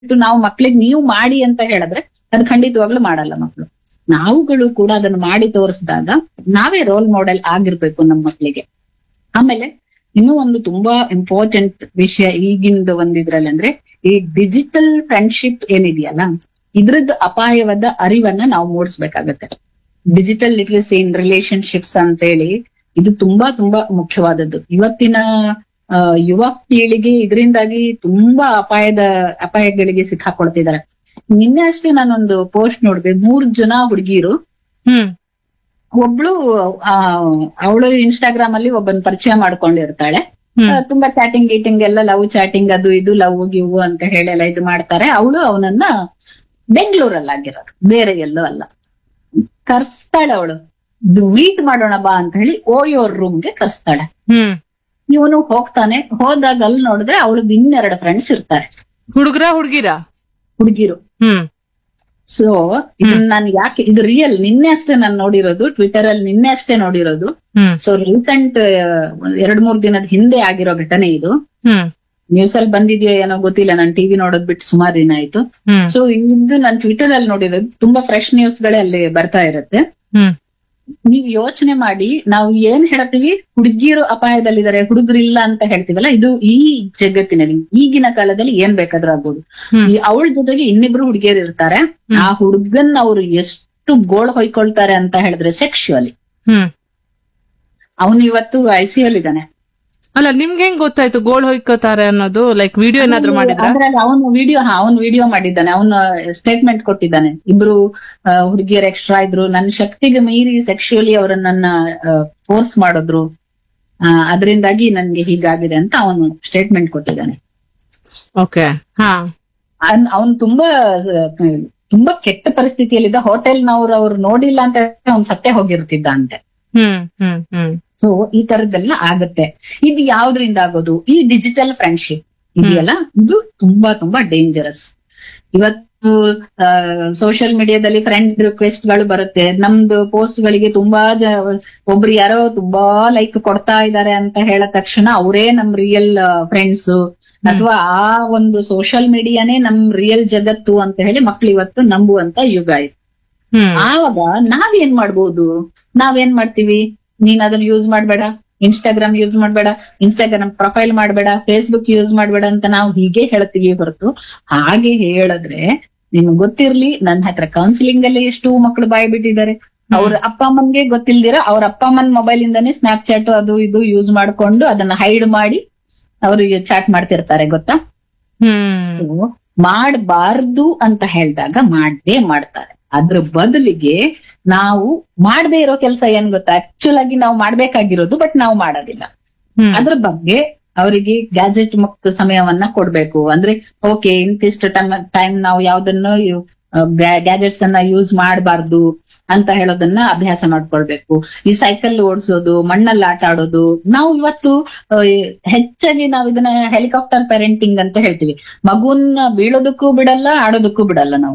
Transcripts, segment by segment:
ಬಿಟ್ಟು ನಾವು ಮಕ್ಳಿಗೆ ನೀವು ಮಾಡಿ ಅಂತ ಹೇಳಿದ್ರೆ ಅದು ಖಂಡಿತವಾಗ್ಲೂ ಮಾಡಲ್ಲ ಮಕ್ಳು. ನಾವುಗಳು ಕೂಡ ಅದನ್ನ ಮಾಡಿ ತೋರಿಸಿದಾಗ ನಾವೇ ರೋಲ್ ಮಾಡೆಲ್ ಆಗಿರ್ಬೇಕು ನಮ್ಮ ಮಕ್ಳಿಗೆ. ಆಮೇಲೆ ಇನ್ನೂ ಒಂದು ತುಂಬಾ ಇಂಪಾರ್ಟೆಂಟ್ ವಿಷಯ ಈಗಿಂದ ಒಂದಿದ್ರಲ್ಲಿ ಅಂದ್ರೆ ಈ ಡಿಜಿಟಲ್ ಫ್ರೆಂಡ್ಶಿಪ್ ಏನಿದೆಯಲ್ಲ, ಇದ್ರದ್ದು ಅಪಾಯವಾದ ಅರಿವನ್ನ ನಾವು ಮೂಡಿಸ್ಬೇಕಾಗತ್ತೆ. ಡಿಜಿಟಲ್ ಲಿಟ್ರಸಿ ಇನ್ ರಿಲೇಶನ್ಶಿಪ್ಸ್ ಅಂತ ಹೇಳಿ ಇದು ತುಂಬಾ ತುಂಬಾ ಮುಖ್ಯವಾದದ್ದು. ಇವತ್ತಿನ ಯುವ ಪೀಳಿಗೆ ಇದರಿಂದಾಗಿ ತುಂಬಾ ಅಪಾಯಗಳಿಗೆ ಸಿಕ್ಕಾಕೊಳ್ತಿದ್ದಾರೆ. ನಿನ್ನೆ ಅಷ್ಟೇ ನಾನೊಂದು ಪೋಸ್ಟ್ ನೋಡಿದೆ, 3 ಜನ ಹುಡುಗಿರು, ಒಬ್ಳು ಅವಳು ಇನ್ಸ್ಟಾಗ್ರಾಮ್ ಅಲ್ಲಿ ಒಬ್ಬನ್ ಪರಿಚಯ ಮಾಡ್ಕೊಂಡಿರ್ತಾಳೆ. ತುಂಬಾ ಚಾಟಿಂಗ್ ಗೀಟಿಂಗ್ ಎಲ್ಲ, ಲವ್ ಚಾಟಿಂಗ್ ಅದು ಇದು, ಲವ್ ಗಿವ್ ಅಂತ ಹೇಳೆಲ್ಲ ಇದು ಮಾಡ್ತಾರೆ. ಅವಳು ಅವನನ್ನ ಬೆಂಗಳೂರಲ್ಲಿ ಆಗಿರೋದು, ಬೇರೆ ಎಲ್ಲೋ ಅಲ್ಲ, ಕರ್ಸ್ತಾಳೆ. ಅವಳು ಮೀಟ್ ಮಾಡೋಣ ಬಾ ಅಂತ ಹೇಳಿ ಓಯೋರ್ ರೂಮ್ಗೆ ಕರ್ಸ್ತಾಳೆ. ಇವನು ಹೋಗ್ತಾನೆ. ಹೋದಾಗ ಅಲ್ಲಿ ನೋಡಿದ್ರೆ ಅವಳದ್ 2 ಫ್ರೆಂಡ್ಸ್ ಇರ್ತಾರೆ. ಹುಡುಗಿರು. ಸೊ ಇದನ್ನ ನಾನು ಯಾಕೆ, ಇದು ರಿಯಲ್, ನಿನ್ನೆ ಅಷ್ಟೇ ನಾನು ನೋಡಿರೋದು, ಟ್ವಿಟರ್ ಅಲ್ಲಿ ನಿನ್ನೆ ಅಷ್ಟೇ ನೋಡಿರೋದು. ಸೊ ರೀಸೆಂಟ್ 2-3 ದಿನದ ಹಿಂದೆ ಆಗಿರೋ ಘಟನೆ ಇದು. ನ್ಯೂಸ್ ಅಲ್ಲಿ ಬಂದಿದ್ಯೋ ಏನೋ ಗೊತ್ತಿಲ್ಲ, ನಾನು ಟಿವಿ ನೋಡೋದ್ ಬಿಟ್ಟು ಸುಮಾರು ದಿನ ಆಯ್ತು. ಸೊ ಇದು ನಾನು ಟ್ವಿಟರ್ ಅಲ್ಲಿ ನೋಡಿರೋದು. ತುಂಬಾ ಫ್ರೆಶ್ ನ್ಯೂಸ್ ಗಳೇ ಅಲ್ಲಿ ಬರ್ತಾ ಇರುತ್ತೆ. ನೀವ್ ಯೋಚನೆ ಮಾಡಿ, ನಾವು ಏನ್ ಹೇಳ್ತೀವಿ, ಹುಡುಗಿಯರು ಅಪಾಯದಲ್ಲಿದ್ದಾರೆ, ಹುಡುಗರಿಲ್ಲ ಅಂತ ಹೇಳ್ತೀವಲ್ಲ, ಇದು ಈ ಜಗತ್ತಿನಲ್ಲಿ ಈಗಿನ ಕಾಲದಲ್ಲಿ ಏನ್ ಬೇಕಾದ್ರೂ ಆಗ್ಬೋದು. ಅವಳ ಜೊತೆಗೆ ಇನ್ನಿಬ್ರು ಹುಡುಗಿಯರು ಇರ್ತಾರೆ. ಆ ಹುಡುಗನ್ ಅವ್ರು ಎಷ್ಟು ಗೋಳ್ ಹೊಯ್ಕೊಳ್ತಾರೆ ಅಂತ ಹೇಳಿದ್ರೆ ಸೆಕ್ಷುವಲಿ. ಅವನು ಇವತ್ತು ICU ಇದ್ದಾನೆ. ಅಲ್ಲ, ನಿಮ್ಗೆ ಹೆಂಗ್ ಗೊತ್ತಾಯ್ತು ಗೋಳ್ ಹೊಯ್ಕೋತಾರೆ ಅನ್ನೋದು? ಲೈಕ್ ವಿಡಿಯೋ ಏನಾದ್ರು ಮಾಡಿದ್ರ? ಅವನು ವಿಡಿಯೋ ಮಾಡಿದ್ದಾನೆ, ಅವನು ಸ್ಟೇಟ್ಮೆಂಟ್ ಕೊಟ್ಟಿದ್ದಾನೆ. ಇಬ್ರು ಹುಡುಗಿಯರು ಎಕ್ಸ್ಟ್ರಾ ಇದ್ರು, ನನ್ನ ಶಕ್ತಿಗೆ ಮೀರಿ ಸೆಕ್ಷುವಲಿ ಅವರನ್ನ ಫೋರ್ಸ್ ಮಾಡಿದ್ರು, ಅದರಿಂದಾಗಿ ನನ್ಗೆ ಹೀಗಾಗಿದೆ ಅಂತ ಅವನು ಸ್ಟೇಟ್ಮೆಂಟ್ ಕೊಟ್ಟಿದ್ದಾನೆ. ಓಕೆ. ಅವನು ತುಂಬಾ ಕೆಟ್ಟ ಪರಿಸ್ಥಿತಿಯಲ್ಲಿದ್ದ. ಹೋಟೆಲ್ನವ್ರು ಅವ್ರು ನೋಡಿಲ್ಲ ಅಂತ ಅವ್ನು ಸತ್ತೇ ಹೋಗಿರ್ತಿದ್ದ ಅಂತೆ. ಸೊ ಈ ತರದ್ದೆಲ್ಲ ಆಗತ್ತೆ. ಇದು ಯಾವ್ದ್ರಿಂದ ಆಗೋದು? ಈ ಡಿಜಿಟಲ್ ಫ್ರೆಂಡ್ಶಿಪ್ ಇದೆಯಲ್ಲ, ಇದು ತುಂಬಾ ತುಂಬಾ ಡೇಂಜರಸ್. ಇವತ್ತು ಸೋಷಿಯಲ್ ಮೀಡಿಯಾದಲ್ಲಿ ಫ್ರೆಂಡ್ ರಿಕ್ವೆಸ್ಟ್ ಗಳು ಬರುತ್ತೆ. ನಮ್ದು ಪೋಸ್ಟ್ ಗಳಿಗೆ ತುಂಬಾ ಒಬ್ರು ಯಾರೋ ತುಂಬಾ ಲೈಕ್ ಕೊಡ್ತಾ ಇದ್ದಾರೆ ಅಂತ ಹೇಳ ತಕ್ಷಣ ಅವರೇ ನಮ್ ರಿಯಲ್ ಫ್ರೆಂಡ್ಸ್, ಅಥವಾ ಆ ಒಂದು ಸೋಷಿಯಲ್ ಮೀಡಿಯಾನೇ ನಮ್ ರಿಯಲ್ ಜಗತ್ತು ಅಂತ ಹೇಳಿ ಮಕ್ಳು ಇವತ್ತು ನಂಬುವಂತ ಯುಗ ಇದು. ಆವಾಗ ನಾವೇನ್ ಮಾಡ್ಬೋದು? ನಾವೇನ್ ಮಾಡ್ತೀವಿ, ನೀನ್ ಅದನ್ನ ಯೂಸ್ ಮಾಡ್ಬೇಡ, ಇನ್ಸ್ಟಾಗ್ರಾಮ್ ಯೂಸ್ ಮಾಡ್ಬೇಡ, ಇನ್ಸ್ಟಾಗ್ರಾಮ್ ಪ್ರೊಫೈಲ್ ಮಾಡ್ಬೇಡ, ಫೇಸ್ಬುಕ್ ಯೂಸ್ ಮಾಡ್ಬೇಡ ಅಂತ ನಾವು ಹೀಗೆ ಹೇಳ್ತೀವಿ ಹೊರತು, ಹಾಗೆ ಹೇಳಿದ್ರೆ ನಿಮ್ಗೆ ಗೊತ್ತಿರ್ಲಿ, ನನ್ನ ಹತ್ರ ಕೌನ್ಸಿಲಿಂಗ್ ಅಲ್ಲಿ ಎಷ್ಟು ಮಕ್ಳು ಬಾಯ್ ಬಿಟ್ಟಿದ್ದಾರೆ. ಅವ್ರ ಅಪ್ಪ ಅಮ್ಮನ್ಗೆ ಗೊತ್ತಿಲ್ದಿರ ಅವ್ರ ಅಪ್ಪ ಅಮ್ಮನ್ ಮೊಬೈಲ್ ಇಂದಾನೇ ಸ್ನಾಪ್ಚಾಟ್ ಅದು ಇದು ಯೂಸ್ ಮಾಡ್ಕೊಂಡು ಅದನ್ನ ಹೈಡ್ ಮಾಡಿ ಅವ್ರಿಗೆ ಚಾಟ್ ಮಾಡ್ತಿರ್ತಾರೆ, ಗೊತ್ತಾ? ಮಾಡಬಾರ್ದು ಅಂತ ಹೇಳಿದಾಗ ಮಾಡದೇ ಮಾಡ್ತಾರೆ. ಅದ್ರ ಬದಲಿಗೆ ನಾವು ಮಾಡದೇ ಇರೋ ಕೆಲಸ ಏನ್ ಗೊತ್ತಾ, ಆಕ್ಚುಲ್ ಆಗಿ ನಾವು ಮಾಡ್ಬೇಕಾಗಿರೋದು, ಬಟ್ ನಾವು ಮಾಡೋದಿಲ್ಲ. ಅದ್ರ ಬಗ್ಗೆ ಅವರಿಗೆ ಗ್ಯಾಜೆಟ್ ಮುಕ್ತ ಸಮಯವನ್ನ ಕೊಡ್ಬೇಕು. ಅಂದ್ರೆ ಓಕೆ, ಇಂತಿಷ್ಟು ಟೈಮ್ ನಾವು ಯಾವ್ದನ್ನು ಗ್ಯಾಜೆಟ್ಸ್ ಅನ್ನ ಯೂಸ್ ಮಾಡಬಾರ್ದು ಅಂತ ಹೇಳೋದನ್ನ ಅಭ್ಯಾಸ ಮಾಡ್ಕೊಳ್ಬೇಕು. ಈ ಸೈಕಲ್ ಓಡಿಸೋದು, ಮಣ್ಣಲ್ಲಿ ಆಟ ಆಡೋದು, ನಾವು ಇವತ್ತು ಹೆಚ್ಚಾಗಿ ನಾವ್ ಇದನ್ನ ಹೆಲಿಕಾಪ್ಟರ್ ಪೇರೆಂಟಿಂಗ್ ಅಂತ ಹೇಳ್ತೀವಿ. ಮಗುನ್ನ ಬೀಳೋದಕ್ಕೂ ಬಿಡಲ್ಲ, ಆಡೋದಕ್ಕೂ ಬಿಡಲ್ಲ. ನಾವು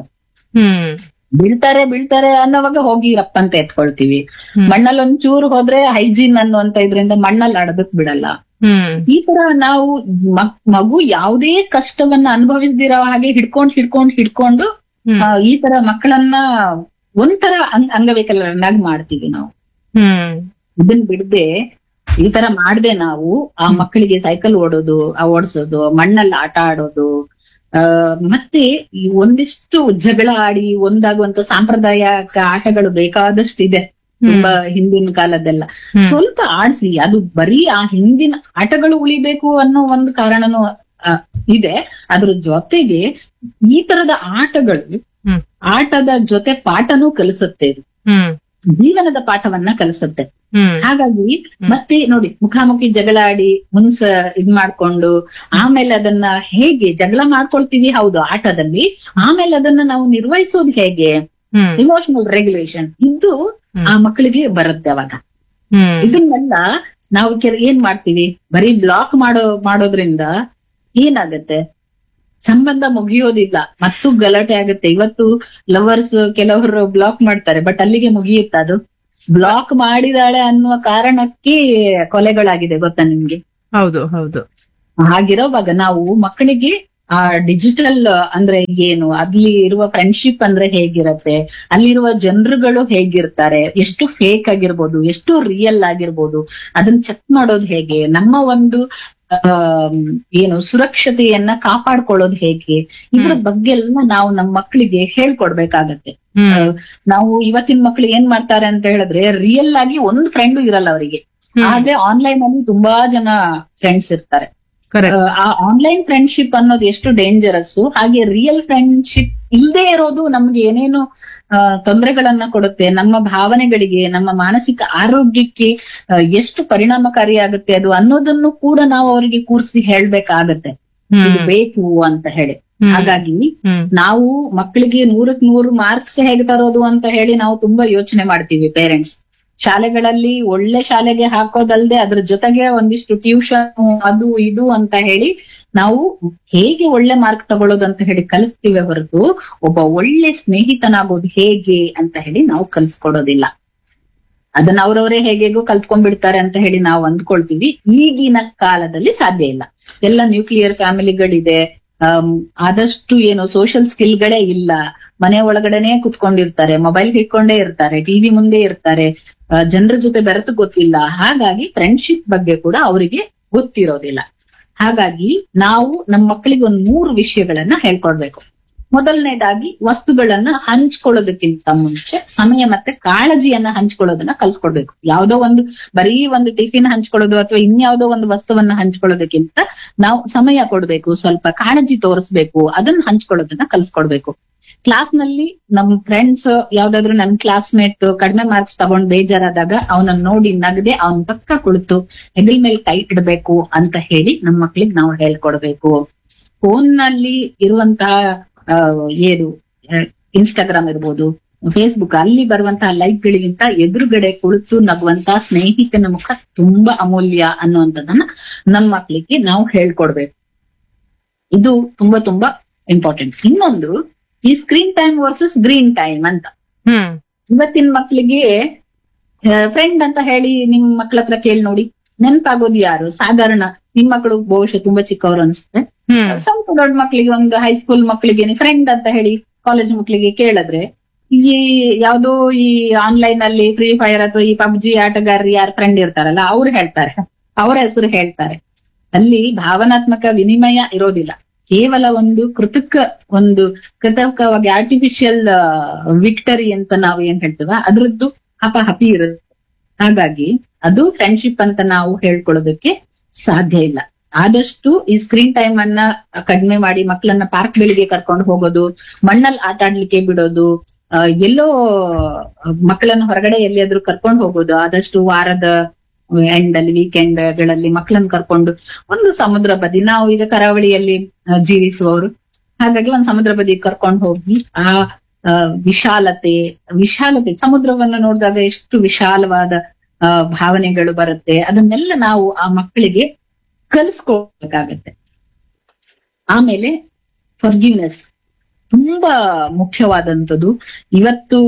ಬೀಳ್ತಾರೆ ಅನ್ನೋವಾಗ ಹೋಗಿ ರಪ್ಪಂತ ಎತ್ಕೊಳ್ತೀವಿ. ಮಣ್ಣಲ್ಲಿ ಒಂಚೂರು ಹೋದ್ರೆ ಹೈಜೀನ್ ಅನ್ನುವಂತ ಇದ್ರಿಂದ ಮಣ್ಣಲ್ಲಿ ಆಡೋದಕ್ ಬಿಡಲ್ಲ. ಈ ತರ ನಾವು ಮಗು ಯಾವುದೇ ಕಷ್ಟವನ್ನ ಅನುಭವಿಸ್ದಿರೋ ಹಾಗೆ ಹಿಡ್ಕೊಂಡು ಈ ತರ ಮಕ್ಕಳನ್ನ ಒಂಥರ ಅಂಗವಿಕಲರನ್ನಾಗಿ ಮಾಡ್ತೀವಿ ನಾವು. ಇದನ್ ಬಿಡದೆ, ಈ ತರ ಮಾಡದೆ ನಾವು ಆ ಮಕ್ಕಳಿಗೆ ಸೈಕಲ್ ಓಡಿಸೋದು, ಮಣ್ಣಲ್ಲಿ ಆಟ ಆಡೋದು, ಮತ್ತೆ ಒಂದಿಷ್ಟು ಜಗಳ ಆಡಿ ಒಂದಾಗುವಂತ ಸಾಂಪ್ರದಾಯಿಕ ಆಟಗಳು ಬೇಕಾದಷ್ಟು ಇದೆ. ತುಂಬಾ ಹಿಂದಿನ ಕಾಲದೆಲ್ಲ ಸ್ವಲ್ಪ ಆಡ್ಸಿ, ಅದು ಬರೀ ಆ ಹಿಂದಿನ ಆಟಗಳು ಉಳಿಬೇಕು ಅನ್ನೋ ಒಂದು ಕಾರಣನೂ ಇದೆ. ಅದ್ರ ಜೊತೆಗೆ ಈ ತರದ ಆಟಗಳು ಆಟದ ಜೊತೆ ಪಾಠನೂ ಕಲಿಸುತ್ತೆ. ಇದು ಜೀವನದ ಪಾಠವನ್ನ ಕಲಿಸುತ್ತೆ. ಹಾಗಾಗಿ ಮತ್ತೆ ನೋಡಿ, ಮುಖಾಮುಖಿ ಜಗಳ ಆಡಿ ಇದ್ ಮಾಡ್ಕೊಂಡು ಆಮೇಲೆ ಅದನ್ನ ಹೇಗೆ ಜಗಳ ಮಾಡ್ಕೊಳ್ತೀವಿ, ಹೌದು ಆಟದಲ್ಲಿ, ಆಮೇಲೆ ಅದನ್ನ ನಾವು ನಿರ್ವಹಿಸೋದು ಹೇಗೆ, ಇಮೋಷನಲ್ ರೆಗ್ಯುಲೇಷನ್, ಇದು ಆ ಮಕ್ಕಳಿಗೆ ಬರುತ್ತೆ ಅವಾಗ. ಇದನ್ನೆಲ್ಲ ನಾವು ಏನ್ ಮಾಡ್ತೀವಿ, ಬರೀ ಬ್ಲಾಕ್ ಮಾಡೋದ್ರಿಂದ ಏನಾಗತ್ತೆ, ಸಂಬಂಧ ಮುಗಿಯೋದಿಲ್ಲ, ಮತ್ತು ಗಲಾಟೆ ಆಗುತ್ತೆ. ಇವತ್ತು ಲವರ್ಸ್ ಕೆಲವರು ಬ್ಲಾಕ್ ಮಾಡ್ತಾರೆ, ಬಟ್ ಅಲ್ಲಿಗೆ ಮುಗಿಯುತ್ತ ಅದು. ಬ್ಲಾಕ್ ಮಾಡಿದಾಳೆ ಅನ್ನುವ ಕಾರಣಕ್ಕೆ ಕೊಲೆಗಳಾಗಿದೆ, ಗೊತ್ತಾ ನಿಮ್ಗೆ? ಹೌದು. ಹಾಗಿರೋವಾಗ ನಾವು ಮಕ್ಕಳಿಗೆ ಆ ಡಿಜಿಟಲ್ ಅಂದ್ರೆ ಏನು, ಅಲ್ಲಿ ಇರುವ ಫ್ರೆಂಡ್ಶಿಪ್ ಅಂದ್ರೆ ಹೇಗಿರತ್ತೆ, ಅಲ್ಲಿರುವ ಜನರುಗಳು ಹೇಗಿರ್ತಾರೆ, ಎಷ್ಟು ಫೇಕ್ ಆಗಿರ್ಬೋದು, ಎಷ್ಟು ರಿಯಲ್ ಆಗಿರ್ಬೋದು, ಅದನ್ನ ಚೆಕ್ ಮಾಡೋದು ಹೇಗೆ, ನಮ್ಮ ಒಂದು ಏನು ಸುರಕ್ಷತೆಯನ್ನ ಕಾಪಾಡ್ಕೊಳ್ಳೋದು ಹೇಗೆ, ಇದ್ರ ಬಗ್ಗೆ ಎಲ್ಲ ನಾವು ನಮ್ಮ ಮಕ್ಕಳಿಗೆ ಹೇಳ್ಕೊಡ್ಬೇಕಾಗತ್ತೆ. ನಾವು ಇವತ್ತಿನ ಮಕ್ಳು ಏನ್ ಮಾಡ್ತಾರೆ ಅಂತ ಹೇಳಿದ್ರೆ, ರಿಯಲ್ ಆಗಿ ಒಂದು ಫ್ರೆಂಡು ಇರಲ್ಲ ಅವರಿಗೆ, ಆದ್ರೆ ಆನ್ಲೈನ್ ಅಲ್ಲಿ ತುಂಬಾ ಜನ ಫ್ರೆಂಡ್ಸ್ ಇರ್ತಾರೆ. ಆ ಆನ್ಲೈನ್ ಫ್ರೆಂಡ್ಶಿಪ್ ಅನ್ನೋದು ಎಷ್ಟು ಡೇಂಜರಸ್, ಹಾಗೆ ರಿಯಲ್ ಫ್ರೆಂಡ್ಶಿಪ್ ಇಲ್ಲದೆ ಇರೋದು ನಮ್ಗೆ ಏನೇನು ತೊಂದರೆಗಳನ್ನ ಕೊಡುತ್ತೆ, ನಮ್ಮ ಭಾವನೆಗಳಿಗೆ, ನಮ್ಮ ಮಾನಸಿಕ ಆರೋಗ್ಯಕ್ಕೆ ಎಷ್ಟು ಪರಿಣಾಮಕಾರಿಯಾಗುತ್ತೆ ಅದು ಅನ್ನೋದನ್ನು ಕೂಡ ನಾವು ಅವರಿಗೆ ಕೂರಿಸಿ ಹೇಳ್ಬೇಕಾಗತ್ತೆ, ಇದು ಬೇಕು ಅಂತ ಹೇಳಿ. ಹಾಗಾಗಿ ನಾವು ಮಕ್ಕಳಿಗೆ 100ಕ್ಕೆ 100 ಮಾರ್ಕ್ಸ್ ಹೇಗೆ ತರೋದು ಅಂತ ಹೇಳಿ ನಾವು ತುಂಬಾ ಯೋಚನೆ ಮಾಡ್ತೀವಿ ಪೇರೆಂಟ್ಸ್. ಶಾಲೆಗಳಲ್ಲಿ ಒಳ್ಳೆ ಶಾಲೆಗೆ ಹಾಕೋದಲ್ದೆ ಅದ್ರ ಜೊತೆಗೆ ಒಂದಿಷ್ಟು ಟ್ಯೂಷನ್ ಅದು ಇದು ಅಂತ ಹೇಳಿ ನಾವು ಹೇಗೆ ಒಳ್ಳೆ ಮಾರ್ಕ್ ತಗೊಳ್ಳೋದು ಅಂತ ಹೇಳಿ ಕಲಿಸ್ತೀವಿ ಹೊರತು ಒಬ್ಬ ಒಳ್ಳೆ ಸ್ನೇಹಿತನಾಗೋದು ಹೇಗೆ ಅಂತ ಹೇಳಿ ನಾವು ಕಲಿಸ್ಕೊಡೋದಿಲ್ಲ. ಅದನ್ನ ಅವ್ರವರೇ ಹೇಗೇಗೋ ಕಲ್ತ್ಕೊಂಡ್ಬಿಡ್ತಾರೆ ಅಂತ ಹೇಳಿ ನಾವು ಅಂದ್ಕೊಳ್ತೀವಿ. ಈಗಿನ ಕಾಲದಲ್ಲಿ ಸಾಧ್ಯ ಇಲ್ಲ. ಎಲ್ಲ ನ್ಯೂಕ್ಲಿಯರ್ ಫ್ಯಾಮಿಲಿಗಳಿದೆ, ಆದಷ್ಟು ಏನು ಸೋಷಿಯಲ್ ಸ್ಕಿಲ್ಗಳೇ ಇಲ್ಲ, ಮನೆ ಒಳಗಡೆನೆ ಕುತ್ಕೊಂಡಿರ್ತಾರೆ, ಮೊಬೈಲ್ ಹಿಡ್ಕೊಂಡೇ ಇರ್ತಾರೆ, ಟಿವಿ ಮುಂದೆ ಇರ್ತಾರೆ, ಜನರ ಜೊತೆ ಬೆರೆತು ಗೊತ್ತಿಲ್ಲ. ಹಾಗಾಗಿ ಫ್ರೆಂಡ್ಶಿಪ್ ಬಗ್ಗೆ ಕೂಡ ಅವರಿಗೆ ಗೊತ್ತಿರೋದಿಲ್ಲ. ಹಾಗಾಗಿ ನಾವು ನಮ್ಮ ಮಕ್ಕಳಿಗೆ ಒಂದು 3 ವಿಷಯಗಳನ್ನ ಹೇಳ್ಕೊಡ್ಬೇಕು. ಮೊದಲನೇದಾಗಿ ವಸ್ತುಗಳನ್ನ ಹಂಚ್ಕೊಳ್ಳೋದಕ್ಕಿಂತ ಮುಂಚೆ ಸಮಯ ಮತ್ತೆ ಕಾಳಜಿಯನ್ನ ಹಂಚ್ಕೊಳ್ಳೋದನ್ನ ಕಲ್ಸ್ಕೊಡ್ಬೇಕು. ಯಾವ್ದೋ ಒಂದು ಬರೀ ಒಂದು ಟಿಫಿನ್ ಹಂಚ್ಕೊಳ್ಳೋದು ಅಥವಾ ಇನ್ಯಾವುದೋ ಒಂದು ವಸ್ತುವನ್ನ ಹಂಚ್ಕೊಳ್ಳೋದಕ್ಕಿಂತ ನಾವು ಸಮಯ ಕೊಡ್ಬೇಕು, ಸ್ವಲ್ಪ ಕಾಳಜಿ ತೋರಿಸ್ಬೇಕು, ಅದನ್ನ ಹಂಚ್ಕೊಳ್ಳೋದನ್ನ ಕಲ್ಸ್ಕೊಡ್ಬೇಕು. ಕ್ಲಾಸ್ ನಲ್ಲಿ ನಮ್ ಫ್ರೆಂಡ್ಸ್ ಯಾವ್ದಾದ್ರು ನನ್ ಕ್ಲಾಸ್ಮೇಟ್ ಕಡಿಮೆ ಮಾರ್ಕ್ಸ್ ತಗೊಂಡ್ ಬೇಜಾರಾದಾಗ ಅವನನ್ನ ನೋಡಿ ನಗದೆ ಅವನ್ ಪಕ್ಕ ಕುಳಿತು ಹೆಗಲ್ ಮೇಲೆ ಕೈ ಇಡಬೇಕು ಅಂತ ಹೇಳಿ ನಮ್ ಮಕ್ಳಿಗೆ ನಾವು ಹೇಳ್ಕೊಡ್ಬೇಕು. ಫೋನ್ ನಲ್ಲಿ ಇರುವಂತಹ ಏನು ಇನ್ಸ್ಟಾಗ್ರಾಮ್ ಇರ್ಬೋದು, ಫೇಸ್ಬುಕ್, ಅಲ್ಲಿ ಬರುವಂತಹ ಲೈಕ್ ಗಳಿಗಿಂತ ಎದುರುಗಡೆ ಕುಳಿತು ನಗುವಂತಹ ಸ್ನೇಹಿತನ ಮುಖ ತುಂಬಾ ಅಮೂಲ್ಯ ಅನ್ನುವಂಥದ್ದನ್ನ ನಮ್ ಮಕ್ಳಿಗೆ ನಾವು ಹೇಳ್ಕೊಡ್ಬೇಕು. ಇದು ತುಂಬಾ ತುಂಬಾ ಇಂಪಾರ್ಟೆಂಟ್. ಇನ್ನೊಂದು ಈ screen time versus green time ಅಂತ. ಇವತ್ತಿನ ಮಕ್ಳಿಗೆ ಫ್ರೆಂಡ್ ಅಂತ ಹೇಳಿ ನಿಮ್ ಮಕ್ಳ ಹತ್ರ ಕೇಳಿ ನೋಡಿ, ನೆನಪಾಗೋದು ಯಾರು? ಸಾಧಾರಣ ನಿಮ್ ಮಕ್ಕಳು ಬಹುಶಃ ತುಂಬಾ ಚಿಕ್ಕವರು ಅನ್ಸುತ್ತೆ. ಸ್ವಲ್ಪ ದೊಡ್ಡ ಮಕ್ಳಿಗೆ, ಒಂದು ಹೈಸ್ಕೂಲ್ ಮಕ್ಳಿಗೆ ಫ್ರೆಂಡ್ ಅಂತ ಹೇಳಿ ಕಾಲೇಜ್ ಮಕ್ಳಿಗೆ ಕೇಳಿದ್ರೆ, ಈ ಯಾವ್ದೋ ಈ ಆನ್ಲೈನ್ ಅಲ್ಲಿ ಫ್ರೀ ಫೈರ್ ಅಥವಾ ಈ ಪಬ್ಜಿ ಆಟಗಾರರು ಯಾರು ಫ್ರೆಂಡ್ ಇರ್ತಾರಲ್ಲ ಅವ್ರು ಹೇಳ್ತಾರೆ, ಅವರ ಹೆಸರು ಹೇಳ್ತಾರೆ. ಅಲ್ಲಿ ಭಾವನಾತ್ಮಕ ವಿನಿಮಯ ಇರೋದಿಲ್ಲ, ಕೇವಲ ಒಂದು ಕೃತಕವಾಗಿ ಆರ್ಟಿಫಿಷಿಯಲ್ ವಿಕ್ಟರಿ ಅಂತ ನಾವು ಏನ್ ಹೇಳ್ತೀವ ಅದ್ರದ್ದು ಹಪಹಪಿ ಇರುತ್ತೆ. ಹಾಗಾಗಿ ಅದು ಫ್ರೆಂಡ್ಶಿಪ್ ಅಂತ ನಾವು ಹೇಳ್ಕೊಳ್ಳೋದಕ್ಕೆ ಸಾಧ್ಯ ಇಲ್ಲ. ಆದಷ್ಟು ಈ ಸ್ಕ್ರೀನ್ ಟೈಮ್ ಅನ್ನ ಕಡಿಮೆ ಮಾಡಿ ಮಕ್ಕಳನ್ನ ಪಾರ್ಕ್ ಗಳಿಗೆ ಕರ್ಕೊಂಡು ಹೋಗೋದು, ಮಣ್ಣಲ್ಲಿ ಆಟ ಆಡ್ಲಿಕ್ಕೆ ಬಿಡೋದು, ಎಲ್ಲೋ ಮಕ್ಕಳನ್ನ ಹೊರಗಡೆ ಎಲ್ಲಿಯಾದ್ರೂ ಕರ್ಕೊಂಡು ಹೋಗೋದು, ಆದಷ್ಟು ವಾರದ ಎಂಡ್ ಅಲ್ಲಿ ವೀಕೆಂಡ್ ಗಳಲ್ಲಿ ಮಕ್ಕಳನ್ನ ಕರ್ಕೊಂಡು ಒಂದು ಸಮುದ್ರ ಬದಿ, ನಾವು ಈಗ ಕರಾವಳಿಯಲ್ಲಿ ಜೀವಿಸುವವರು, ಹಾಗಾಗಿ ಒಂದು ಸಮುದ್ರ ಬದಿ ಕರ್ಕೊಂಡು ಹೋಗಿ ಆ ವಿಶಾಲತೆ ಸಮುದ್ರವನ್ನು ನೋಡಿದಾಗ ಎಷ್ಟು ವಿಶಾಲವಾದ ಭಾವನೆಗಳು ಬರುತ್ತೆ, ಅದನ್ನೆಲ್ಲ ನಾವು ಆ ಮಕ್ಕಳಿಗೆ ಕಲಿಸ್ಕೊಳ್ಬೇಕಾಗತ್ತೆ. ಆಮೇಲೆ ಫರ್ಗಿವ್ನೆಸ್ ತುಂಬಾ ಮುಖ್ಯವಾದಂಥದ್ದು. ಇವತ್ತು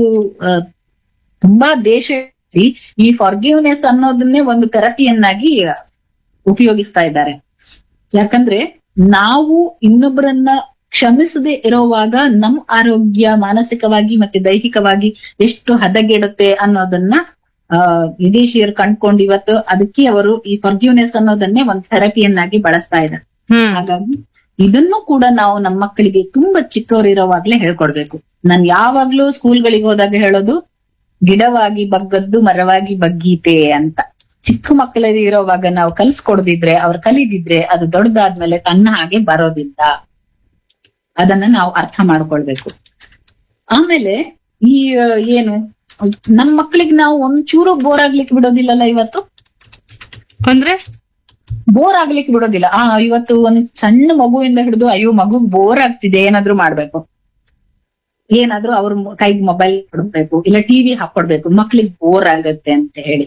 ತುಂಬಾ ದೇಶದಲ್ಲಿ ಈ ಫರ್ಗಿವ್ನೆಸ್ ಅನ್ನೋದನ್ನೇ ಒಂದು ಥೆರಪಿಯನ್ನಾಗಿ ಉಪಯೋಗಿಸ್ತಾ ಇದ್ದಾರೆ. ಯಾಕಂದ್ರೆ ನಾವು ಇನ್ನೊಬ್ಬರನ್ನ ಕ್ಷಮಿಸದೆ ಇರೋವಾಗ ನಮ್ ಆರೋಗ್ಯ ಮಾನಸಿಕವಾಗಿ ಮತ್ತೆ ದೈಹಿಕವಾಗಿ ಎಷ್ಟು ಹದಗೆಡುತ್ತೆ ಅನ್ನೋದನ್ನ ವಿದೇಶಿಯರು ಕಂಡ್ಕೊಂಡು ಇವತ್ತು ಅದಕ್ಕೆ ಅವರು ಈ ಫರ್ಗಿವ್ನೆಸ್ ಅನ್ನೋದನ್ನೇ ಒಂದು ಥೆರಪಿಯನ್ನಾಗಿ ಬಳಸ್ತಾ ಇದ್ದಾರೆ. ಹಾಗಾಗಿ ಇದನ್ನು ಕೂಡ ನಾವು ನಮ್ಮ ಮಕ್ಕಳಿಗೆ ತುಂಬಾ ಚಿಕ್ಕವರಿರೋವಾಗ್ಲೇ ಹೇಳ್ಕೊಡ್ಬೇಕು. ನಾನ್ ಯಾವಾಗ್ಲೂ ಸ್ಕೂಲ್ಗಳಿಗೆ ಹೋದಾಗ ಹೇಳೋದು, ಗಿಡವಾಗಿ ಬಗ್ಗದ್ದು ಮರವಾಗಿ ಬಗ್ಗೀತೆ ಅಂತ. ಚಿಕ್ಕ ಮಕ್ಕಳಿಗೆ ಇರೋವಾಗ ನಾವು ಕಲ್ಸ್ಕೊಡದಿದ್ರೆ, ಅವ್ರು ಕಲಿದಿದ್ರೆ ಅದು ದೊಡ್ಡದಾದ್ಮೇಲೆ ತನ್ನ ಹಾಗೆ ಬರೋದಿಲ್ಲ. ಅದನ್ನ ನಾವು ಅರ್ಥ ಮಾಡ್ಕೊಳ್ಬೇಕು. ಆಮೇಲೆ ಈ ಏನು ನಮ್ ಮಕ್ಳಿಗೆ ನಾವು ಒಂಚೂರು ಬೋರ್ ಆಗ್ಲಿಕ್ಕೆ ಬಿಡೋದಿಲ್ಲಲ್ಲ. ಇವತ್ತು ಅಂದ್ರೆ ಬೋರ್ ಆಗ್ಲಿಕ್ಕೆ ಬಿಡೋದಿಲ್ಲ. ಇವತ್ತು ಒಂದ್ ಸಣ್ಣ ಮಗುವಿಂದ ಹಿಡಿದು ಅಯ್ಯೋ ಮಗುಗ್ ಬೋರ್ ಆಗ್ತಿದೆ, ಏನಾದ್ರೂ ಮಾಡ್ಬೇಕು, ಏನಾದ್ರೂ ಅವ್ರ ಕೈಗೆ ಮೊಬೈಲ್ ಕೊಡ್ಬೇಕು, ಇಲ್ಲ ಟಿವಿ ಹಾಕೊಡ್ಬೇಕು, ಮಕ್ಳಿಗೆ ಬೋರ್ ಆಗತ್ತೆ ಅಂತ ಹೇಳಿ.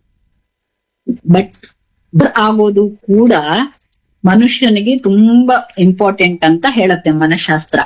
ಬಟ್ ಬೋರ್ ಆಗೋದು ಕೂಡ ಮನುಷ್ಯನಿಗೆ ತುಂಬಾ ಇಂಪಾರ್ಟೆಂಟ್ ಅಂತ ಹೇಳತ್ತೆ ಮನಃಶಾಸ್ತ್ರ.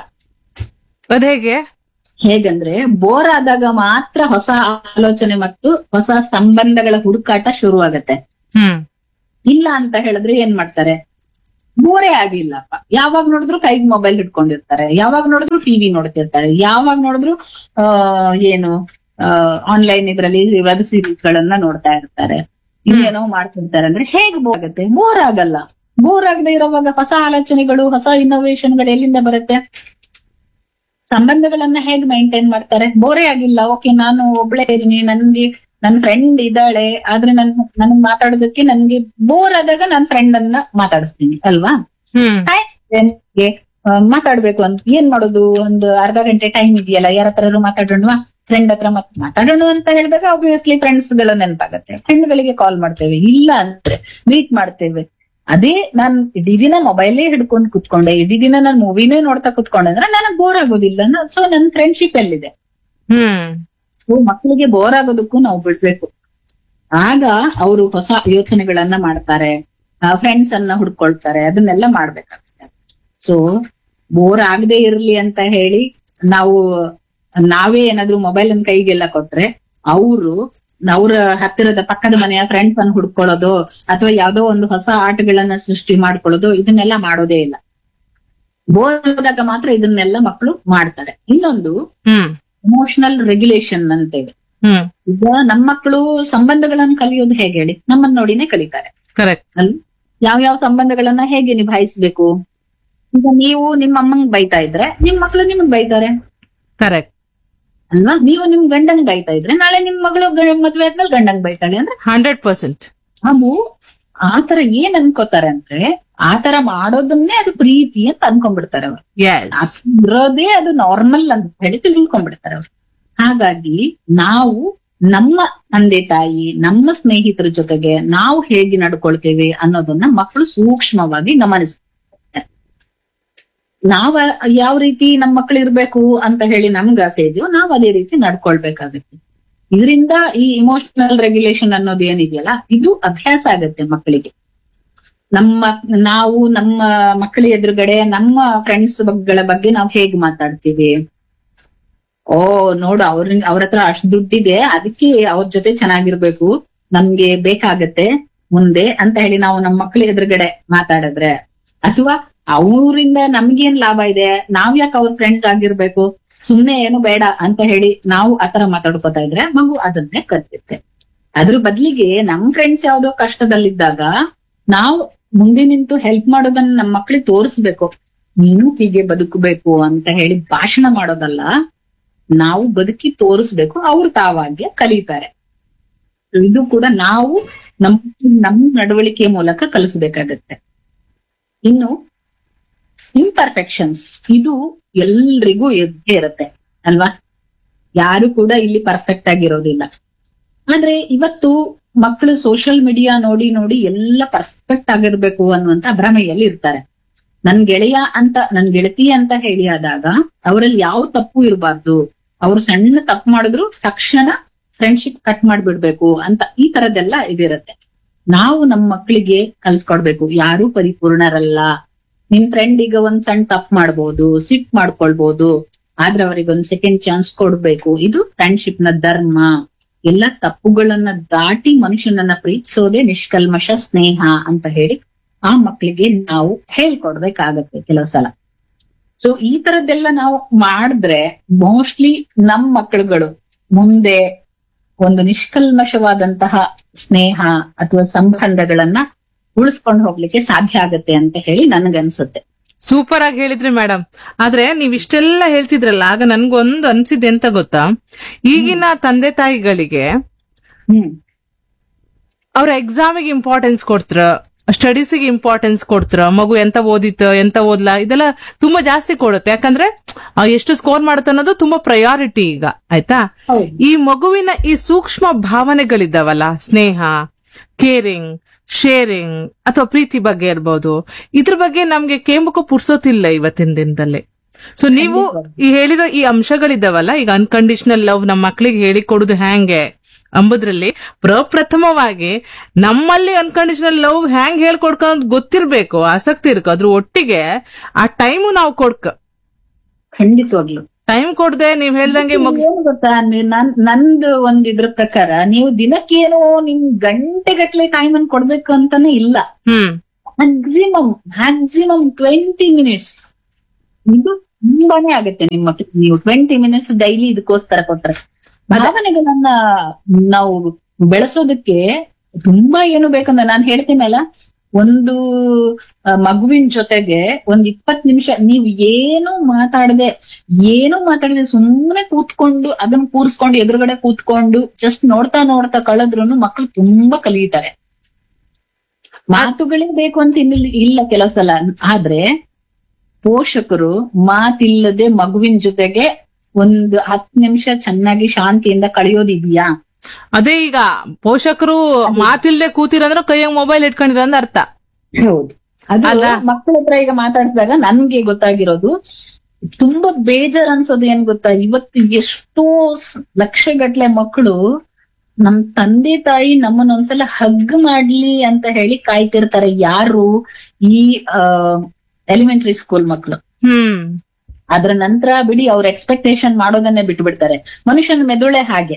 ಹೇಗಂದ್ರೆ ಬೋರ್ ಆದಾಗ ಮಾತ್ರ ಹೊಸ ಆಲೋಚನೆ ಮತ್ತು ಹೊಸ ಸಂಬಂಧಗಳ ಹುಡುಕಾಟ ಶುರು ಆಗತ್ತೆ. ಇಲ್ಲ ಅಂತ ಹೇಳಿದ್ರೆ ಏನ್ ಮಾಡ್ತಾರೆ, ಬೋರೇ ಆಗಿಲ್ಲಪ್ಪ. ಯಾವಾಗ ನೋಡಿದ್ರು ಕೈಗೆ ಮೊಬೈಲ್ ಹಿಡ್ಕೊಂಡಿರ್ತಾರೆ, ಯಾವಾಗ ನೋಡಿದ್ರು ಟಿವಿ ನೋಡ್ತಿರ್ತಾರೆ, ಯಾವಾಗ ನೋಡಿದ್ರು ಏನು ಆನ್ಲೈನ್ ಇದ್ರಲ್ಲಿ ವೆಬ್ ಸೀರೀಸ್ ಗಳನ್ನ ನೋಡ್ತಾ ಇರ್ತಾರೆ, ಇನ್ನೇನೋ ಮಾಡ್ತಿರ್ತಾರೆ. ಅಂದ್ರೆ ಹೇಗ್ ಬೋರ್ ಆಗುತ್ತೆ? ಬೋರ್ ಆಗಲ್ಲ. ಬೋರ್ ಆಗದೆ ಇರೋವಾಗ ಹೊಸ ಆಲೋಚನೆಗಳು, ಹೊಸ ಇನ್ನೋವೇಷನ್ ಗಳು ಎಲ್ಲಿಂದ ಬರುತ್ತೆ? ಸಂಬಂಧಗಳನ್ನ ಹೇಗ್ ಮೈಂಟೈನ್ ಮಾಡ್ತಾರೆ? ಬೋರೇ ಆಗಿಲ್ಲ. ಓಕೆ, ನಾನು ಒಬ್ಳೆ ಇದೀನಿ, ನನ್ಗೆ ನನ್ ಫ್ರೆಂಡ್ ಇದ್ದಾಳೆ, ಆದ್ರೆ ನನ್ ಮಾತಾಡೋದಕ್ಕೆ ನನ್ಗೆ ಬೋರ್ ಆದಾಗ ನನ್ ಫ್ರೆಂಡ್ ಅನ್ನ ಮಾತಾಡಿಸ್ತೀನಿ ಅಲ್ವಾ? ಮಾತಾಡ್ಬೇಕು ಅಂತ ಏನ್ ಮಾಡೋದು? ಒಂದು ಅರ್ಧ ಗಂಟೆ ಟೈಮ್ ಇದೆಯಲ್ಲ, ಯಾರ ಹತ್ರ ಮಾತಾಡೋಣ, ಫ್ರೆಂಡ್ ಹತ್ರ ಮಾತಾಡೋಣ ಅಂತ ಹೇಳಿದಾಗ ಆಬ್ವಿಯಸ್ಲಿ ಫ್ರೆಂಡ್ಸ್ ಗಳ ನೆನಪಾಗತ್ತೆ. ಫ್ರೆಂಡ್ ಗಳಿಗೆ ಕಾಲ್ ಮಾಡ್ತೇವೆ, ಇಲ್ಲ ಅಂದ್ರೆ ಮೀಟ್ ಮಾಡ್ತೇವೆ. ಅದೇ ನಾನ್ ಇಡೀ ದಿನ ಮೊಬೈಲೇ ಹಿಡ್ಕೊಂಡು ಕುತ್ಕೊಂಡೆ, ಇಡೀ ದಿನ ನಾನ್ ಮೂವಿನೇ ನೋಡ್ತಾ ಕುತ್ಕೊಂಡೆ ಅಂದ್ರೆ ನನಗ್ ಬೋರ್ ಆಗೋದಿಲ್ಲ. ಸೊ ನನ್ ಫ್ರೆಂಡ್ಶಿಪ್ ಎಲ್ಲಿದೆ? ಮಕ್ಕಳಿಗೆ ಬೋರ್ ಆಗೋದಕ್ಕೂ ನಾವು ಬಿಡ್ಬೇಕು. ಆಗ ಅವರು ಹೊಸ ಯೋಚನೆಗಳನ್ನ ಮಾಡ್ತಾರೆ, ಫ್ರೆಂಡ್ಸ್ ಅನ್ನ ಹುಡ್ಕೊಳ್ತಾರೆ, ಅದನ್ನೆಲ್ಲ ಮಾಡ್ಬೇಕಾಗುತ್ತೆ. ಸೊ ಬೋರ್ ಆಗದೆ ಇರ್ಲಿ ಅಂತ ಹೇಳಿ ನಾವೇ ಏನಾದ್ರು ಮೊಬೈಲ್ ಅನ್ನ ಕೈಗೆಲ್ಲ ಕೊಟ್ರೆ ಅವ್ರ ಹತ್ತಿರದ ಪಕ್ಕದ ಮನೆಯ ಫ್ರೆಂಡ್ಸ್ ಅನ್ನು ಹುಡ್ಕೊಳ್ಳೋದು ಅಥವಾ ಯಾವ್ದೋ ಒಂದು ಹೊಸ ಆಟಗಳನ್ನ ಸೃಷ್ಟಿ ಮಾಡ್ಕೊಳ್ಳೋದು ಇದನ್ನೆಲ್ಲ ಮಾಡೋದೇ ಇಲ್ಲ. ಬೋರ್ ಆದಾಗ ಮಾತ್ರ ಇದನ್ನೆಲ್ಲ ಮಕ್ಕಳು ಮಾಡ್ತಾರೆ. ಇನ್ನೊಂದು ಎಮೋಷನಲ್ ರೆಗ್ಯುಲೇಷನ್ ಅಂತೇವೆ. ಈಗ ನಮ್ಮ ಮಕ್ಕಳು ಸಂಬಂಧಗಳನ್ನ ಕಲಿಯೋದು ಹೇಗೆ ಹೇಳಿ? ನಮ್ಮನ್ನ ನೋಡಿನೇ ಕಲಿತಾರೆ. ಯಾವ್ಯಾವ ಸಂಬಂಧಗಳನ್ನ ಹೇಗೆ ನಿಭಾಯಿಸ್ಬೇಕು? ಈಗ ನೀವು ನಿಮ್ಮ ಅಮ್ಮಂಗ್ ಬೈತಾ ಇದ್ರೆ ನಿಮ್ ಮಕ್ಳು ನಿಮಗ್ ಬೈತಾರೆ, ಕರೆಕ್ಟ್ ಅಲ್ವಾ? ನೀವು ನಿಮ್ ಗಂಡಂಗ್ ಬೈತಾ ಇದ್ರೆ ನಾಳೆ ನಿಮ್ ಮಗಳು ಮದ್ವೆ ಆದ್ಮೇಲೆ ಗಂಡಂಗ್ ಬೈತಾಳೆ ಅಂದ್ರೆ 100%. ಅವು ಆತರ ಏನ್ ಅನ್ಕೋತಾರೆ ಅಂದ್ರೆ ಆತರ ಮಾಡೋದನ್ನೇ ಅದು ಪ್ರೀತಿ ಅಂತ ಅನ್ಕೊಂಡ್ಬಿಡ್ತಾರೆ ಅವ್ರು. ಇರೋದೇ ಅದು ನಾರ್ಮಲ್ ಅಂತ ಹೇಳಿ ತಿಳ್ಕೊಂಡ್ಬಿಡ್ತಾರೆ ಅವ್ರು. ಹಾಗಾಗಿ ನಾವು ನಮ್ಮ ತಂದೆ ತಾಯಿ, ನಮ್ಮ ಸ್ನೇಹಿತರ ಜೊತೆಗೆ ನಾವು ಹೇಗೆ ನಡ್ಕೊಳ್ತೇವೆ ಅನ್ನೋದನ್ನ ಮಕ್ಕಳು ಸೂಕ್ಷ್ಮವಾಗಿ ಗಮನಿಸ್ತಾರೆ. ನಾವ್ ಯಾವ ರೀತಿ ನಮ್ಮ ಮಕ್ಳು ಇರ್ಬೇಕು ಅಂತ ಹೇಳಿ ನಮ್ಗೆ ಆಸೆ ಇದೆಯೋ ನಾವು ಅದೇ ರೀತಿ ನಡ್ಕೊಳ್ಬೇಕಾಗತ್ತೆ. ಇದರಿಂದ ಈ ಇಮೋಷನಲ್ ರೆಗ್ಯುಲೇಷನ್ ಅನ್ನೋದು ಏನಿದೆಯಲ್ಲ ಇದು ಅಭ್ಯಾಸ ಆಗತ್ತೆ ಮಕ್ಕಳಿಗೆ. ನಾವು ನಮ್ಮ ಮಕ್ಕಳ ಎದುರುಗಡೆ ನಮ್ಮ ಫ್ರೆಂಡ್ಸ್ ಗಳ ಬಗ್ಗೆ ನಾವು ಹೇಗ್ ಮಾತಾಡ್ತೀವಿ, ನೋಡು ಅವ್ರ ಹತ್ರ ಅಷ್ಟ್ ದುಡ್ಡಿದೆ, ಅದಕ್ಕೆ ಅವ್ರ ಜೊತೆ ಚೆನ್ನಾಗಿರ್ಬೇಕು, ನಮ್ಗೆ ಬೇಕಾಗತ್ತೆ ಮುಂದೆ ಅಂತ ಹೇಳಿ ನಾವು ನಮ್ಮ ಮಕ್ಕಳ ಎದುರುಗಡೆ ಮಾತಾಡಿದ್ರೆ, ಅಥವಾ ಅವರಿಂದ ನಮ್ಗೇನ್ ಲಾಭ ಇದೆ, ನಾವ್ ಯಾಕೆ ಅವ್ರ ಫ್ರೆಂಡ್ ಆಗಿರ್ಬೇಕು, ಸುಮ್ನೆ ಏನು ಬೇಡ ಅಂತ ಹೇಳಿ ನಾವು ಆತರ ಮಾತಾಡ್ಕೋತಾ ಇದ್ರೆ ಮಗು ಅದನ್ನೇ ಕಲಿಯುತ್ತೆ. ಅದ್ರ ಬದ್ಲಿಗೆ ನಮ್ ಫ್ರೆಂಡ್ಸ್ ಯಾವ್ದೋ ಕಷ್ಟದಲ್ಲಿದ್ದಾಗ ನಾವು ಮುಂದೆ ನಿಂತು ಹೆಲ್ಪ್ ಮಾಡೋದನ್ನ ನಮ್ಮ ಮಕ್ಳಿಗೆ ತೋರಿಸ್ಬೇಕು. ನೀನು ಹೀಗೆ ಬದುಕಬೇಕು ಅಂತ ಹೇಳಿ ಭಾಷಣ ಮಾಡೋದಲ್ಲ, ನಾವು ಬದುಕಿ ತೋರಿಸ್ಬೇಕು. ಅವ್ರು ತಾವಾಗೆ ಕಲಿತಾರೆ. ಇದು ಕೂಡ ನಾವು ನಮ್ಮ ನಡವಳಿಕೆ ಮೂಲಕ ಕಲಿಸ್ಬೇಕಾಗತ್ತೆ. ಇನ್ನು ಇಂಪರ್ಫೆಕ್ಷನ್ಸ್, ಇದು ಎಲ್ರಿಗೂ ಎದ್ದೇ ಇರುತ್ತೆ ಅಲ್ವಾ? ಯಾರು ಕೂಡ ಇಲ್ಲಿ ಪರ್ಫೆಕ್ಟ್ ಆಗಿರೋದಿಲ್ಲ. ಆದ್ರೆ ಇವತ್ತು ಮಕ್ಕಳು ಸೋಷಿಯಲ್ ಮೀಡಿಯಾ ನೋಡಿ ನೋಡಿ ಎಲ್ಲ ಪರ್ಫೆಕ್ಟ್ ಆಗಿರ್ಬೇಕು ಅನ್ನುವಂತ ಭ್ರಮೆಯಲ್ಲಿ ಇರ್ತಾರೆ. ನನ್ ಗೆಳತಿ ಅಂತ ಹೇಳಿ ಆದಾಗ ಅವರಲ್ಲಿ ಯಾವ ತಪ್ಪು ಇರಬಾರ್ದು, ಅವ್ರು ಸಣ್ಣ ತಪ್ಪು ಮಾಡಿದ್ರು ತಕ್ಷಣ ಫ್ರೆಂಡ್ಶಿಪ್ ಕಟ್ ಮಾಡ್ಬಿಡ್ಬೇಕು ಅಂತ ಈ ತರದೆಲ್ಲ ಇದಿರತ್ತೆ. ನಾವು ನಮ್ಮ ಮಕ್ಕಳಿಗೆ ಕಲ್ಸ್ಕೊಡ್ಬೇಕು, ಯಾರು ಪರಿಪೂರ್ಣರಲ್ಲ. ನಿಮ್ ಫ್ರೆಂಡ್ ಈಗ ಒಂದ್ ಸಣ್ಣ ತಪ್ಪು ಮಾಡ್ಬೋದು, ಸಿಟ್ ಮಾಡ್ಕೊಳ್ಬಹುದು, ಆದ್ರೆ ಅವ್ರಿಗೆ ಒಂದ್ ಸೆಕೆಂಡ್ ಚಾನ್ಸ್ ಕೊಡ್ಬೇಕು. ಇದು ಫ್ರೆಂಡ್ಶಿಪ್ ನ ಧರ್ಮ. ಎಲ್ಲ ತಪ್ಪುಗಳನ್ನ ದಾಟಿ ಮನುಷ್ಯನನ್ನ ಪ್ರೀತಿಸೋದೇ ನಿಷ್ಕಲ್ಮಶ ಸ್ನೇಹ ಅಂತ ಹೇಳಿ ಆ ಮಕ್ಕಳಿಗೆ ನಾವು ಹೇಳ್ಕೊಡ್ಬೇಕಾಗತ್ತೆ ಕೆಲವು ಸಲ. ಸೊ ಈ ತರದ್ದೆಲ್ಲ ನಾವು ಮಾಡಿದ್ರೆ ಮೋಸ್ಟ್ಲಿ ನಮ್ ಮಕ್ಕಳುಗಳು ಮುಂದೆ ಒಂದು ನಿಷ್ಕಲ್ಮಶವಾದಂತಹ ಸ್ನೇಹ ಅಥವಾ ಸಂಬಂಧಗಳನ್ನ ಉಳಿಸ್ಕೊಂಡು ಹೋಗ್ಲಿಕ್ಕೆ ಸಾಧ್ಯ ಆಗತ್ತೆ ಅಂತ ಹೇಳಿ ನನ್ಗನ್ಸುತ್ತೆ. ಸೂಪರ್ ಆಗಿ ಹೇಳಿದ್ರಿ ಮೇಡಮ್. ಆದ್ರೆ ನೀವ್ ಇಷ್ಟೆಲ್ಲ ಹೇಳ್ತಿದ್ರಲ್ಲ, ಆಗ ನನ್ಗೊಂದು ಅನ್ಸಿದ್ದೆ ಎಂತ ಗೊತ್ತಾ, ಈಗಿನ ತಂದೆ ತಾಯಿಗಳಿಗೆ ಅವ್ರ ಎಕ್ಸಾಮಿಗೆ ಇಂಪಾರ್ಟೆನ್ಸ್ ಕೊಡ್ತಾರ, ಸ್ಟಡೀಸಿಗೆ ಇಂಪಾರ್ಟೆನ್ಸ್ ಕೊಡ್ತಾರ, ಮಗು ಎಂತ ಓದಿತ್ತು ಎಂತ ಓದ್ಲಾ ಇದೆಲ್ಲ ತುಂಬಾ ಜಾಸ್ತಿ ಕೊಡುತ್ತೆ. ಯಾಕಂದ್ರೆ ಎಷ್ಟು ಸ್ಕೋರ್ ಮಾಡುತ್ತೆ ಅನ್ನೋದು ತುಂಬಾ ಪ್ರಯಾರಿಟಿ ಈಗ, ಆಯ್ತಾ? ಈ ಮಗುವಿನ ಈ ಸೂಕ್ಷ್ಮ ಭಾವನೆಗಳಿದ್ದಾವಲ್ಲ, ಸ್ನೇಹ, ಕೇರಿಂಗ್, ಶೇರಿಂಗ್ ಅಥವಾ ಪ್ರೀತಿ ಬಗ್ಗೆ ಇರ್ಬೋದು, ಇದ್ರ ಬಗ್ಗೆ ನಮ್ಗೆ ಕೇಂಬಕ್ಕೂ ಪುರ್ಸೋತಿಲ್ಲ ಇವತ್ತಿನ ದಿನದಲ್ಲಿ. ಸೊ ನೀವು ಈ ಹೇಳಿರೋ ಈ ಅಂಶಗಳಿದ್ದಾವಲ್ಲ, ಈಗ ಅನ್ಕಂಡೀಷನಲ್ ಲವ್ ನಮ್ಮ ಮಕ್ಕಳಿಗೆ ಹೇಳಿಕೊಡುದು ಹ್ಯಾಂಗೆ ಅಂಬುದ್ರಲ್ಲಿ ಪ್ರಪ್ರಥಮವಾಗಿ ನಮ್ಮಲ್ಲಿ ಅನ್ಕಂಡೀಷನಲ್ ಲವ್ ಹ್ಯಾಂಗ್ ಹೇಳ್ಕೊಡ್ಕೋದ್ ಗೊತ್ತಿರ್ಬೇಕು, ಆಸಕ್ತಿ ಇರ್ಕೋ. ಅದ್ರ ಒಟ್ಟಿಗೆ ಆ ಟೈಮು ನಾವು ಖಂಡಿತವಾಗ್ಲು ಟೈಮ್ ಕೊಡದೆ ನೀವ್ ಹೇಳ್ದಂಗೆ ಏನು ಗೊತ್ತಾ, ನಂದು ಒಂದಿದ್ರ ಪ್ರಕಾರ ನೀವು ದಿನಕ್ಕೇನೋ ನಿಮ್ ಗಂಟೆಗಟ್ಲೆ ಟೈಮ್ ಅನ್ನು ಕೊಡ್ಬೇಕು ಅಂತಾನೆ ಇಲ್ಲ. Maximum 20 minutes. ಇದು ತುಂಬಾನೇ ಆಗುತ್ತೆ ನಿಮ್ಮ ನೀವು 20 ಮಿನಿಟ್ಸ್ ಡೈಲಿ ಇದಕ್ಕೋಸ್ಕರ ಕೊಟ್ರೆ. ಭಾವನೆಗಳನ್ನ ನಾವು ಬೆಳೆಸೋದಕ್ಕೆ ತುಂಬಾ ಏನು ಬೇಕಂದ್ರೆ ನಾನು ಹೇಳ್ತೀನಲ್ಲ, ಒಂದು ಮಗುವಿನ ಜೊತೆಗೆ 20 ನಿಮಿಷ ನೀವು ಏನು ಮಾತಾಡದೆ ಸುಮ್ಮನೆ ಕೂತ್ಕೊಂಡು ಅದನ್ನ ಕೂರಿಸ್ಕೊಂಡು ಎದುರುಗಡೆ ಕೂತ್ಕೊಂಡು ಜಸ್ಟ್ ನೋಡ್ತಾ ನೋಡ್ತಾ ಕಳೆದ್ರುನು ಮಕ್ಕಳು ತುಂಬಾ ಕಲಿತಾರೆ. ಮಾತುಗಳೇ ಬೇಕು ಅಂತ ಇಲ್ಲ ಕೆಲವು ಸಲ, ಆದ್ರೆ ಪೋಷಕರು ಮಾತಿಲ್ಲದೆ ಮಗುವಿನ ಜೊತೆಗೆ 10 ನಿಮಿಷ ಚೆನ್ನಾಗಿ ಶಾಂತಿಯಿಂದ ಕಳೆಯೋದಿದ್ಯಾ? ಅದೇ ಈಗ ಪೋಷಕರು ಮಾತಿಲ್ದೆ ಕೂತಿರಂದ್ರೆ ಕೈಯಾಗ ಮೊಬೈಲ್ ಇಟ್ಕೊಂಡಿರ ಅಂತ ಅರ್ಥ. ಹೌದು, ಅದು ಮಕ್ಕಳ ಹತ್ರ ಈಗ ಮಾತಾಡಿಸಿದಾಗ ನನ್ಗೆ ಗೊತ್ತಾಗಿರೋದು, ತುಂಬಾ ಬೇಜಾರ್ ಅನ್ಸೋದು ಏನ್ ಗೊತ್ತಾ, ಇವತ್ತು ಎಷ್ಟೋ ಲಕ್ಷಗಟ್ಲೆ ಮಕ್ಕಳು ನಮ್ ತಂದೆ ತಾಯಿ ನಮ್ಮನ್ನ ಒಂದ್ಸಲ ಹಗ್ ಮಾಡ್ಲಿ ಅಂತ ಹೇಳಿ ಕಾಯ್ತಿರ್ತಾರೆ. ಯಾರು? ಈ ಎಲಿಮೆಂಟರಿ ಸ್ಕೂಲ್ ಮಕ್ಕಳು. ಅದ್ರ ನಂತರ ಬಿಡಿ, ಅವ್ರ ಎಕ್ಸ್ಪೆಕ್ಟೇಷನ್ ಮಾಡೋದನ್ನೇ ಬಿಟ್ಟು ಬಿಡ್ತಾರೆ. ಮನುಷ್ಯನ ಮೆದುಳೆ ಹಾಗೆ,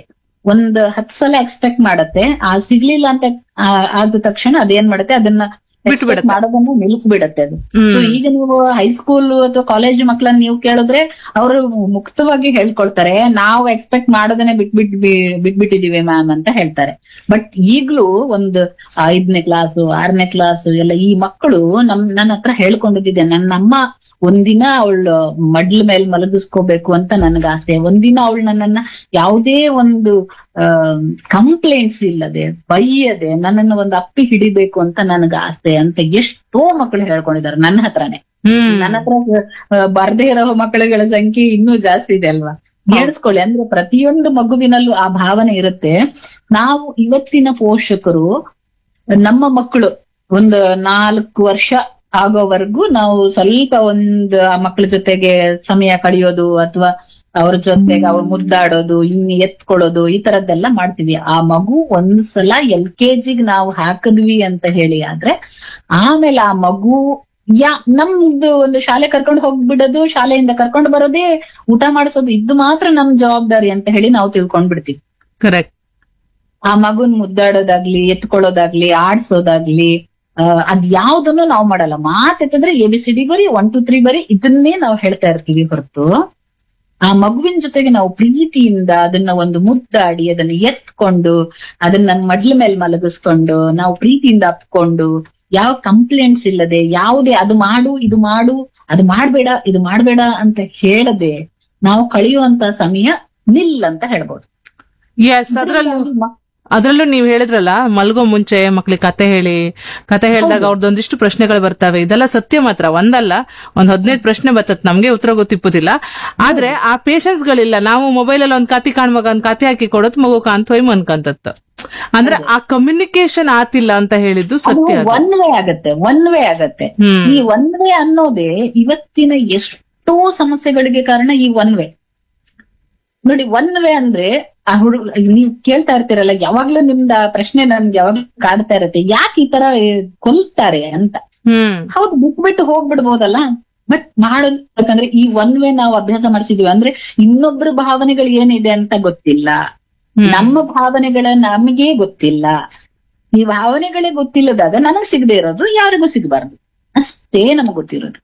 10 ಸಲ ಎಕ್ಸ್ಪೆಕ್ಟ್ ಮಾಡತ್ತೆ, ಸಿಗ್ಲಿಲ್ಲ ಅಂತ ಆದ ತಕ್ಷಣ ಅದೇನ್ ಮಾಡುತ್ತೆ, ಅದನ್ನ ಮಾಡೋದನ್ನ ನಿಲ್ಲಿಸ್ಬಿಡತ್ತೆ ಅದು. ಸೊ ಈಗ ನೀವು ಹೈಸ್ಕೂಲ್ ಅಥವಾ ಕಾಲೇಜ್ ಮಕ್ಕಳನ್ನ ನೀವು ಕೇಳಿದ್ರೆ ಅವರು ಮುಕ್ತವಾಗಿ ಹೇಳ್ಕೊಳ್ತಾರೆ, ನಾವು ಎಕ್ಸ್ಪೆಕ್ಟ್ ಮಾಡೋದನ್ನೇ ಬಿಟ್ಬಿಟ್ಟಿದೀವಿ ಮ್ಯಾಮ್ ಅಂತ ಹೇಳ್ತಾರೆ. ಬಟ್ ಈಗ್ಲೂ ಒಂದು 5ನೇ ಕ್ಲಾಸು 6ನೇ ಕ್ಲಾಸು ಎಲ್ಲ ಈ ಮಕ್ಕಳು ನನ್ನ ಹತ್ರ ಹೇಳ್ಕೊಂಡಿದ್ದೆ, ನನ್ನಮ್ಮ ಒಂದಿನ ಅವಳು ಮಡ್ಲ ಮೇಲೆ ಮಲಗಿಸ್ಕೋಬೇಕು ಅಂತ ನನ್ಗ ಆಸೆ, ಒಂದಿನ ಅವಳು ನನ್ನನ್ನ ಯಾವುದೇ ಒಂದು ಕಂಪ್ಲೇಂಟ್ಸ್ ಇಲ್ಲದೆ ಬೈಯದೆ ನನ್ನನ್ನು ಒಂದು ಅಪ್ಪಿ ಹಿಡಿಬೇಕು ಅಂತ ನನ್ಗ ಆಸೆ ಅಂತ ಎಷ್ಟೋ ಮಕ್ಕಳು ಹೇಳ್ಕೊಂಡಿದ್ದಾರೆ ನನ್ನ ಹತ್ರನೇ. ನನ್ನ ಹತ್ರ ಬರ್ದೇ ಇರೋ ಮಕ್ಕಳುಗಳ ಸಂಖ್ಯೆ ಇನ್ನೂ ಜಾಸ್ತಿ ಇದೆ ಅಲ್ವಾ? ಹೇಳ್ಸ್ಕೊಳ್ಳಿ, ಅಂದ್ರೆ ಪ್ರತಿಯೊಂದು ಮಗುವಿನಲ್ಲೂ ಆ ಭಾವನೆ ಇರುತ್ತೆ. ನಾವು ಇವತ್ತಿನ ಪೋಷಕರು ನಮ್ಮ ಮಕ್ಕಳು ಒಂದು 4 ವರ್ಷ ಆಗೋವರೆಗೂ ನಾವು ಸ್ವಲ್ಪ ಆ ಮಕ್ಕಳ ಜೊತೆಗೆ ಸಮಯ ಕಳೆಯೋದು ಅಥವಾ ಅವ್ರ ಜೊತೆಗೆ ಮುದ್ದಾಡೋದು, ಇನ್ನು ಎತ್ಕೊಳ್ಳೋದು, ಈ ತರದ್ದೆಲ್ಲ ಮಾಡ್ತೀವಿ. ಆ ಮಗು ಒಂದ್ಸಲ LKG ನಾವು ಹಾಕಿದ್ವಿ ಅಂತ ಹೇಳಿ ಆದ್ರೆ ಆಮೇಲೆ ಆ ಮಗು ನಮ್ದು ಒಂದು ಶಾಲೆ ಕರ್ಕೊಂಡು ಹೋಗ್ಬಿಡೋದು, ಶಾಲೆಯಿಂದ ಕರ್ಕೊಂಡು ಬರೋದೇ, ಊಟ ಮಾಡಿಸೋದು, ಇದು ಮಾತ್ರ ನಮ್ ಜವಾಬ್ದಾರಿ ಅಂತ ಹೇಳಿ ನಾವು ತಿಳ್ಕೊಂಡ್ಬಿಡ್ತೀವಿ. ಕರೆಕ್ಟ್. ಆ ಮಗುನ್ ಮುದ್ದಾಡೋದಾಗ್ಲಿ, ಎತ್ಕೊಳ್ಳೋದಾಗ್ಲಿ, ಆಡ್ಸೋದಾಗ್ಲಿ, ಅದ್ ಯಾವ್ದನ್ನು ನಾವು ಮಾಡಲ್ಲ. ಮಾತೆತ್ತಿದ್ರೆ ABCD ಬರೀ 1 2 3 ಬರೀ ಇದನ್ನೇ ನಾವು ಹೇಳ್ತಾ ಇರ್ತೀವಿ ಹೊರತು ಆ ಮಗುವಿನ ಜೊತೆಗೆ ನಾವು ಪ್ರೀತಿಯಿಂದ ಅದನ್ನ ಒಂದು ಮುದ್ದಾಡಿ ಅದನ್ನ ಎತ್ಕೊಂಡು ಅದನ್ನ ಮಡ್ಲ ಮೇಲೆ ಮಲಗಿಸ್ಕೊಂಡು ನಾವು ಪ್ರೀತಿಯಿಂದ ಅಪ್ಕೊಂಡು ಯಾವ ಕಂಪ್ಲೇಂಟ್ಸ್ ಇಲ್ಲದೆ ಯಾವುದೇ ಅದು ಮಾಡು ಇದು ಮಾಡು ಅದು ಮಾಡ್ಬೇಡ ಇದು ಮಾಡ್ಬೇಡ ಅಂತ ಹೇಳದೆ ನಾವು ಕಳೆಯುವಂತ ಸಮಯ ನಿಲ್ ಅಂತ ಹೇಳ್ಬೋದು. ಎಸ್, ಅದ್ರಲ್ಲೂ ನೀವ್ ಹೇಳಿದ್ರಲ್ಲ, ಮಲ್ಗೋ ಮುಂಚೆ ಮಕ್ಳಿಗೆ ಕತೆ ಹೇಳಿದಾಗ ಅವ್ರದ್ದೊಂದಿಷ್ಟು ಪ್ರಶ್ನೆಗಳು ಬರ್ತವೆ. ಇದೆಲ್ಲ ಸತ್ಯ ಮಾತ್ರ, ಒಂದಲ್ಲ 15 ಪ್ರಶ್ನೆ ಬರ್ತತ್, ನಮ್ಗೆ ಉತ್ತರ ಗೊತ್ತಿಪ್ಪುದಿಲ್ಲ. ಆದ್ರೆ ಆ ಪೇಶನ್ಸ್ ಗಳಿಲ್ಲ. ನಾವು ಮೊಬೈಲ್ ಅಲ್ಲಿ ಒಂದ್ ಕತೆ ಕಾಣ್ಮಗ ಒಂದ್ ಕತೆ ಹಾಕಿ ಕೊಡೋತ್ ಮಗು ಕಾಣ್ತೋಯ್ ಅನ್ಕಂತತ್. ಅಂದ್ರೆ ಆ ಕಮ್ಯುನಿಕೇಶನ್ ಆತಿಲ್ಲ ಅಂತ ಹೇಳಿದ್ದು ಸತ್ಯ. ಒನ್ ವೇ ಆಗತ್ತೆ. ಈ ಒನ್ ವೇ ಅನ್ನೋದೇ ಇವತ್ತಿನ ಎಷ್ಟೋ ಸಮಸ್ಯೆಗಳಿಗೆ ಕಾರಣ. ಈ ಒನ್ ವೇ ನೋಡಿ, ಒನ್ ವೇ ಅಂದ್ರೆ ಆ ನೀವ್ ಕೇಳ್ತಾ ಇರ್ತೀರಲ್ಲ, ಯಾವಾಗ್ಲೂ ನಿಮ್ದ ಪ್ರಶ್ನೆ ನನ್ಗೆ ಯಾವಾಗ್ಲೂ ಕಾಡ್ತಾ ಇರತ್ತೆ, ಯಾಕೆ ಈ ತರ ಕೊಲ್ತಾರೆ ಅಂತ. ಹೌದು, ಬಿಟ್ಬಿಟ್ಟು ಹೋಗ್ಬಿಡ್ಬೋದಲ್ಲ, ಬಟ್ ಮಾಡೋದು ಯಾಕಂದ್ರೆ ಈ ಒನ್ ವೇ ನಾವು ಅಭ್ಯಾಸ ಮಾಡಿಸಿದೀವಿ. ಅಂದ್ರೆ ಇನ್ನೊಬ್ರ ಭಾವನೆಗಳು ಏನಿದೆ ಅಂತ ಗೊತ್ತಿಲ್ಲ, ನಮ್ಮ ಭಾವನೆಗಳ ನಮಗೆ ಗೊತ್ತಿಲ್ಲ. ಈ ಭಾವನೆಗಳೇ ಗೊತ್ತಿಲ್ಲದಾಗ ನನಗ್ ಸಿಗದೆ ಇರೋದು ಯಾರಿಗೂ ಸಿಗಬಾರ್ದು, ಅಷ್ಟೇ ನಮಗ್ ಗೊತ್ತಿರೋದು.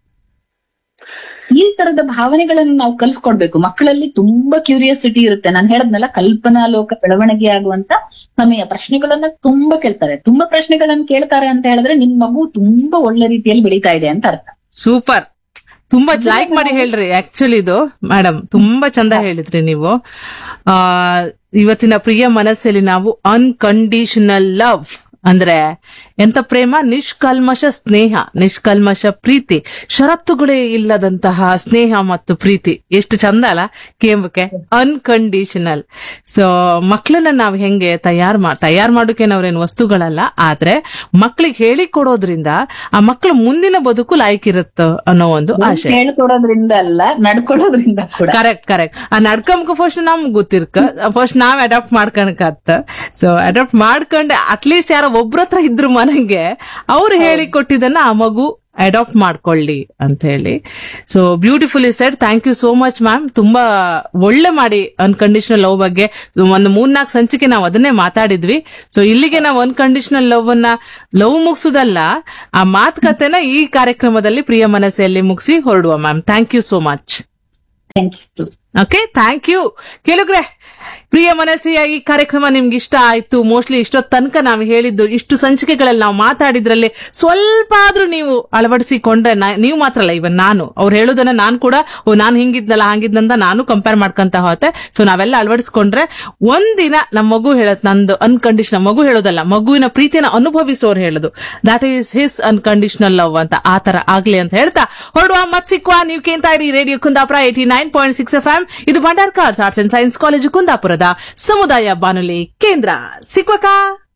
ಈ ತರದ ಭಾವನೆಗಳನ್ನು ನಾವು ಕಲ್ಸ್ಕೊಡ್ಬೇಕು. ಮಕ್ಕಳಲ್ಲಿ ತುಂಬಾ ಕ್ಯೂರಿಯಾಸಿಟಿ ಇರುತ್ತೆ. ನಾನು ಹೇಳದ್ನಲ್ಲ, ಕಲ್ಪನಾ ಲೋಕ ಬೆಳವಣಿಗೆ ಆಗುವಂತ ಸಮಯ. ಪ್ರಶ್ನೆಗಳನ್ನ ತುಂಬಾ ಕೇಳ್ತಾರೆ. ತುಂಬಾ ಪ್ರಶ್ನೆಗಳನ್ನ ಕೇಳ್ತಾರೆ ಅಂತ ಹೇಳಿದ್ರೆ ನಿಮ್ ಮಗು ತುಂಬಾ ಒಳ್ಳೆ ರೀತಿಯಲ್ಲಿ ಬೆಳೀತಾ ಇದೆ ಅಂತ ಅರ್ಥ. ಸೂಪರ್, ತುಂಬಾ ಲೈಕ್ ಮಾಡಿ ಹೇಳ್ರಿ. ಆಕ್ಚುಲಿ ಇದು ಮೇಡಮ್ ತುಂಬಾ ಚಂದ ಹೇಳಿದ್ರಿ ನೀವು. ಇವತ್ತಿನ ಪ್ರಿಯ ಮನಸ್ಸಲ್ಲಿ ನಾವು ಅನ್ಕಂಡೀಷನಲ್ ಲವ್ ಅಂದ್ರೆ ಎಂತ ಪ್ರೇಮ, ನಿಷ್ಕಲ್ಮಶ ಸ್ನೇಹ, ನಿಷ್ಕಲ್ಮಶ ಪ್ರೀತಿ, ಷರತ್ತುಗಳೇ ಇಲ್ಲದಂತಹ ಸ್ನೇಹ ಮತ್ತು ಪ್ರೀತಿ. ಎಷ್ಟು ಚಂದ ಅಲ್ಲ ಕೇಂಬಕ್ಕೆ, ಅನ್ಕಂಡೀಷನಲ್. ಸೊ ಮಕ್ಕಳನ್ನ ನಾವ್ ಹೆಂಗೆ ತಯಾರ್ ಮಾಡೋಕೆ ನಾವ್ರೇನು ವಸ್ತುಗಳಲ್ಲ, ಆದ್ರೆ ಮಕ್ಕಳಿಗೆ ಹೇಳಿ ಕೊಡೋದ್ರಿಂದ ಆ ಮಕ್ಕಳ ಮುಂದಿನ ಬದುಕು ಲಾಯ್ಕಿರುತ್ತ ಅನ್ನೋ ಒಂದು ಆಶೆ. ಹೇಳ್ಕೊಡೋದ್ರಿಂದ ಅಲ್ಲ, ನಡ್ಕೊಡೋದ್ರಿಂದ. ಕರೆಕ್ಟ್. ಆ ನಡ್ಕೊಂಬ ಫಸ್ಟ್ ನಮ್ಗೆ ಗೊತ್ತಿರ್ಕ, ಫಸ್ಟ್ ನಾವ್ ಅಡಾಪ್ಟ್ ಮಾಡ್ಕೊಳಕತ್ತ. ಸೊ ಅಡಾಪ್ಟ್ ಮಾಡ್ಕೊಂಡೆ ಅಟ್ಲೀಸ್ಟ್ ಯಾರೋ ಒಬ್ರ ಹತ್ರ ಇದ್ರು ಮನೆಗೆ, ಅವ್ರು ಹೇಳಿ ಕೊಟ್ಟಿದ್ದನ್ನ ಆ ಮಗು ಅಡಾಪ್ಟ್ ಮಾಡ್ಕೊಳ್ಳಿ ಅಂತ ಹೇಳಿ. So beautifully shed. Thank you so much ma'am. ತುಂಬಾ ಒಳ್ಳೆ ಮಾಡಿ ಅನ್ಕಂಡೀಷನಲ್ ಲವ್ ಬಗ್ಗೆ ಒಂದು 3-4 ಸಂಚಿಕೆ ನಾವು ಅದನ್ನೇ ಮಾತಾಡಿದ್ವಿ. ಸೊ ಇಲ್ಲಿಗೆ ನಾವು ಅನ್ಕಂಡೀಷನಲ್ ಲವ್ ಮುಗಿಸುದಲ್ಲ, ಆ ಮಾತುಕತೆನ ಈ ಕಾರ್ಯಕ್ರಮದಲ್ಲಿ ಪ್ರಿಯ ಮನಸ್ಸೆಯಲ್ಲಿ ಮುಗಿಸಿ ಹೊರಡುವ ma'am. Thank you so much. Thank you. Okay, thank you. ಕೇಳುಗ್ರೆ, ಪ್ರಿಯ ಮನಸ್ಸಿಯ ಈ ಕಾರ್ಯಕ್ರಮ ನಿಮ್ಗೆ ಇಷ್ಟ ಆಯ್ತು. ಮೋಸ್ಟ್ಲಿ ಇಷ್ಟೊತ್ತು ತನಕ ನಾವು ಹೇಳಿದ್ದು, ಇಷ್ಟು ಸಂಚಿಕೆಗಳಲ್ಲಿ ನಾವು ಮಾತಾಡಿದ್ರಲ್ಲಿ ಸ್ವಲ್ಪ ಆದ್ರೂ ನೀವು ಅಳವಡಿಸಿಕೊಂಡ್ರೆ, ನೀವು ಮಾತ್ರ ಅಲ್ಲ, ಇವನ್ ನಾನು ಅವ್ರು ಹೇಳೋದನ್ನ ನಾನು ಕೂಡ ನಾನು ಹಿಂಗಿದ್ನಲ್ಲ ಹಂಗಿದ್ನಂತ ನಾನು ಕಂಪೇರ್ ಮಾಡ್ಕೊಂತ ಹೋತೆ. ಸೊ ನಾವೆಲ್ಲ ಅಳವಡಿಸ್ಕೊಂಡ್ರೆ ಒಂದಿನ ನಮ್ಮ ಮಗು ಹೇಳತ್, ನಂದು ಅನ್ಕಂಡೀಷನಲ್ ಮಗು ಹೇಳೋದಲ್ಲ, ಮಗುವಿನ ಪ್ರೀತಿಯನ್ನು ಅನುಭವಿಸೋರು ಹೇಳೋದು, that is his unconditional love ಅಂತ. ಆ ತರ ಆಗ್ಲಿ ಅಂತ ಹೇಳ್ತಾ ಹೊರಡುವ. ಮತ್ ಸಿಕ್ವಾ. ನೀವು ಕೇಳ್ತಾ ಇರಿ ರೇಡಿಯೋ ಕುಂದಾಪುರ 89.6 FM. ಇದು Bhandarkars arts and science college ಕುಂದಾಪುರದ ಸಮುದಾಯ ಬಾನುಲಿ ಕೇಂದ್ರ. ಸಿಕ್ವಕಾ.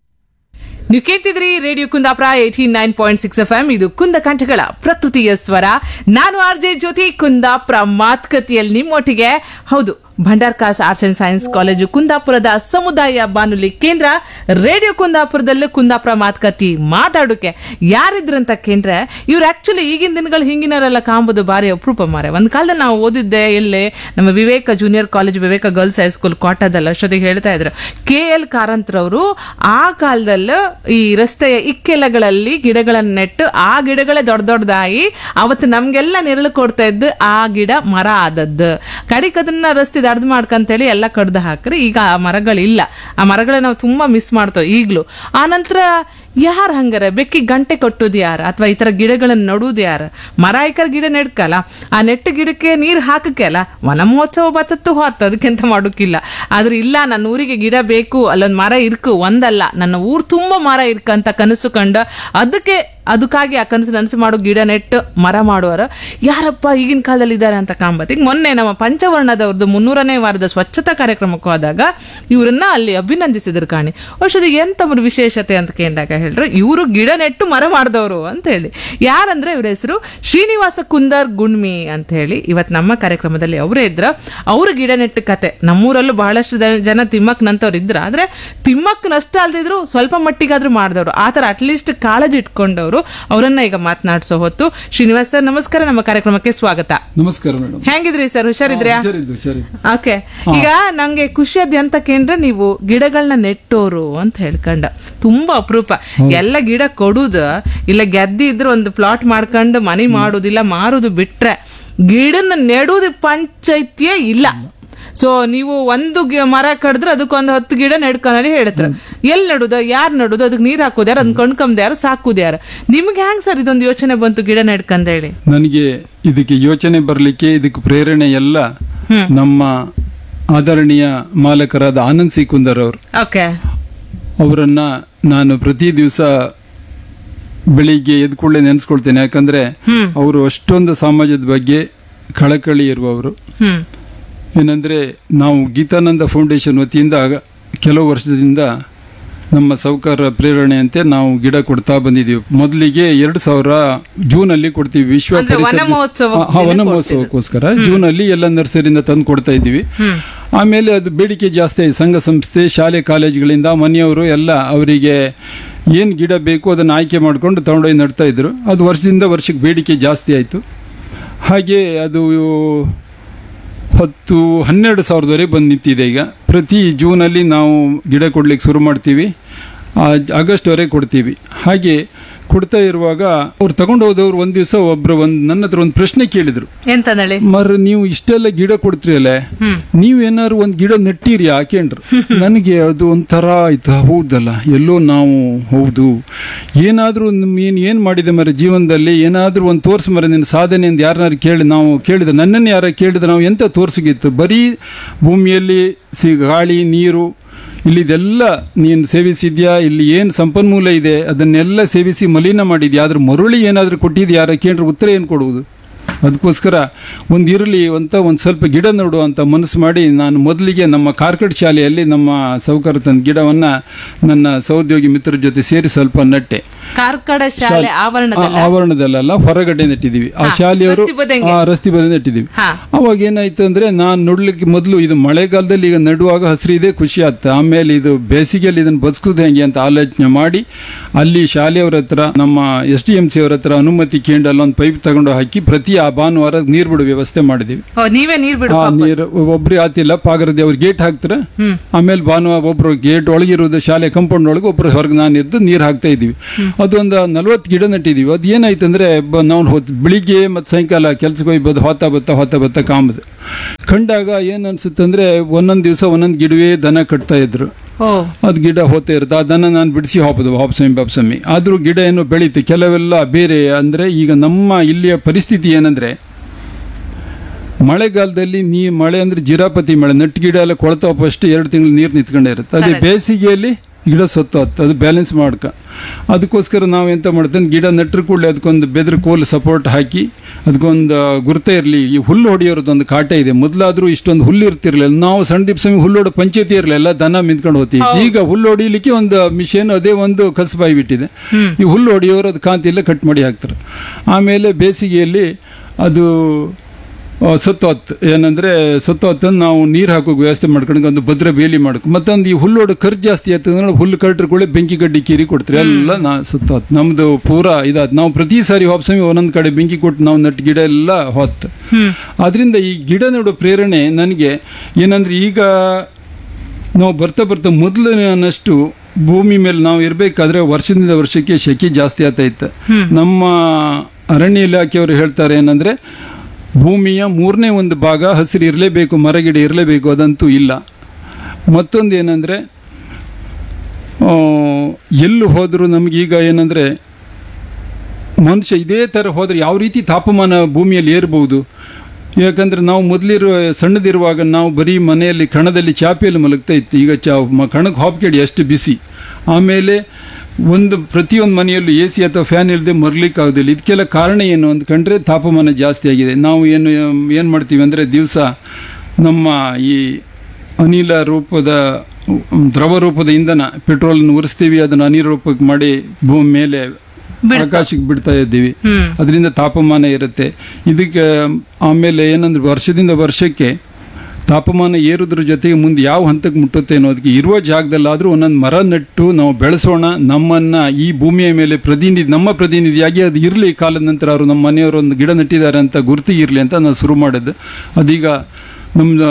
ನೀವು ಕೇಳ್ತಿದ್ರಿ ರೇಡಿಯೋ ಕುಂದಾಪುರ 89.6 FM. ಇದು ಕುಂದ ಕಂಠಗಳ ಪ್ರಕೃತಿಯ ಸ್ವರ. ನಾನು RJ ಜ್ಯೋತಿ. ಕುಂದಾಪುರ ಮಾತುಕತೆಯಲ್ಲಿ ನಿಮ್ಮೊಟ್ಟಿಗೆ. ಹೌದು, Bhandarkars arts and science college ಕುಂದಾಪುರದ ಸಮುದಾಯ ಬಾನುಲಿ ಕೇಂದ್ರ ರೇಡಿಯೋ ಕುಂದಾಪುರದಲ್ಲೂ ಕುಂದಾಪುರ ಮಾತುಕತೆ ಮಾತಾಡೋಕೆ ಯಾರಿದ್ರಂತ ಕೇಂದ್ರೆ, ಇವ್ರು ಆಕ್ಚುಲಿ ಈಗಿನ ದಿನಗಳು ಹಿಂಗಿನವರೆಲ್ಲ ಕಾಂಬುದು ಬಾರಿ ಅಪರೂಪ ಮಾರೆ. ಒಂದ್ ಕಾಲದಲ್ಲಿ ನಾವು ಓದಿದ್ದೆ ಎಲ್ಲೇ, ನಮ್ಮ ವಿವೇಕ ಜೂನಿಯರ್ ಕಾಲೇಜ್, ವಿವೇಕ ಗರ್ಲ್ಸ್ ಹೈಸ್ಕೂಲ್ ಕೋಟದಲ್ಲಿ ಅಷ್ಟೊತ್ತಿಗೆ ಹೇಳ್ತಾ ಇದ್ರು, KL ಕಾರಂತ್ರವರು ಆ ಕಾಲದಲ್ಲಿ ಈ ರಸ್ತೆಯ ಇಕ್ಕೆಲಗಳಲ್ಲಿ ಗಿಡಗಳನ್ನ ನೆಟ್ಟು ಆ ಗಿಡಗಳೇ ದೊಡ್ಡದಾಗಿ ಅವತ್ತು ನಮ್ಗೆಲ್ಲ ನೆರಳು ಕೊಡ್ತಾ ಇದ್ದು ಆ ಗಿಡ ಮರ ಆದದ್ದು. ಕಡಿಕ್ ಅದನ್ನ ರಸ್ತೆ ದಡ್ದು ಮಾಡ್ಕಂತೇಳಿ ಎಲ್ಲ ಕಡ್ದು ಹಾಕ್ರಿ. ಈಗ ಆ ಮರಗಳಿಲ್ಲ. ಆ ಮರಗಳನ್ನ ನಾವು ತುಂಬಾ ಮಿಸ್ ಮಾಡ್ತೇವೆ ಈಗ್ಲೂ. ಆ ನಂತರ ಯಾರು ಹಂಗಾರೆ ಬೆಕ್ಕಿ ಗಂಟೆ ಕಟ್ಟೋದು ಯಾರು, ಅಥವಾ ಈ ತರ ಗಿಡಗಳನ್ನ ನಡುವುದು ಯಾರು? ಮರ ಐಕರ್ ಗಿಡ ನೆಡ್ಕಲ್ಲ, ಆ ನೆಟ್ಟು ಗಿಡಕ್ಕೆ ನೀರು ಹಾಕಕ್ಕೆಲ್ಲ ವನ ಮಹೋತ್ಸವ ಬತ್ತತ್ತು ಹೊತ್ತು ಅದಕ್ಕೆಂತ ಮಾಡೋಕ್ಕಿಲ್ಲ. ಆದ್ರೆ ಇಲ್ಲ, ನನ್ನ ಊರಿಗೆ ಗಿಡ ಬೇಕು, ಅಲ್ಲೊಂದು ಮರ ಇರ್ಕು, ಒಂದಲ್ಲ ನನ್ನ ಊರ್ ತುಂಬಾ ಮರ ಇರ್ಕಂತ ಕನಸು ಕಂಡ ಅದಕ್ಕಾಗಿ ಆ ಕನಸು ನನಸು ಮಾಡೋ ಗಿಡ ನೆಟ್ಟು ಮರ ಮಾಡುವವರು ಯಾರಪ್ಪ ಈಗಿನ ಕಾಲದಲ್ಲಿ ಇದ್ದಾರೆ ಅಂತ ಕಾಂಬತ್. ಈಗ ಮೊನ್ನೆ ನಮ್ಮ ಪಂಚವರ್ಣದವ್ರದ್ದು 300ನೇ ವಾರದ ಸ್ವಚ್ಛತಾ ಕಾರ್ಯಕ್ರಮಕ್ಕೂ ಹೋದಾಗ ಇವರನ್ನ ಅಲ್ಲಿ ಅಭಿನಂದಿಸಿದ್ರು ಕಾಣಿ. ಔಷಧಿಗೆ ಎಂತ ವಿಶೇಷತೆ ಅಂತ ಕೇಳಿದಾಗ ಹೇಳ್ರೆ, ಇವರು ಗಿಡ ನೆಟ್ಟು ಮರ ಮಾಡಿದವರು ಅಂತ ಹೇಳಿ. ಯಾರಂದ್ರೆ ಇವ್ರ ಹೆಸರು ಶ್ರೀನಿವಾಸ ಕುಂದರ್ ಗುಣ್ಮಿ ಅಂತ ಹೇಳಿ. ಇವತ್ತು ನಮ್ಮ ಕಾರ್ಯಕ್ರಮದಲ್ಲಿ ಅವರೇ ಇದ್ರ. ಅವರು ಗಿಡ ನೆಟ್ಟು ಕತೆ. ನಮ್ಮೂರಲ್ಲೂ ಬಹಳಷ್ಟು ಜನ ತಿಮ್ಮಕ್ನಂತವ್ರು ಇದ್ರ, ಆದ್ರೆ ತಿಮ್ಮಕ್ನಷ್ಟ ಅಲ್ದಿದ್ರು ಸ್ವಲ್ಪ ಮಟ್ಟಿಗಾದ್ರೂ ಮಾಡಿದವರು. ಆ ತರ ಅಟ್ಲೀಸ್ಟ್ ಕಾಳಜಿ ಇಟ್ಕೊಂಡವ್ರು. ಅವರನ್ನ ಈಗ ಮಾತನಾಡಿಸೋ ಹೊತ್ತು. ಶ್ರೀನಿವಾಸ್ ಸರ್ ನಮಸ್ಕಾರ, ನಮ್ಮ ಕಾರ್ಯಕ್ರಮಕ್ಕೆ ಸ್ವಾಗತ. ನಮಸ್ಕಾರ ಮೇಡಮ್. ಹೆಂಗಿದ್ರಿ ಸರ್? ಹುಷಾರಿದ್ರ್ಯಾ? ಓಕೆ. ಈಗ ನಂಗೆ ಖುಷಿ ಅದ್ ಅಂತ ಕೇಂದ್ರೆ, ನೀವು ಗಿಡಗಳನ್ನ ನೆಟ್ಟೋರು ಅಂತ ಹೇಳ್ಕೊಂಡ ತುಂಬಾ ಅಪರೂಪ. ಎಲ್ಲ ಗಿಡ ಕೊಡುದು ಇಲ್ಲ, ಗೆದ್ದಿ ಇದ್ರೆ ಒಂದು ಪ್ಲಾಟ್ ಮಾಡ್ಕೊಂಡು ಮನೆ ಮಾಡುದಿಲ್ಲ, ಮಾರುದು ಬಿಟ್ರೆ ಗಿಡನ ನೆಡುವುದು ಪಂಚಾಯ್ತಿಯೇ ಇಲ್ಲ. ಸೊ ನೀವು ಒಂದು ಮರ ಕಡಿದ್ರೆ ಅದಕ್ಕೊಂದು 10 ಗಿಡ ನೆಡ್ಕೊಂಡಿ ಹೇಳ್ತಾರೆ. ಎಲ್ಲಿ ನಡುದು, ಯಾರು ನಡುದು, ಅದಕ್ಕೆ ನೀರ್ ಹಾಕೋದು ಯಾರು, ಅದನ್ನ ಕೊಂಡ್ಕೊಂಡ್ ಯಾರು, ಸಾಕುದು ಯಾರು? ನಿಮ್ಗೆ ಹೆಂಗ್ ಸರ್ ಇದೊಂದು ಯೋಚನೆ ಬಂತು ಗಿಡ ನೆಡ್ಕಂತ ಹೇಳಿ? ನನಗೆ ಇದಕ್ಕೆ ಯೋಚನೆ ಬರ್ಲಿಕ್ಕೆ ಇದಕ್ಕೆ ಪ್ರೇರಣೆ ಎಲ್ಲ ನಮ್ಮ ಆದರಣೀಯ ಮಾಲಕರಾದ ಆನಂದ್ ಸಿ ಕುಂದರ್ ಅವರು. ಓಕೆ. ಅವರನ್ನ ನಾನು ಪ್ರತಿ ದಿವಸ ಬೆಳಿಗ್ಗೆ ಎದ್ಕೊಳ್ಳೆ ನೆನೆಸ್ಕೊಳ್ತೇನೆ. ಯಾಕಂದ್ರೆ ಅವರು ಅಷ್ಟೊಂದು ಸಮಾಜದ ಬಗ್ಗೆ ಕಳಕಳಿ ಇರುವವರು. ಏನಂದ್ರೆ, ನಾವು ಗೀತಾನಂದ ಫೌಂಡೇಶನ್ ವತಿಯಿಂದ ಕೆಲವು ವರ್ಷದಿಂದ ನಮ್ಮ ಸೌಕರ್ಯ ಪ್ರೇರಣೆಯಂತೆ ನಾವು ಗಿಡ ಕೊಡ್ತಾ ಬಂದಿದ್ದೀವಿ. ಮೊದಲಿಗೆ 2000 ಜೂನಲ್ಲಿ ಕೊಡ್ತೀವಿ, ವಿಶ್ವ ವನ ಮಹೋತ್ಸವಕ್ಕೋಸ್ಕರ ಜೂನಲ್ಲಿ ಎಲ್ಲ ನರ್ಸರಿಯಿಂದ ತಂದು ಕೊಡ್ತಾ ಇದ್ದೀವಿ. ಆಮೇಲೆ ಅದು ಬೇಡಿಕೆ ಜಾಸ್ತಿ ಆಯ್ತು. ಸಂಘ ಸಂಸ್ಥೆ, ಶಾಲೆ ಕಾಲೇಜುಗಳಿಂದ ಮನೆಯವರು ಎಲ್ಲ ಅವರಿಗೆ ಏನು ಗಿಡ ಬೇಕು ಅದನ್ನು ಆಯ್ಕೆ ಮಾಡಿಕೊಂಡು ತಗೊಂಡೋಗಿ ನಡ್ತಾ ಇದ್ರು. ಅದು ವರ್ಷದಿಂದ ವರ್ಷಕ್ಕೆ ಬೇಡಿಕೆ ಜಾಸ್ತಿ ಆಯಿತು. ಹಾಗೆ ಅದು 10-12 ಸಾವಿರದವರೆಗೆ ಬಂದು ನಿಂತಿದೆ. ಈಗ ಪ್ರತಿ ಜೂನಲ್ಲಿ ನಾವು ಗಿಡ ಕೊಡ್ಲಿಕ್ಕೆ ಶುರು ಮಾಡ್ತೀವಿ, ಆಗಸ್ಟ್ವರೆಗೆ ಕೊಡ್ತೀವಿ. ಹಾಗೆ ಕೊಡ್ತಾ ಇರುವಾಗ ಅವ್ರು ತಗೊಂಡು ಹೋದವ್ರು ಒಂದ್ ದಿವಸ ನನ್ನ ಹತ್ರ ಒಂದು ಪ್ರಶ್ನೆ ಕೇಳಿದ್ರು. ನೀವು ಇಷ್ಟೆಲ್ಲ ಗಿಡ ಕೊಡ್ತೀರಲ್ಲ, ನೀವೇನಾದ್ರು ಒಂದ್ ಗಿಡ ನೆಟ್ಟಿರಿ ಹಾಕೇಂಡ್ರು. ನನಗೆ ಅದು ಒಂಥರ ಆಯ್ತು. ಹೌದಲ್ಲ, ಎಲ್ಲೋ ನಾವು ಹೌದು, ಏನಾದ್ರೂ ಏನ್ ಮಾಡಿದೆ ಮರ ಜೀವನದಲ್ಲಿ, ಏನಾದ್ರೂ ಒಂದು ತೋರ್ಸು ಮರ ನಿನ್ನ ಸಾಧನೆ ಅಂತ ಯಾರನ್ನಾರು ನಾವು ಕೇಳಿದ್ರೆ, ನನ್ನನ್ನು ಯಾರ ಕೇಳಿದ್ರೆ ನಾವು ಎಂತ ತೋರ್ಸಿಗಿತ್ತು? ಬರೀ ಭೂಮಿಯಲ್ಲಿ ಗಾಳಿ ನೀರು ಇಲ್ಲಿದೆಲ್ಲ ನೀನು ಸೇವಿಸಿದ್ಯಾ, ಇಲ್ಲಿ ಏನು ಸಂಪನ್ಮೂಲ ಇದೆ ಅದನ್ನೆಲ್ಲ ಸೇವಿಸಿ ಮಲಿನ ಮಾಡಿದ್ಯಾ, ಆದ್ರೆ ಮರುಳಿ ಏನಾದರೂ ಕೊಟ್ಟಿದ್ಯಾ ಯಾರ ಕೇಂದ್ರ ಉತ್ತರ ಏನು ಕೊಡುವುದು? ಅದಕ್ಕೋಸ್ಕರ ಒಂದು ಇರಲಿ ಅಂತ ಒಂದು ಸ್ವಲ್ಪ ಗಿಡ ನೆಡುವ ಅಂತ ಮನಸ್ಸು ಮಾಡಿ ನಾನು ಮೊದಲಿಗೆ ನಮ್ಮ ಕಾರ್ಕಟ್ ಶಾಲೆಯಲ್ಲಿ ನಮ್ಮ ಸೌಕರ್ಯ ತಂದ ಗಿಡವನ್ನ ನನ್ನ ಸಹೋದ್ಯೋಗಿ ಮಿತ್ರರ ಜೊತೆ ಸೇರಿ ಸ್ವಲ್ಪ ನಟ್ಟೆ. ಕಾರ್ಕಳ ಶಾಲೆ ಆವರಣದಲ್ಲ, ಹೊರಗಡೆ ನೆಟ್ಟಿದೀವಿ. ಆ ಶಾಲೆಯವರು ರಸ್ತೆ ಬದಿ ನೆಟ್ಟಿದೀವಿ. ಅವಾಗ ಏನಾಯ್ತು ಅಂದ್ರೆ ನಾನು ನೋಡ್ಲಿಕ್ಕೆ ಮೊದಲು ಇದು ಮಳೆಗಾಲದಲ್ಲಿ ಈಗ ನೆಡುವಾಗ ಹಸಿರಿದೆ, ಖುಷಿ ಆಗ್ತದೆ. ಆಮೇಲೆ ಇದು ಬೇಸಿಗೆಯಲ್ಲಿ ಇದನ್ನು ಬದುಕುದು ಹೆಂಗೆ ಅಂತ ಆಲೋಚನೆ ಮಾಡಿ ಅಲ್ಲಿ ಶಾಲೆಯವರ ಹತ್ರ ನಮ್ಮ SDMC ಅವರ ಹತ್ರ ಅನುಮತಿ ಕೇಂದ್ರ ಅಲ್ಲೊಂದು ಪೈಪ್ ತಗೊಂಡು ಹಾಕಿ ಪ್ರತಿ ಆ ಭಾನುವಾರ ನೀರು ಬಿಡುವ ವ್ಯವಸ್ಥೆ ಮಾಡಿದೀವಿ. ನೀರು ಒಬ್ರು ಆತಿಲ್ಲ, ಪಾಗರದಿ ಅವ್ರು ಗೇಟ್ ಹಾಕ್ತಾರೆ. ಆಮೇಲೆ ಭಾನುವಾರ ಒಬ್ರು ಗೇಟ್ ಒಳಗಿರೋದು ಶಾಲೆ ಕಾಂಪೌಂಡ್ ಒಳಗೆ, ಒಬ್ರು ಹೊರಗೆ ನಾನು ಇದ್ದು ನೀರು ಹಾಕ್ತಾ ಇದ್ದೀವಿ. ಅದೊಂದು 40 ಗಿಡ ನೆಟ್ಟಿದೀವಿ. ಅದು ಏನಾಯ್ತಂದ್ರೆ ನಾವು ಬೆಳಿಗ್ಗೆ ಮತ್ತು ಸಾಯಂಕಾಲ ಕೆಲ್ಸಕ್ಕೆ ಹೋಗಿ ಹೊತ್ತ ಬತ್ತ ಕಾಮದು ಕಂಡಾಗ ಏನ್ ಅನ್ಸುತ್ತಂದ್ರೆ ಒಂದೊಂದ್ ದಿವಸ ಒಂದೊಂದ್ ಗಿಡವೇ ದನ ಕಟ್ತಾ ಇದ್ರು. ಅದ್ ಗಿಡ ಹೋಗ್ತಾ ಇರುತ್ತೆ. ಆ ದನ ನಾನು ಬಿಡಿಸಿ ಹಾಪದು ಬಾಪ್ಸಮ್ಮಿ. ಆದ್ರೂ ಗಿಡ ಏನು ಬೆಳೀತು. ಕೆಲವೆಲ್ಲ ಬೇರೆ ಅಂದ್ರೆ ಈಗ ನಮ್ಮ ಇಲ್ಲಿಯ ಪರಿಸ್ಥಿತಿ ಏನಂದ್ರೆ ಮಳೆಗಾಲದಲ್ಲಿ ಮಳೆ ಅಂದ್ರೆ ಜಿರಾಪತಿ ಮಳೆ, ನಟ್ಟು ಗಿಡ ಎಲ್ಲ ಕೊಳ್ತಾ ಫಸ್ಟ್ 2 ತಿಂಗಳು ನೀರು ನಿಂತ್ಕೊಂಡೇ ಇರುತ್ತೆ. ಅದೇ ಬೇಸಿಗೆಯಲ್ಲಿ ಗಿಡ ಸೊತ್ತು ಅದು ಬ್ಯಾಲೆನ್ಸ್ ಮಾಡ್ಕ. ಅದಕ್ಕೋಸ್ಕರ ನಾವು ಎಂತ ಮಾಡ್ತೇವೆ, ಗಿಡ ನೆಟ್ಟರು ಕೂಡಲೇ ಅದಕ್ಕೊಂದು ಬೆದ್ರ ಕೋಲು ಸಪೋರ್ಟ್ ಹಾಕಿ ಅದಕ್ಕೊಂದು ಗುರುತ ಇರಲಿ. ಈ ಹುಲ್ಲು ಹೊಡೆಯೋರದೊಂದು ಕಾಟ ಇದೆ. ಮೊದಲಾದ್ರೂ ಇಷ್ಟೊಂದು ಹುಲ್ಲು ಇರ್ತಿರ್ಲಿಲ್ಲ. ನಾವು ಸಣ್ಣ ದಿಪ್ಸಮಿ ಹುಲ್ಲು ಹೊಡೋ ಪಂಚಾಯತಿ ಇರಲಿಲ್ಲ, ದನ ಮಿಂತ್ಕೊಂಡು ಹೋಗ್ತೀವಿ. ಈಗ ಹುಲ್ಲು ಹೊಡಿಲಿಕ್ಕೆ ಒಂದು ಮಿಷನ್, ಅದೇ ಒಂದು ಕಸಬಾಯಿ ಬಿಟ್ಟಿದೆ. ಈ ಹುಲ್ಲು ಹೊಡೆಯೋರು ಅದು ಕಾಂತಿಲ್ಲ ಕಟ್ ಮಾಡಿ ಹಾಕ್ತಾರೆ. ಆಮೇಲೆ ಬೇಸಿಗೆಯಲ್ಲಿ ಅದು ಸತ್ತೊತ್ತು ಏನಂದ್ರೆ ಸತ್ತೊತ್ತನ್ನು ನಾವು ನೀರು ಹಾಕೋಕೆ ವ್ಯವಸ್ಥೆ ಮಾಡ್ಕೊಂಡು ಒಂದು ಭದ್ರ ಬೇಲಿ ಮಾಡ್ಕೊ. ಮತ್ತೊಂದು ಈ ಹುಲ್ಲೋಡು ಖರ್ಚು ಜಾಸ್ತಿ ಆಗ್ತದೆ. ಹುಲ್ಲು ಕಟ್ಟ್ರೆ ಬೆಂಕಿ ಗಡ್ಡಿ ಕೀರಿ ಕೊಡ್ತಾರೆ ಎಲ್ಲ. ಸತ್ತೊತ್ತು ನಮ್ದು ಪೂರಾ ಇದಾದ್. ನಾವು ಪ್ರತಿ ಸಾರಿ ವಾಪಸ್ಸಮಿ ಒಂದೊಂದ್ ಕಡೆ ಬೆಂಕಿ ಕೊಟ್ಟು ನಾವು ನಟ್ಟು ಗಿಡ ಎಲ್ಲ ಹೊತ್ತು. ಆದ್ರಿಂದ ಈ ಗಿಡ ನೆಡೋ ಪ್ರೇರಣೆ ನನಗೆ ಏನಂದ್ರೆ ಈಗ ನಾವು ಬರ್ತಾ ಮೊದಲಿನಷ್ಟು ಭೂಮಿ ಮೇಲೆ ನಾವು ಇರಬೇಕಾದ್ರೆ ವರ್ಷದಿಂದ ವರ್ಷಕ್ಕೆ ಶೆಕೆ ಜಾಸ್ತಿ ಆಗ್ತಾ ಇತ್ತು. ನಮ್ಮ ಅರಣ್ಯ ಇಲಾಖೆಯವರು ಹೇಳ್ತಾರೆ ಏನಂದ್ರೆ ಭೂಮಿಯ 1/3 ಭಾಗ ಹಸಿರು ಇರಲೇಬೇಕು, ಮರಗಿಡ ಇರಲೇಬೇಕು. ಅದಂತೂ ಇಲ್ಲ. ಮತ್ತೊಂದು ಏನಂದರೆ ಎಲ್ಲೂ ಹೋದರೂ ನಮಗೀಗ ಏನಂದರೆ ಮನುಷ್ಯ ಇದೇ ಥರ ಹೋದರೆ ಯಾವ ರೀತಿ ತಾಪಮಾನ ಭೂಮಿಯಲ್ಲಿ ಏರ್ಬೋದು. ಯಾಕಂದರೆ ನಾವು ಸಣ್ಣದಿರುವಾಗ ನಾವು ಬರೀ ಮನೆಯಲ್ಲಿ ಕಣದಲ್ಲಿ ಚಾಪೆಯಲ್ಲಿ ಮಲಗ್ತಾ ಇತ್ತು. ಈಗ ಕಣಕ್ಕೆ ಹಾಪ್ಕೇಡಿ ಎಷ್ಟು ಬಿಸಿ. ಆಮೇಲೆ ಪ್ರತಿಯೊಂದು ಮನೆಯಲ್ಲೂ AC ಅಥವಾ ಫ್ಯಾನ್ ಇಲ್ಲದೆ ಮರಲಿಕ್ಕೆ ಆಗೋದಿಲ್ಲ. ಇದಕ್ಕೆಲ್ಲ ಕಾರಣ ಏನು ಅಂದ್ಕೊಂಡ್ರೆ ತಾಪಮಾನ ಜಾಸ್ತಿ ಆಗಿದೆ. ನಾವು ಏನು ಮಾಡ್ತೀವಿ ಅಂದರೆ ದಿವಸ ನಮ್ಮ ಈ ಅನಿಲ ರೂಪದ ದ್ರವ ರೂಪದ ಇಂಧನ ಪೆಟ್ರೋಲನ್ನು ಉರಿಸ್ತೀವಿ, ಅದನ್ನು ಅನಿಲ ರೂಪಕ್ಕೆ ಮಾಡಿ ಭೂಮಿ ಮೇಲೆ ಆಕಾಶಕ್ಕೆ ಬಿಡ್ತಾ ಇದ್ದೀವಿ. ಅದರಿಂದ ತಾಪಮಾನ ಇರುತ್ತೆ. ಇದಕ್ಕೆ ಆಮೇಲೆ ಏನಂದ್ರೆ ವರ್ಷದಿಂದ ವರ್ಷಕ್ಕೆ ತಾಪಮಾನ ಏರೋದ್ರ ಜೊತೆಗೆ ಮುಂದೆ ಯಾವ ಹಂತಕ್ಕೆ ಮುಟ್ಟುತ್ತೆ ಅನ್ನೋದಕ್ಕೆ ಇರುವ ಜಾಗದಲ್ಲಾದರೂ ಒಂದೊಂದು ಮರ ನೆಟ್ಟು ನಾವು ಬೆಳೆಸೋಣ. ನಮ್ಮನ್ನ ಈ ಭೂಮಿಯ ಮೇಲೆ ನಮ್ಮ ಪ್ರತಿನಿಧಿಯಾಗಿ ಅದು ಇರಲಿ. ಕಾಲದ ನಂತರ ಅವರು ನಮ್ಮ ಮನೆಯವರು ಒಂದು ಗಿಡ ನೆಟ್ಟಿದ್ದಾರೆ ಅಂತ ಗುರುತಿಗಿರಲಿ ಅಂತ ನಾನು ಶುರು ಮಾಡಿದ್ದು. ಅದೀಗ ನಮ್ಮ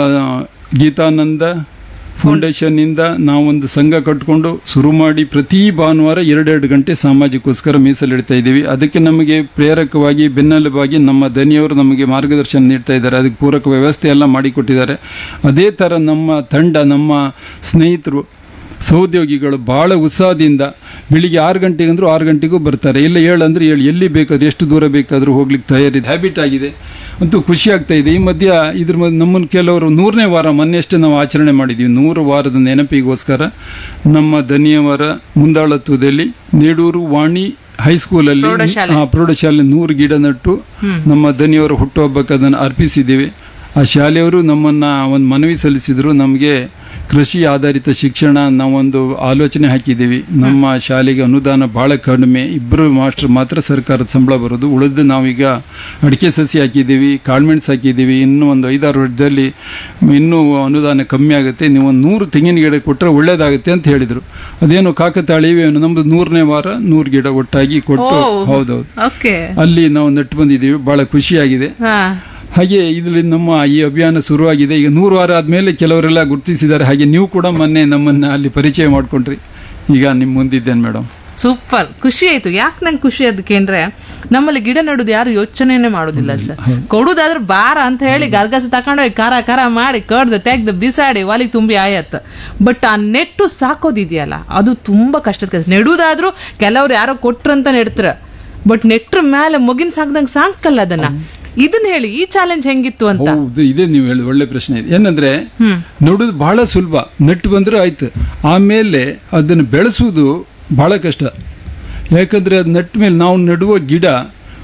ಗೀತಾನಂದ ಫೌಂಡೇಶನ್ನಿಂದ ನಾವೊಂದು ಸಂಘ ಕಟ್ಕೊಂಡು ಶುರು ಮಾಡಿ ಪ್ರತಿ ಭಾನುವಾರ 2 ಗಂಟೆ ಸಾಮಾಜಿಕೋಸ್ಕರ ಮೀಸಲಿಡ್ತಾ ಇದ್ದೀವಿ. ಅದಕ್ಕೆ ನಮಗೆ ಪ್ರೇರಕವಾಗಿ ಬೆನ್ನೆಲುಬಾಗಿ ನಮ್ಮ ದನಿಯವರು ನಮಗೆ ಮಾರ್ಗದರ್ಶನ ನೀಡ್ತಾ ಇದ್ದಾರೆ. ಅದಕ್ಕೆ ಪೂರಕ ವ್ಯವಸ್ಥೆ ಎಲ್ಲ ಮಾಡಿಕೊಟ್ಟಿದ್ದಾರೆ. ಅದೇ ಥರ ನಮ್ಮ ತಂಡ, ನಮ್ಮ ಸ್ನೇಹಿತರು, ಸಹೋದ್ಯೋಗಿಗಳು ಭಾಳ ಉತ್ಸಾಹದಿಂದ ಬೆಳಿಗ್ಗೆ 6 ಗಂಟೆಗೆ ಅಂದರೂ 6 ಗಂಟೆಗೂ ಬರ್ತಾರೆ. ಇಲ್ಲ 7 ಅಂದರೆ 7, ಎಲ್ಲಿ ಬೇಕಾದ್ರೂ ಎಷ್ಟು ದೂರ ಬೇಕಾದರೂ ಹೋಗ್ಲಿಕ್ಕೆ ತಯಾರಿದೆ. ಹ್ಯಾಬಿಟ್ ಆಗಿದೆ. ಅಂತೂ ಖುಷಿ ಆಗ್ತಾ ಇದೆ. ಈ ಮಧ್ಯ ನಮ್ಮನ್ನು ಕೆಲವರು 100ನೇ ವಾರ ಮೊನ್ನೆಯಷ್ಟೇ ನಾವು ಆಚರಣೆ ಮಾಡಿದ್ದೀವಿ. 100 ವಾರದ ನೆನಪಿಗೋಸ್ಕರ ನಮ್ಮ ದನಿಯವರ ಮುಂದಾಳತ್ವದಲ್ಲಿ ನೇಡೂರು ವಾಣಿ ಹೈಸ್ಕೂಲಲ್ಲಿ ಪ್ರೌಢಶಾಲೆ 100 ಗಿಡ ನೆಟ್ಟು ನಮ್ಮ ದನಿಯವರ ಹುಟ್ಟುಹಬ್ಬಕ್ಕೆ ಅದನ್ನು ಅರ್ಪಿಸಿದ್ದೀವಿ. ಆ ಶಾಲೆಯವರು ನಮ್ಮನ್ನ ಒಂದು ಮನವಿ ಸಲ್ಲಿಸಿದ್ರು. ನಮಗೆ ಕೃಷಿ ಆಧಾರಿತ ಶಿಕ್ಷಣ ನಾವೊಂದು ಆಲೋಚನೆ ಹಾಕಿದ್ದೀವಿ. ನಮ್ಮ ಶಾಲೆಗೆ ಅನುದಾನ ಭಾಳ ಕಡಿಮೆ, 2 ಮಾಸ್ಟರ್ ಮಾತ್ರ ಸರ್ಕಾರದ ಸಂಬಳ ಬರೋದು. ಉಳಿದು ನಾವೀಗ ಅಡಿಕೆ ಸಸಿ ಹಾಕಿದ್ದೀವಿ, ಕಾಳ್ಮೆಣ್ಸು ಹಾಕಿದ್ದೀವಿ. ಇನ್ನೂ ಒಂದು 5-6 ವರ್ಷದಲ್ಲಿ ಇನ್ನೂ ಅನುದಾನ ಕಮ್ಮಿ ಆಗುತ್ತೆ. ನೀವು ಒಂದು 100 ತೆಂಗಿನ ಗಿಡ ಕೊಟ್ಟರೆ ಒಳ್ಳೇದಾಗುತ್ತೆ ಅಂತ ಹೇಳಿದರು. ಅದೇನು ಕಾಕತಾಳೀವೇನು, ನಮ್ದು 100ನೇ ವಾರ 100 ಗಿಡ ಒಟ್ಟಾಗಿ ಕೊಟ್ಟು ಹೌದೌದು ಅಲ್ಲಿ ನಾವು ನೆಟ್ಟು ಬಂದಿದ್ದೀವಿ. ಭಾಳ ಖುಷಿಯಾಗಿದೆ. ಹಾಗೆ ಇದರಲ್ಲಿ ನಮ್ಮ ಈ ಅಭಿಯಾನ ಶುರುವಾಗಿದೆ. ಈಗ 100 ವಾರ ಆದಮೇಲೆ ಕೆಲವರೆಲ್ಲ ಗುರುತಿಸಿದ್ದಾರೆ. ಹಾಗೆ ನೀವು ಕೂಡ ಮೊನ್ನೆ ನಮ್ಮನ್ನ ಅಲ್ಲಿ ಪರಿಚಯ ಮಾಡ್ಕೊಂಡ್ರಿ. ಈಗ ನಿಮ್ಮ ಮುಂದಿದ್ದೇನೆ ಮೇಡಮ್. ಸೂಪರ್, ಖುಷಿ ಆಯ್ತು. ಯಾಕೆ ನಂಗೆ ಖುಷಿ ಅದಕ್ಕೆಂದ್ರೆ ನಮ್ಮಲ್ಲಿ ಗಿಡ ನೆಡೋದು ಯಾರು ಯೋಚನೆನೇ ಮಾಡೋದಿಲ್ಲ ಸರ್. ಕೊಡುದಾದ್ರೆ ಬಾರ ಅಂತ ಹೇಳಿ ಗರ್ಗಸ ತಕೊಂಡೋಗಿ ಖಾರ ಮಾಡಿ ಕಡ್ದು ತೆಗ್ದು ಬಿಸಾಡಿ ಒಲಿ ತುಂಬಿ ಆಯತ್. ಬಟ್ ಆ ನೆಟ್ಟು ಸಾಕೋದಿದೆಯಲ್ಲ ಅದು ತುಂಬಾ ಕಷ್ಟದ ಕೆಲಸ. ನೆಡುವುದಾದ್ರೂ ಕೆಲವ್ರು ಯಾರೋ ಕೊಟ್ರಂತ ನೆಡ್ತಾರ, ಬಟ್ ನೆಟ್ರ ಮೇಲೆ ಮುಗಿನ ಸಾಕ್ದಂಗೆ ಸಾಕಲ್ಲ ಅದನ್ನ. ಇದನ್ನ ಹೇಳಿ, ಈ ಚಾಲೆಂಜ್ ಹೆಂಗಿತ್ತು ಅಂತ. ಇದೇ ನೀವು ಹೇಳಿ ಒಳ್ಳೆ ಪ್ರಶ್ನೆ ಇದೆ. ಏನಂದ್ರೆ ನೆಡೋದು ಬಹಳ ಸುಲಭ, ನೆಟ್ಟು ಬಂದ್ರೆ ಆಯ್ತು. ಆಮೇಲೆ ಅದನ್ನು ಬೆಳೆಸುವುದು ಬಹಳ ಕಷ್ಟ. ಯಾಕಂದ್ರೆ ಅದು ನೆಟ್ಟ ಮೇಲೆ ನಾವು ನೆಡುವ ಗಿಡ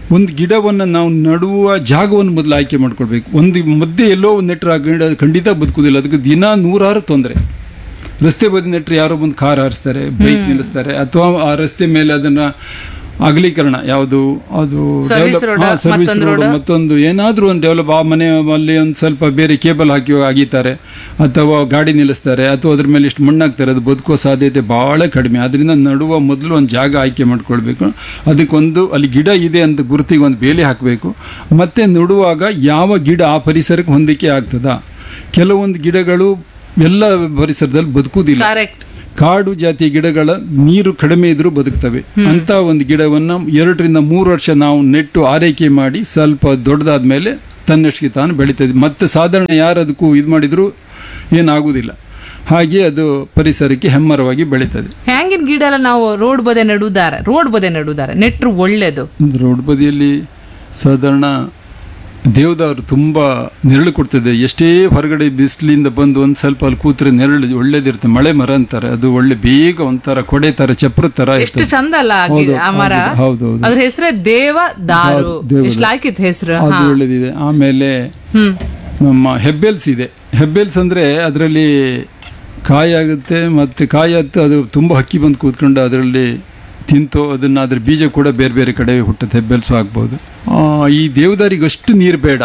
ಒಂದು ಗಿಡವನ್ನು ನಾವು ನಡುವ ಜಾಗವನ್ನು ಮೊದಲು ಆಯ್ಕೆ ಮಾಡ್ಕೊಳ್ಬೇಕು. ಒಂದು ಮಧ್ಯೆ ಎಲ್ಲೋ ಒಂದು ನೆಟ್ಟರೆ ಆ ಗಿಡ ಖಂಡಿತ ಬದುಕುವುದಿಲ್ಲ. ಅದಕ್ಕೆ ದಿನ 100 ತೊಂದರೆ. ರಸ್ತೆ ಬದಿ ನೆಟ್ಟರೆ ಯಾರೋ ಬಂದು ಕಾರ್ ಹಾರಿಸ್ತಾರೆ, ಬೈಕ್ ನಿಲ್ಲಿಸ್ತಾರೆ, ಅಥವಾ ಆ ರಸ್ತೆ ಮೇಲೆ ಅದನ್ನ ಅಗಲೀಕರಣ ಯಾವುದು ಅದು ಸರ್ವಿಸ್ ರೋಡ್ ಮತ್ತೊಂದು ಏನಾದ್ರೂ ಒಂದು ಡೆವಲಪ್, ಆ ಮನೆ ಅಲ್ಲಿ ಒಂದು ಸ್ವಲ್ಪ ಬೇರೆ ಕೇಬಲ್ ಹಾಕಿ ಅಗೀತಾರೆ, ಅಥವಾ ಗಾಡಿ ನಿಲ್ಲಿಸ್ತಾರೆ, ಅಥವಾ ಅದ್ರ ಮೇಲೆ ಇಷ್ಟು ಮಣ್ಣಾಗ್ತಾರೆ, ಅದು ಬದುಕುವ ಸಾಧ್ಯತೆ ಬಹಳ ಕಡಿಮೆ. ಅದರಿಂದ ನಡುವ ಮೊದಲು ಒಂದು ಜಾಗ ಆಯ್ಕೆ ಮಾಡ್ಕೊಳ್ಬೇಕು. ಅದಕ್ಕೊಂದು ಅಲ್ಲಿ ಗಿಡ ಇದೆ ಅಂತ ಗುರುತಿಗೆ ಒಂದು ಬೇಲಿ ಹಾಕಬೇಕು. ಮತ್ತೆ ನಡುವಾಗ ಯಾವ ಗಿಡ ಆ ಪರಿಸರಕ್ಕೆ ಹೊಂದಿಕೆ ಆಗ್ತದ. ಕೆಲವೊಂದು ಗಿಡಗಳು ಎಲ್ಲ ಪರಿಸರದಲ್ಲಿ ಬದುಕುವುದಿಲ್ಲ. ಕಾಡು ಜಾತಿಯ ಗಿಡಗಳ ನೀರು ಕಡಿಮೆ ಇದ್ರೂ ಬದುಕ್ತವೆ. ಅಂತ ಒಂದು ಗಿಡವನ್ನು 2 ರಿಂದ 3 ವರ್ಷ ನಾವು ನೆಟ್ಟು ಆರೈಕೆ ಮಾಡಿ ಸ್ವಲ್ಪ ದೊಡ್ಡದಾದ್ಮೇಲೆ ತನ್ನಷ್ಟಕ್ಕೆ ತಾನು ಬೆಳೀತದೆ. ಮತ್ತೆ ಸಾಧಾರಣ ಯಾರು ಅದಕ್ಕೂ ಇದು ಮಾಡಿದ್ರು ಏನಾಗುವುದಿಲ್ಲ. ಹಾಗೆ ಅದು ಪರಿಸರಕ್ಕೆ ಹೆಮ್ಮರವಾಗಿ ಬೆಳೀತದೆ. ಹ್ಯಾಂಗಿನ ಗಿಡ ಎಲ್ಲ ನಾವು ರೋಡ್ ಬದಿ ನೆಡುತ್ತಾರೆ ನೆಟ್ರು ಒಳ್ಳೇದು. ರೋಡ್ ಬದಿಯಲ್ಲಿ ಸಾಧಾರಣ ದೇವದಾರು ತುಂಬಾ ನೆರಳು ಕೊಡ್ತದೆ. ಎಷ್ಟೇ ಹೊರಗಡೆ ಬಿಸಿಲಿಂದ ಬಂದು ಒಂದು ಸ್ವಲ್ಪ ಅಲ್ಲಿ ಕೂತ್ರೆ ನೆರಳು ಒಳ್ಳೇದಿರುತ್ತೆ. ಮಳೆ ಮರ ಅಂತಾರೆ, ಅದು ಒಳ್ಳೆ ಬೇಗ ಒಂಥರ ಕೊಡೆ ತರ ಚಪ್ರ ತರ ಎಷ್ಟು ಚಂದ ಅಲ್ಲ ಆ ಮರ. ಹೌದು, ಅದ್ರ ಹೆಸರೇ ದೇವದಾರು. ಎಷ್ಟು ಲಾಯ್ಕಿತ್ ಹೆಸರು, ಅದು ಒಳ್ಳೇದಿದೆ. ಆಮೇಲೆ ನಮ್ಮ ಹೆಬ್ಬೆಲ್ಸ್ ಇದೆ. ಹೆಬ್ಬೆಲ್ಸ್ ಅಂದ್ರೆ ಅದರಲ್ಲಿ ಕಾಯಾಗುತ್ತೆ, ಮತ್ತೆ ಕಾಯತ್ತು ಅದು ತುಂಬಾ ಹಕ್ಕಿ ಬಂದು ಕೂತ್ಕೊಂಡು ಅದರಲ್ಲಿ ತಿಂತು ಅದನ್ನ ಅದ್ರ ಬೀಜ ಕೂಡ ಬೇರೆ ಬೇರೆ ಕಡೆ ಹುಟ್ಟುತ್ತೆ. ಹೆಬ್ಬೆಲ್ಸು ಆಗ್ಬಹುದು. ಈ ದೇವದಾರಿಗೂ ಅಷ್ಟು ನೀರು ಬೇಡ.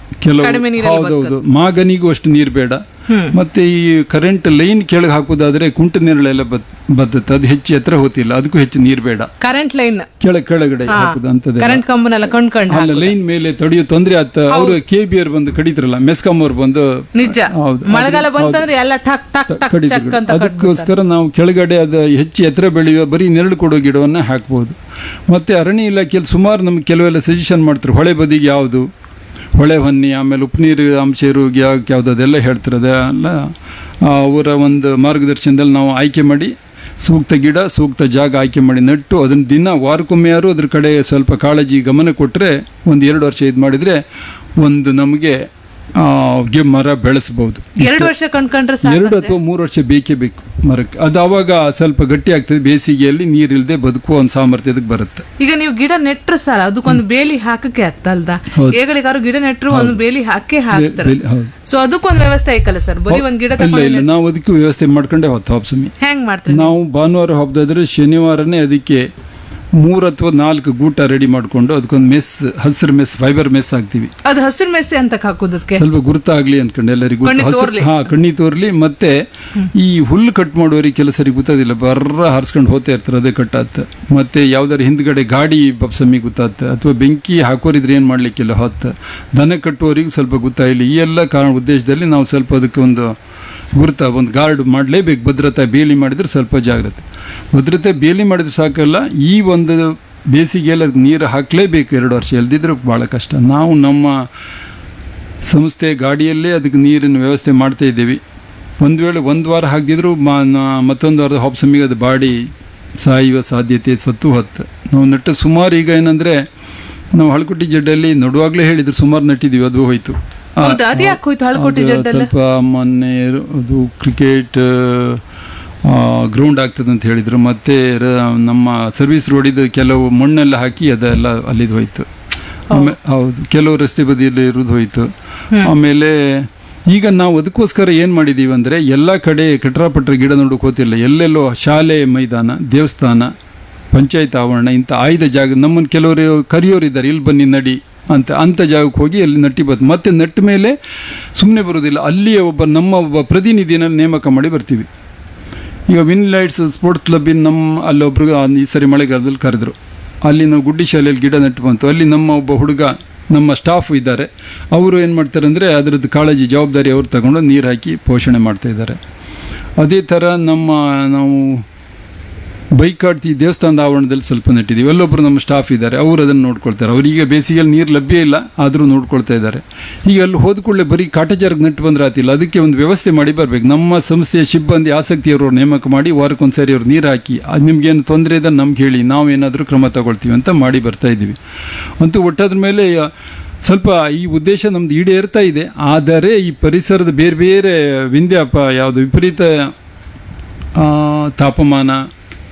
ಹೌದೌದು, ಮಾಗನಿಗೂ ಅಷ್ಟು ನೀರು ಬೇಡ. ಮತ್ತೆ ಈ ಕರೆಂಟ್ ಲೈನ್ ಕೆಳಗೆ ಹಾಕುದಾದ್ರೆ ಕುಂಟ ನೆರಳೆಲ್ಲ ಬದುತ್ತೆ. ಅದು ಹೆಚ್ಚು ಎತ್ತರ ಹೋತಿಲ್ಲ, ಅದಕ್ಕೂ ಹೆಚ್ಚು ನೀರು ಬೇಡ. ಕರೆಂಟ್ ಲೈನ್ ಕೆಳಗಡೆ ಹಾಕುದು ಅಂತದ್ದು. ಅಲ್ಲ, ಲೈನ್ ಮೇಲೆ ತಡೆಯೋ ತೊಂದರೆ ಆತ. ಅವರು KBR ಬಂದು ಕಡಿತಾರಲ್ಲ, ಮೆಸ್ಕಾಂ ಅವ್ರು ಬಂದು ನಿಜ ಮಳೆಗಾಲ ಬಂತಂದ್ರೆ ಎಲ್ಲ ಅದಕ್ಕೋಸ್ಕರ ನಾವು ಕೆಳಗಡೆ ಅದು ಹೆಚ್ಚು ಎತ್ತರ ಬೆಳೆಯುವ ಬರೀ ನೆರಳು ಕೊಡೋ ಗಿಡವನ್ನ ಹಾಕ್ಬಹುದು. ಮತ್ತೆ ಅರಣ್ಯ ಇಲಾಖೆಯಲ್ಲಿ ಸುಮಾರು ನಮ್ಗೆ ಕೆಲವೆಲ್ಲ ಸಜೆಷನ್ ಮಾಡ್ತಾರೆ. ಹೊಳೆ ಬದಿಗೆ ಯಾವುದು, ಹೊಳೆ ಹೊನ್ನಿ, ಆಮೇಲೆ ಉಪ್ಪುನೀರು ಅಂಶ ಇರುವಾಗ ಯಾವ್ದು ಅದೆಲ್ಲ ಹೇಳ್ತಿರೋದೆ ಅಲ್ಲ. ಅವರ ಒಂದು ಮಾರ್ಗದರ್ಶನದಲ್ಲಿ ನಾವು ಆಯ್ಕೆ ಮಾಡಿ ಸೂಕ್ತ ಗಿಡ ಸೂಕ್ತ ಜಾಗ ಆಯ್ಕೆ ಮಾಡಿ ನೆಟ್ಟು ಅದನ್ನ ದಿನ ವಾರಕ್ಕೊಮ್ಮೆ ಯಾರು ಅದ್ರ ಕಡೆ ಸ್ವಲ್ಪ ಕಾಳಜಿ ಗಮನ ಕೊಟ್ಟರೆ 1-2 ವರ್ಷ ಇದು ಮಾಡಿದ್ರೆ ಒಂದು ನಮಗೆ ಮರ ಬೆಳೆಸಬಹುದು. 2 ವರ್ಷ ಕಂಡ್ಕೊಂಡ್ರೆ 2 ಅಥವಾ 3 ವರ್ಷ ಬೇಕೇ ಬೇಕು ಮರಕ್ಕೆ. ಅದು ಅವಾಗ ಸ್ವಲ್ಪ ಗಟ್ಟಿ ಆಗ್ತದೆ. ಬೇಸಿಗೆಯಲ್ಲಿ ನೀರಿಲ್ಲದೆ ಬದುಕುವ ಒಂದು ಸಾಮರ್ಥ್ಯದಕ್ಕೆ ಬರುತ್ತೆ. ಈಗ ನೀವು ಗಿಡ ನೆಟ್ರು ಸಾಲ ಅದಕ್ಕೊಂದು ಬೇಲಿ ಹಾಕಕ್ಕೆ ಆಗ್ತಲ್ದ. ಏಗಳಿಗಾರು ಗಿಡ ನೆಟ್ರು ಒಂದು ಬೇಲಿ ಹಾಕ್ತಾರೆ. ಸೊ ಅದಕ್ಕೊಂದು ವ್ಯವಸ್ಥೆ ಐಕಲ್ಲ ಸರ್, ಬರೀ ಒಂದ್ ಗಿಡ ಇಲ್ಲ, ನಾವು ಅದಕ್ಕೂ ವ್ಯವಸ್ಥೆ ಮಾಡ್ಕೊಂಡೆ ಹೊತ್ತು ಹಬ್ಬ. ಹೆಂಗ್ ಮಾಡ್ತೀವಿ ನಾವು? ಭಾನುವಾರ ಹಬ್ಬದಾದ್ರೆ ಶನಿವಾರನೇ ಅದಕ್ಕೆ 3 ಅಥವಾ 4 ಗೂಟ ರೆಡಿ ಮಾಡ್ಕೊಂಡು ಅದಕ್ಕೊಂದು ಮೆಸ್, ಹಸಿರು ಮೆಸ್, ಫೈಬರ್ ಮೆಸ್ ಹಾಕ್ತಿವಿ. ಅದು ಹಸಿರು ಮೆಸ್ ಅಂತ ಹಾಕೋದಕ್ಕೆ ಸ್ವಲ್ಪ ಗುರುತಾಗ್ಲಿ ಅನ್ಕೊಂಡು ಎಲ್ಲರಿಗೂ ಕಣ್ಣಿ ತೋರ್ಲಿ. ಮತ್ತೆ ಈ ಹುಲ್ಲು ಕಟ್ ಮಾಡೋರಿಗೆ ಕೆಲಸರಿಗೆ ಗೊತ್ತಾದಿಲ್ಲ, ಬರ್ರ ಹಾರಿಸ್ಕೊಂಡು ಹೋಗ್ತಾ ಇರ್ತಾರೆ, ಅದೇ ಕಟ್ಟಾತ. ಮತ್ತೆ ಯಾವ್ದಾರು ಹಿಂದ್ಗಡೆ ಗಾಡಿ ಬಬ್ಸಮ್ಮಿ ಗೊತ್ತಾತ, ಅಥವಾ ಬೆಂಕಿ ಹಾಕೋರಿದ್ರೆ ಏನ್ ಮಾಡ್ಲಿಕ್ಕಿಲ್ಲ ಹೊತ್ತ. ದನ ಕಟ್ಟುವವರಿಗೆ ಸ್ವಲ್ಪ ಗೊತ್ತಾಗಿಲ್ಲ. ಈ ಎಲ್ಲ ಕಾರಣ ಉದ್ದೇಶದಲ್ಲಿ ನಾವು ಸ್ವಲ್ಪ ಅದಕ್ಕೆ ಒಂದು ಒಂದು ಗಾರ್ಡ್ ಮಾಡಲೇಬೇಕು. ಭದ್ರತಾ ಬೇಲಿ ಮಾಡಿದ್ರೆ ಸ್ವಲ್ಪ ಜಾಗ್ರತೆ. ಭದ್ರತೆ ಬೇಲಿ ಮಾಡಿದ್ರೆ ಸಾಕಲ್ಲ, ಈ ಒಂದು ಬೇಸಿಗೆಯಲ್ಲಿ ಅದಕ್ಕೆ ನೀರು ಹಾಕಲೇಬೇಕು 2 ವರ್ಷ, ಎಲ್ದಿದ್ರೆ ಭಾಳ ಕಷ್ಟ. ನಾವು ನಮ್ಮ ಸಂಸ್ಥೆ ಗಾಡಿಯಲ್ಲೇ ಅದಕ್ಕೆ ನೀರಿನ ವ್ಯವಸ್ಥೆ ಮಾಡ್ತಾ ಇದ್ದೀವಿ. ಒಂದು ವೇಳೆ 1 ವಾರ ಹಾಕಿದ್ರು ಮತ್ತೊಂದು ವಾರದ ಹಾಪ್ಸಮ್ಮಿಗೆ ಅದು ಬಾಡಿ ಸಾಯುವ ಸಾಧ್ಯತೆ ಸತ್ತು ಹೊತ್ತು. ನಾವು ನೆಟ್ಟ ಸುಮಾರು ಈಗ ಏನಂದರೆ ನಾವು ಹಳಕುಟ್ಟಿ ಜಡ್ಡಲ್ಲಿ ನಡುವಾಗಲೇ ಹೇಳಿದ್ರು ಸುಮಾರು ನೆಟ್ಟಿದ್ದೀವಿ, ಅದು ಹೋಯ್ತು. ಸ್ವಲ್ಪ ಮೊನ್ನೆ ಅದು ಕ್ರಿಕೆಟ್ ಗ್ರೌಂಡ್ ಆಗ್ತದೆ ಅಂತ ಹೇಳಿದ್ರು. ಮತ್ತೆ ನಮ್ಮ ಸರ್ವಿಸ್ ರೋಡಿದು ಕೆಲವು ಮಣ್ಣೆಲ್ಲ ಹಾಕಿ ಅದೆಲ್ಲ ಅಲ್ಲಿದ್ದು ಹೋಯ್ತು. ಹೌದು, ಕೆಲವು ರಸ್ತೆ ಬದಿಯಲ್ಲಿ ಇರೋದು ಹೋಯ್ತು. ಆಮೇಲೆ ಈಗ ನಾವು ಅದಕ್ಕೋಸ್ಕರ ಏನು ಮಾಡಿದ್ದೀವಿ ಅಂದರೆ ಎಲ್ಲ ಕಡೆ ಕಟ್ರಾಪಟ್ರ ಗಿಡ ನೋಡೋಕೆ ಹೋತಿಲ್ಲ. ಎಲ್ಲೆಲ್ಲೋ ಶಾಲೆ ಮೈದಾನ, ದೇವಸ್ಥಾನ, ಪಂಚಾಯತ್ ಆವರಣ, ಇಂಥ ಆಯ್ದ ಜಾಗ ನಮ್ಮನ್ನು ಕೆಲವರು ಕರೆಯೋರಿದ್ದಾರೆ, ಇಲ್ಲಿ ಬನ್ನಿ ನಡಿ ಅಂತ ಜಾಗಕ್ಕೆ ಹೋಗಿ ಅಲ್ಲಿ ನಟ್ಟಿ ಮತ್ತೆ ನಟ್ಟ ಮೇಲೆ ಸುಮ್ಮನೆ ಬರೋದಿಲ್ಲ. ಅಲ್ಲಿಯೇ ನಮ್ಮ ಪ್ರತಿನಿಧಿನ ನೇಮಕ ಮಾಡಿ ಬರ್ತೀವಿ. ಈಗ ವಿನ್ ಲೈಟ್ಸ್ ಸ್ಪೋರ್ಟ್ಸ್ ಕ್ಲಬ್ಬಿನ ಅಲ್ಲೊಬ್ರಿಗೆ ಈ ಸರಿ ಮಳೆಗಾಲದಲ್ಲಿ ಕರೆದ್ರು. ಅಲ್ಲಿ ನಾವು ಗುಡ್ಡಿ ಶಾಲೆಯಲ್ಲಿ ಗಿಡ ನೆಟ್ಟು ಬಂತು. ಅಲ್ಲಿ ನಮ್ಮ ಒಬ್ಬ ಹುಡುಗ, ನಮ್ಮ ಸ್ಟಾಫ್ ಇದ್ದಾರೆ, ಅವರು ಏನು ಮಾಡ್ತಾರೆ ಅಂದರೆ ಅದರದ್ದು ಕಾಳಜಿ ಜವಾಬ್ದಾರಿ ಅವ್ರು ತಗೊಂಡು ನೀರು ಹಾಕಿ ಪೋಷಣೆ ಮಾಡ್ತಾ ಇದ್ದಾರೆ. ಅದೇ ಥರ ನಾವು ಬೈಕಾಡ್ತಿ ದೇವಸ್ಥಾನದ ಆವರಣದಲ್ಲಿ ಸ್ವಲ್ಪ ನೆಟ್ಟಿದ್ದೀವಿ. ಅಲ್ಲೊಬ್ಬರು ನಮ್ಮ ಸ್ಟಾಫ್ ಇದ್ದಾರೆ, ಅವರು ಅದನ್ನು ನೋಡ್ಕೊಳ್ತಾರೆ. ಅವರಿಗೆ ಬೇಸಿಗೆಯಲ್ಲಿ ನೀರು ಲಭ್ಯ ಇಲ್ಲ, ಆದರೂ ನೋಡ್ಕೊಳ್ತಾ ಇದ್ದಾರೆ. ಈಗ ಅಲ್ಲಿ ಹೋದ ಕೂಡಲೇ ಬರೀ ಕಾಟಚಾರಕ್ಕೆ ನೆಟ್ಟು ಬಂದ್ರೆ ಆತಿಲ್ಲ, ಅದಕ್ಕೆ ಒಂದು ವ್ಯವಸ್ಥೆ ಮಾಡಿ ಬರಬೇಕು. ನಮ್ಮ ಸಂಸ್ಥೆಯ ಸಿಬ್ಬಂದಿ ಆಸಕ್ತಿಯವರು ನೇಮಕ ಮಾಡಿ ವಾರಕ್ಕೊಂದ್ಸರಿ ಅವ್ರು ನೀರು ಹಾಕಿ, ನಿಮ್ಗೇನು ತೊಂದರೆ ಇದೆ ನಮ್ಗೆ ಹೇಳಿ, ನಾವೇನಾದರೂ ಕ್ರಮ ತಗೊಳ್ತೀವಿ ಅಂತ ಮಾಡಿ ಬರ್ತಾ ಇದ್ದೀವಿ. ಅಂತೂ ಒಟ್ಟಾದ ಮೇಲೆ ಸ್ವಲ್ಪ ಈ ಉದ್ದೇಶ ನಮ್ದು ಈಡೇರ್ತಾ ಇದೆ. ಆದರೆ ಈ ಪರಿಸರದ ಬೇರೆ ಬೇರೆ ವಿಪರೀತ ತಾಪಮಾನ,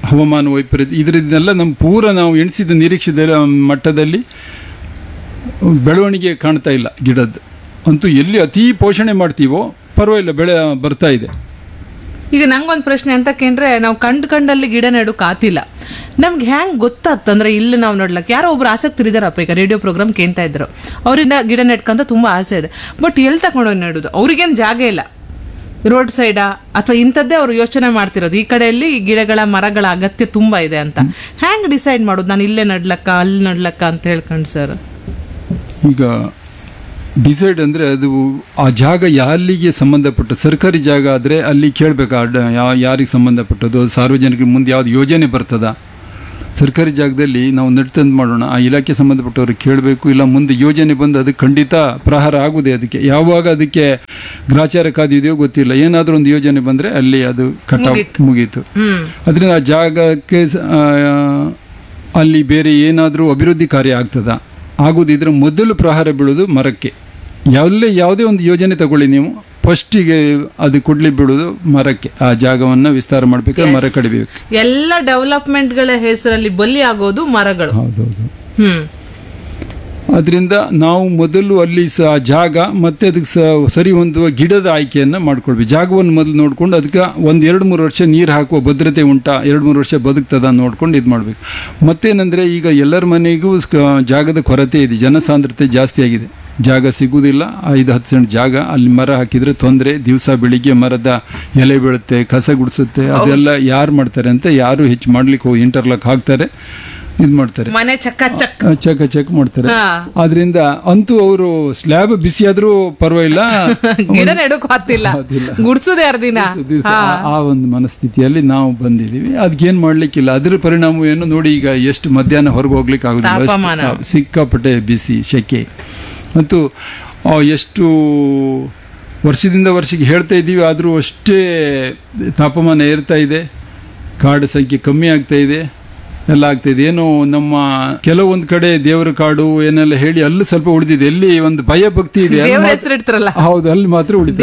ಹವಾಮಾನ ವೈಪರೀತ್ಯ ಇದರಿಂದೆಲ್ಲ ನಮ್ಮ ಪೂರ ನಾವು ಎಣಿಸಿದ ನಿರೀಕ್ಷಿತ ಮಟ್ಟದಲ್ಲಿ ಬೆಳವಣಿಗೆ ಕಾಣ್ತಾ ಇಲ್ಲ ಗಿಡದ್ದು. ಅಂತೂ ಎಲ್ಲಿ ಅತಿ ಪೋಷಣೆ ಮಾಡ್ತೀವೋ ಪರವಾಗಿಲ್ಲ, ಬೆಳೆ ಬರ್ತಾ ಇದೆ. ಈಗ ನಂಗೊಂದು ಪ್ರಶ್ನೆ ಅಂತ ಕೇಂದ್ರೆ, ನಾವು ಕಂಡಲ್ಲಿ ಗಿಡ ನೆಡೋಕ್ ಆತಿಲ್ಲ, ನಮ್ಗೆ ಹೆಂಗ್ ಗೊತ್ತಾಗ್ತಂದ್ರೆ ಇಲ್ಲಿ ನಾವು ನೋಡ್ಲಕ್ಕೆ ಯಾರೋ ಒಬ್ರು ಆಸಕ್ತರು ಇದಾರಪ್ಪ, ಈಗ ರೇಡಿಯೋ ಪ್ರೋಗ್ರಾಮ್ ಕೇಳ್ತಾ ಇದ್ರು, ಅವ್ರಿಂದ ಗಿಡ ನೆಟ್ಕಂತ ತುಂಬಾ ಆಸೆ ಇದೆ, ಬಟ್ ಎಲ್ಲಿ ತಗೊಂಡೋಗಿ ನೆಡೋದು, ಅವ್ರಿಗೇನು ಜಾಗ ಇಲ್ಲ, ರೋಡ್ ಸೈಡಾ ಅಥವಾ ಇಂಥದ್ದೇ ಅವ್ರು ಯೋಚನೆ ಮಾಡ್ತಿರೋದು, ಈ ಕಡೆಯಲ್ಲಿ ಈ ಗಿಡಗಳ ಮರಗಳ ಅಗತ್ಯ ತುಂಬಾ ಇದೆ ಅಂತ. ಹ್ಯಾಂಗ್ ಡಿಸೈಡ್ ಮಾಡೋದು ನಾನು ಇಲ್ಲೇ ನಡ್ಲಕ್ಕ ಅಲ್ಲಿ ನಡ್ಲಕ್ಕ ಅಂತ ಹೇಳ್ಕೊಂಡು ಸರ್? ಈಗ ಡಿಸೈಡ್ ಅಂದರೆ ಅದು ಆ ಜಾಗ ಯಾರಿಗೆ ಸಂಬಂಧಪಟ್ಟ ಸರ್ಕಾರಿ ಜಾಗ ಆದರೆ ಅಲ್ಲಿ ಕೇಳಬೇಕಾ ಯಾರಿಗೆ ಸಂಬಂಧಪಟ್ಟದ್ದು, ಸಾರ್ವಜನಿಕರಿಗೆ ಮುಂದೆ ಯಾವ್ದು ಯೋಜನೆ ಬರ್ತದ. ಸರ್ಕಾರಿ ಜಾಗದಲ್ಲಿ ನಾವು ನೆಡ್ತಂದು ಮಾಡೋಣ, ಆ ಇಲಾಖೆ ಸಂಬಂಧಪಟ್ಟವ್ರಿಗೆ ಕೇಳಬೇಕು, ಇಲ್ಲ ಮುಂದೆ ಯೋಜನೆ ಬಂದು ಅದಕ್ಕೆ ಖಂಡಿತ ಪ್ರಹಾರ ಆಗುದೇ. ಅದಕ್ಕೆ ಯಾವಾಗ ಅದಕ್ಕೆ ಗ್ರಾಚಾರ ಕಾದಿದೆಯೋ ಗೊತ್ತಿಲ್ಲ, ಏನಾದರೂ ಒಂದು ಯೋಜನೆ ಬಂದರೆ ಅಲ್ಲಿ ಅದು ಮುಗೀತು. ಅದರಿಂದ ಆ ಜಾಗಕ್ಕೆ ಅಲ್ಲಿ ಬೇರೆ ಏನಾದರೂ ಅಭಿವೃದ್ಧಿ ಕಾರ್ಯ ಆಗ್ತದ, ಆಗೋದಿದ್ರೆ ಮೊದಲು ಪ್ರಹಾರ ಬೀಳೋದು ಮರಕ್ಕೆ. ಯಾವುದೇ ಒಂದು ಯೋಜನೆ ತಗೊಳ್ಳಿ ನೀವು, ಫಸ್ಟಿಗೆ ಅದು ಕೊಡ್ಲಿ ಬೀಳೋದು ಮರಕ್ಕೆ. ಆ ಜಾಗವನ್ನು ವಿಸ್ತಾರ ಮಾಡಬೇಕು, ಮರ ಕಡಿಬೇಕು. ಎಲ್ಲ ಡೆವಲಪ್ಮೆಂಟ್ಗಳ ಹೆಸರಲ್ಲಿ ಬಲಿ ಆಗೋದು ಮರಗಳು. ಹೌದೌದು. ಅದರಿಂದ ನಾವು ಮೊದಲು ಅಲ್ಲಿ ಜಾಗ ಮತ್ತೆ ಅದಕ್ಕೆ ಸರಿ ಹೊಂದುವ ಗಿಡದ ಆಯ್ಕೆಯನ್ನು ಮಾಡ್ಕೊಳ್ಬೇಕು. ಜಾಗವನ್ನು ಮೊದಲು ನೋಡ್ಕೊಂಡು ಅದಕ್ಕೆ 1-2-3 ವರ್ಷ ನೀರು ಹಾಕುವ ಭದ್ರತೆ ಉಂಟಾ, 2-3 ವರ್ಷ ಬದುಕ್ತದ ನೋಡ್ಕೊಂಡು ಇದು ಮಾಡಬೇಕು. ಮತ್ತೇನೆಂದರೆ ಈಗ ಎಲ್ಲರ ಮನೆಗೂ ಜಾಗದ ಕೊರತೆ ಇದೆ, ಜನಸಾಂದ್ರತೆ ಜಾಸ್ತಿ ಆಗಿದೆ, ಜಾಗ ಸಿಗುವುದಿಲ್ಲ. 5-10 ಸೆಂಟ್ ಜಾಗ, ಅಲ್ಲಿ ಮರ ಹಾಕಿದರೆ ತೊಂದರೆ. ದಿವಸ ಬೆಳಿಗ್ಗೆ ಮರದ ಎಲೆ ಬೀಳುತ್ತೆ, ಕಸ ಗುಡಿಸುತ್ತೆ, ಅದೆಲ್ಲ ಯಾರು ಮಾಡ್ತಾರೆ ಅಂತ ಯಾರು ಹೆಚ್ಚು ಮಾಡ್ಲಿಕ್ಕೆ ಹೋಗಿ ಇಂಟರ್ಲಾಕ್ ಹಾಕ್ತಾರೆ, ಇದು ಮಾಡ್ತಾರೆ, ಮನೆ ಚಕ್ಕ ಚೆಕ್ ಮಾಡ್ತಾರೆ. ಆದ್ರಿಂದ ಅಂತೂ ಅವರು ಸ್ಲ್ಯಾಬ್ ಬಿಸಿ ಆದ್ರೂ ಪರವಾಗಿಲ್ಲ, ಗಿಡ ನೆಡೋಕ್ ಆಗ್ತಿಲ್ಲ, ಗುಡ್ಸೋದೇ ಅರ್ದಿನ ಆ ಒಂದು ಮನಸ್ಥಿತಿಯಲ್ಲಿ ನಾವು ಬಂದಿದೀವಿ. ಅದಕ್ಕೇನ್ ಮಾಡ್ಲಿಕ್ಕಿಲ್ಲ. ಅದ್ರ ಪರಿಣಾಮ ಏನು ನೋಡಿ, ಈಗ ಎಷ್ಟು ಮಧ್ಯಾಹ್ನ ಹೊರಗೆ ಹೋಗ್ಲಿಕ್ಕೆ ಆಗುದಿಲ್ಲ, ಸಿಕ್ಕಾಪಟ್ಟೆ ಬಿಸಿ ಸೆಕೆ. ಅಂತೂ ಎಷ್ಟು ವರ್ಷದಿಂದ ವರ್ಷಕ್ಕೆ ಹೇಳ್ತಾ ಇದ್ದೀವಿ, ಆದರೂ ಅಷ್ಟೇ ತಾಪಮಾನ ಏರ್ತಾ ಇದೆ, ಕಾಡು ಸಂಖ್ಯೆ ಕಮ್ಮಿ ಆಗ್ತಾ ಇದೆ, ಎಲ್ಲ ಆಗ್ತಾಯಿದೆ. ಏನೋ ನಮ್ಮ ಕೆಲವೊಂದು ಕಡೆ ದೇವರ ಕಾಡು ಏನೆಲ್ಲ ಹೇಳಿ ಅಲ್ಲಿ ಸ್ವಲ್ಪ ಉಳಿದಿದೆ, ಎಲ್ಲಿ ಒಂದು ಭಯ ಭಕ್ತಿ ಇದೆ, ಹೌದು, ಅಲ್ಲಿ ಮಾತ್ರ ಉಳಿದಿದೆ.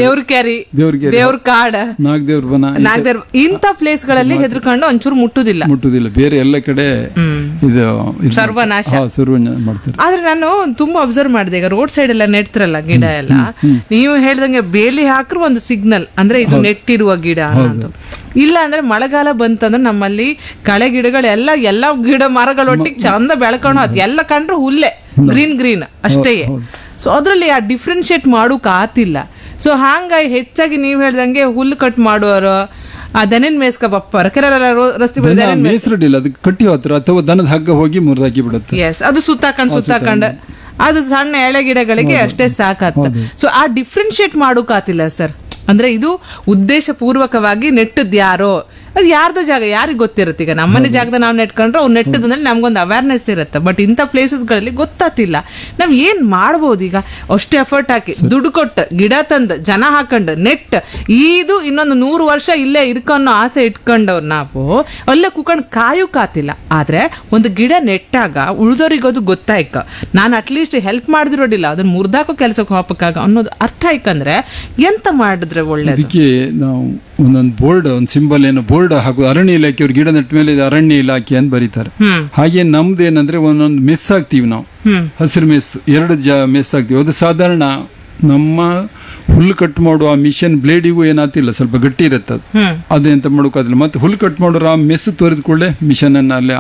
ದೇವ್ರ ಕಾಡ, ನಾಗದೇವ್ರ ಬನ, ಇಂಥ ಪ್ಲೇಸ್ ಗಳಲ್ಲಿ ಹೆದರ್ಕೊಂಡು ಒಂಚೂರು ಮುಟ್ಟುದಿಲ್ಲ. ಬೇರೆ ಎಲ್ಲ ಕಡೆ ಇದು ಸರ್ವನಾಶ ಮಾಡ್ತಾರೆ. ಆದ್ರೆ ನಾನು ತುಂಬಾ ಅಬ್ಸರ್ವ್ ಮಾಡಿದೆ, ಈಗ ರೋಡ್ ಸೈಡ್ ಎಲ್ಲ ನೆಡ್ತಿರಲ್ಲ ಗಿಡ ಎಲ್ಲ, ನೀವು ಹೇಳ್ದಂಗೆ ಬೇಲಿ ಹಾಕ್ರು ಒಂದು ಸಿಗ್ನಲ್ ಅಂದ್ರೆ ಇದು ನೆಟ್ಟಿರುವ ಗಿಡ ಅನ್ನೋದು. ಇಲ್ಲ ಅಂದ್ರೆ ಮಳೆಗಾಲ ಬಂತಂದ್ರೆ ನಮ್ಮಲ್ಲಿ ಕಳೆ ಗಿಡಗಳೆಲ್ಲ ಎಲ್ಲ ಗಿಡ ಮರಗಳೊಟ್ಟಿಗೆ ಚಂದ ಬೆಳ್ಕೊಂಡು ಅದು ಎಲ್ಲ ಕಂಡ್ರೆ ಹುಲ್ಲೆ, ಗ್ರೀನ್ ಅಷ್ಟೇ. ಸೊ ಅದ್ರಲ್ಲಿ ಆ ಡಿಫ್ರೆನ್ಶಿಯೇಟ್ ಮಾಡೋಕ್ ಆತಿಲ್ಲ. ಸೊ ಹಾಂಗಾಗಿ ಹೆಚ್ಚಾಗಿ ನೀವ್ ಹೇಳ್ದಂಗೆ ಹುಲ್ಲು ಕಟ್ ಮಾಡೋರು, ಆ ದನನ್ ಮೇಸ್ಕ ಬಪ್ಪರ ಕೆಲವರೆಲ್ಲ ರಸ್ತೆ ಮೇಸ್ರಡಿಲ್ಲ, ಅದಕ್ಕೆ ಕಟ್ಟಿ ಹತ್ರ ಅಥವಾ ದನದ ಹಗ್ಗ ಹೋಗಿ ಮುರಿದಾಕಿ ಬಿಡುತ್ತೆ. ಎಸ್, ಅದು ಸುತ್ತಾಕಂಡ್ ಅದು ಸಣ್ಣ ಎಳೆ ಗಿಡಗಳಿಗೆ ಅಷ್ಟೇ ಸಾಕತ್ತ. ಸೊ ಆ ಡಿಫ್ರೆನ್ಶಿಯೇಟ್ ಮಾಡೋಕ್ ಆತಿಲ್ಲ ಸರ್. ಅಂದ್ರೆ ಇದು ಉದ್ದೇಶ ಪೂರ್ವಕವಾಗಿ ನೆಟ್ಟದ್ ಯಾರೋ, ಅದು ಯಾರ್ದೋ ಜಾಗ ಯಾರಿಗೆ ಗೊತ್ತಿರುತ್ತೆ. ಈಗ ನಮ್ಮನೆ ಜಾಗದ ನಾವು ನೆಟ್ಕೊಂಡ್ರೆ ಅವ್ರು ನೆಟ್ಟದಂದ್ರೆ ನಮ್ಗೊಂದು ಅವೇರ್ನೆಸ್ ಇರುತ್ತೆ. ಬಟ್ ಇಂಥ ಪ್ಲೇಸಸ್ಗಳಲ್ಲಿ ಗೊತ್ತಾತಿಲ್ಲ. ನಾವ್ ಏನ್ ಮಾಡ್ಬೋದು? ಈಗ ಅಷ್ಟು ಎಫರ್ಟ್ ಹಾಕಿ ದುಡ್ಡು ಕೊಟ್ಟು ಗಿಡ ತಂದು ಜನ ಹಾಕೊಂಡು ನೆಟ್ ಇದು ಇನ್ನೊಂದು 100 ವರ್ಷ ಇಲ್ಲೇ ಇರ್ಕನ್ನೋ ಆಸೆ ಇಟ್ಕೊಂಡವ್ರು ನಾವು ಅಲ್ಲೇ ಕುತ್ಕೊಂಡು ಕಾಯುಕಾತಿಲ್ಲ. ಆದ್ರೆ ಒಂದು ಗಿಡ ನೆಟ್ಟಾಗ ಉಳ್ದೋರಿಗೆ ಅದು ಗೊತ್ತಾಯ್ಕ, ನಾನು ಅಟ್ಲೀಸ್ಟ್ ಹೆಲ್ಪ್ ಮಾಡಿದಿರೋಡಿಲ್ಲ, ಅದನ್ನ ಮುರ್ದಾಕೋ ಕೆಲಸಕ್ಕೆ ಹೋಗಕ್ಕಾಗ ಅನ್ನೋದು ಅರ್ಥ ಆಯ್ಕಂದ್ರೆ ಎಂತ ಮಾಡಿದ್ರೆ ಒಳ್ಳೆ. ಅದಕ್ಕೆ ನಾವು ಒಂದೊಂದು ಬೋರ್ಡ್, ಒಂದು ಸಿಂಬಲ್ ಏನೋ ಬೋರ್ಡ್ ಹಾಕುದು, ಅರಣ್ಯ ಇಲಾಖೆ ಅವ್ರು ಗಿಡ ನೆಟ್ಟ ಮೇಲೆ ಅರಣ್ಯ ಇಲಾಖೆ ಅಂತ ಬರೀತಾರೆ. ಹಾಗೆ ನಮ್ದು ಏನಂದ್ರೆ ಒಂದೊಂದು ಮೆಸ್ ಹಾಕ್ತಿವಿ ನಾವು, ಹಸಿರು ಮೆಸ್, 2 ಮೆಸ್ ಹಾಕ್ತಿವಿ. ಅದು ಸಾಧಾರಣ ನಮ್ಮ ಹುಲ್ಲು ಕಟ್ ಮಾಡುವ ಮಿಷನ್ ಬ್ಲೇಡಿಗೂ ಏನಾತಿಲ್ಲ, ಸ್ವಲ್ಪ ಗಟ್ಟಿ ಇರುತ್ತೆ ಅದು, ಅದೆಂತ ಮಾಡೋಕ್ಕಾದಿಲ್ಲ. ಮತ್ತೆ ಹುಲ್ಲು ಕಟ್ ಮಾಡೋರು ಆ ಮೆಸ್ ತೋರಿದ ಕೂಡಲೇ ಮಿಷನ್ ಅನ್ನ ಅಲ್ಲಿ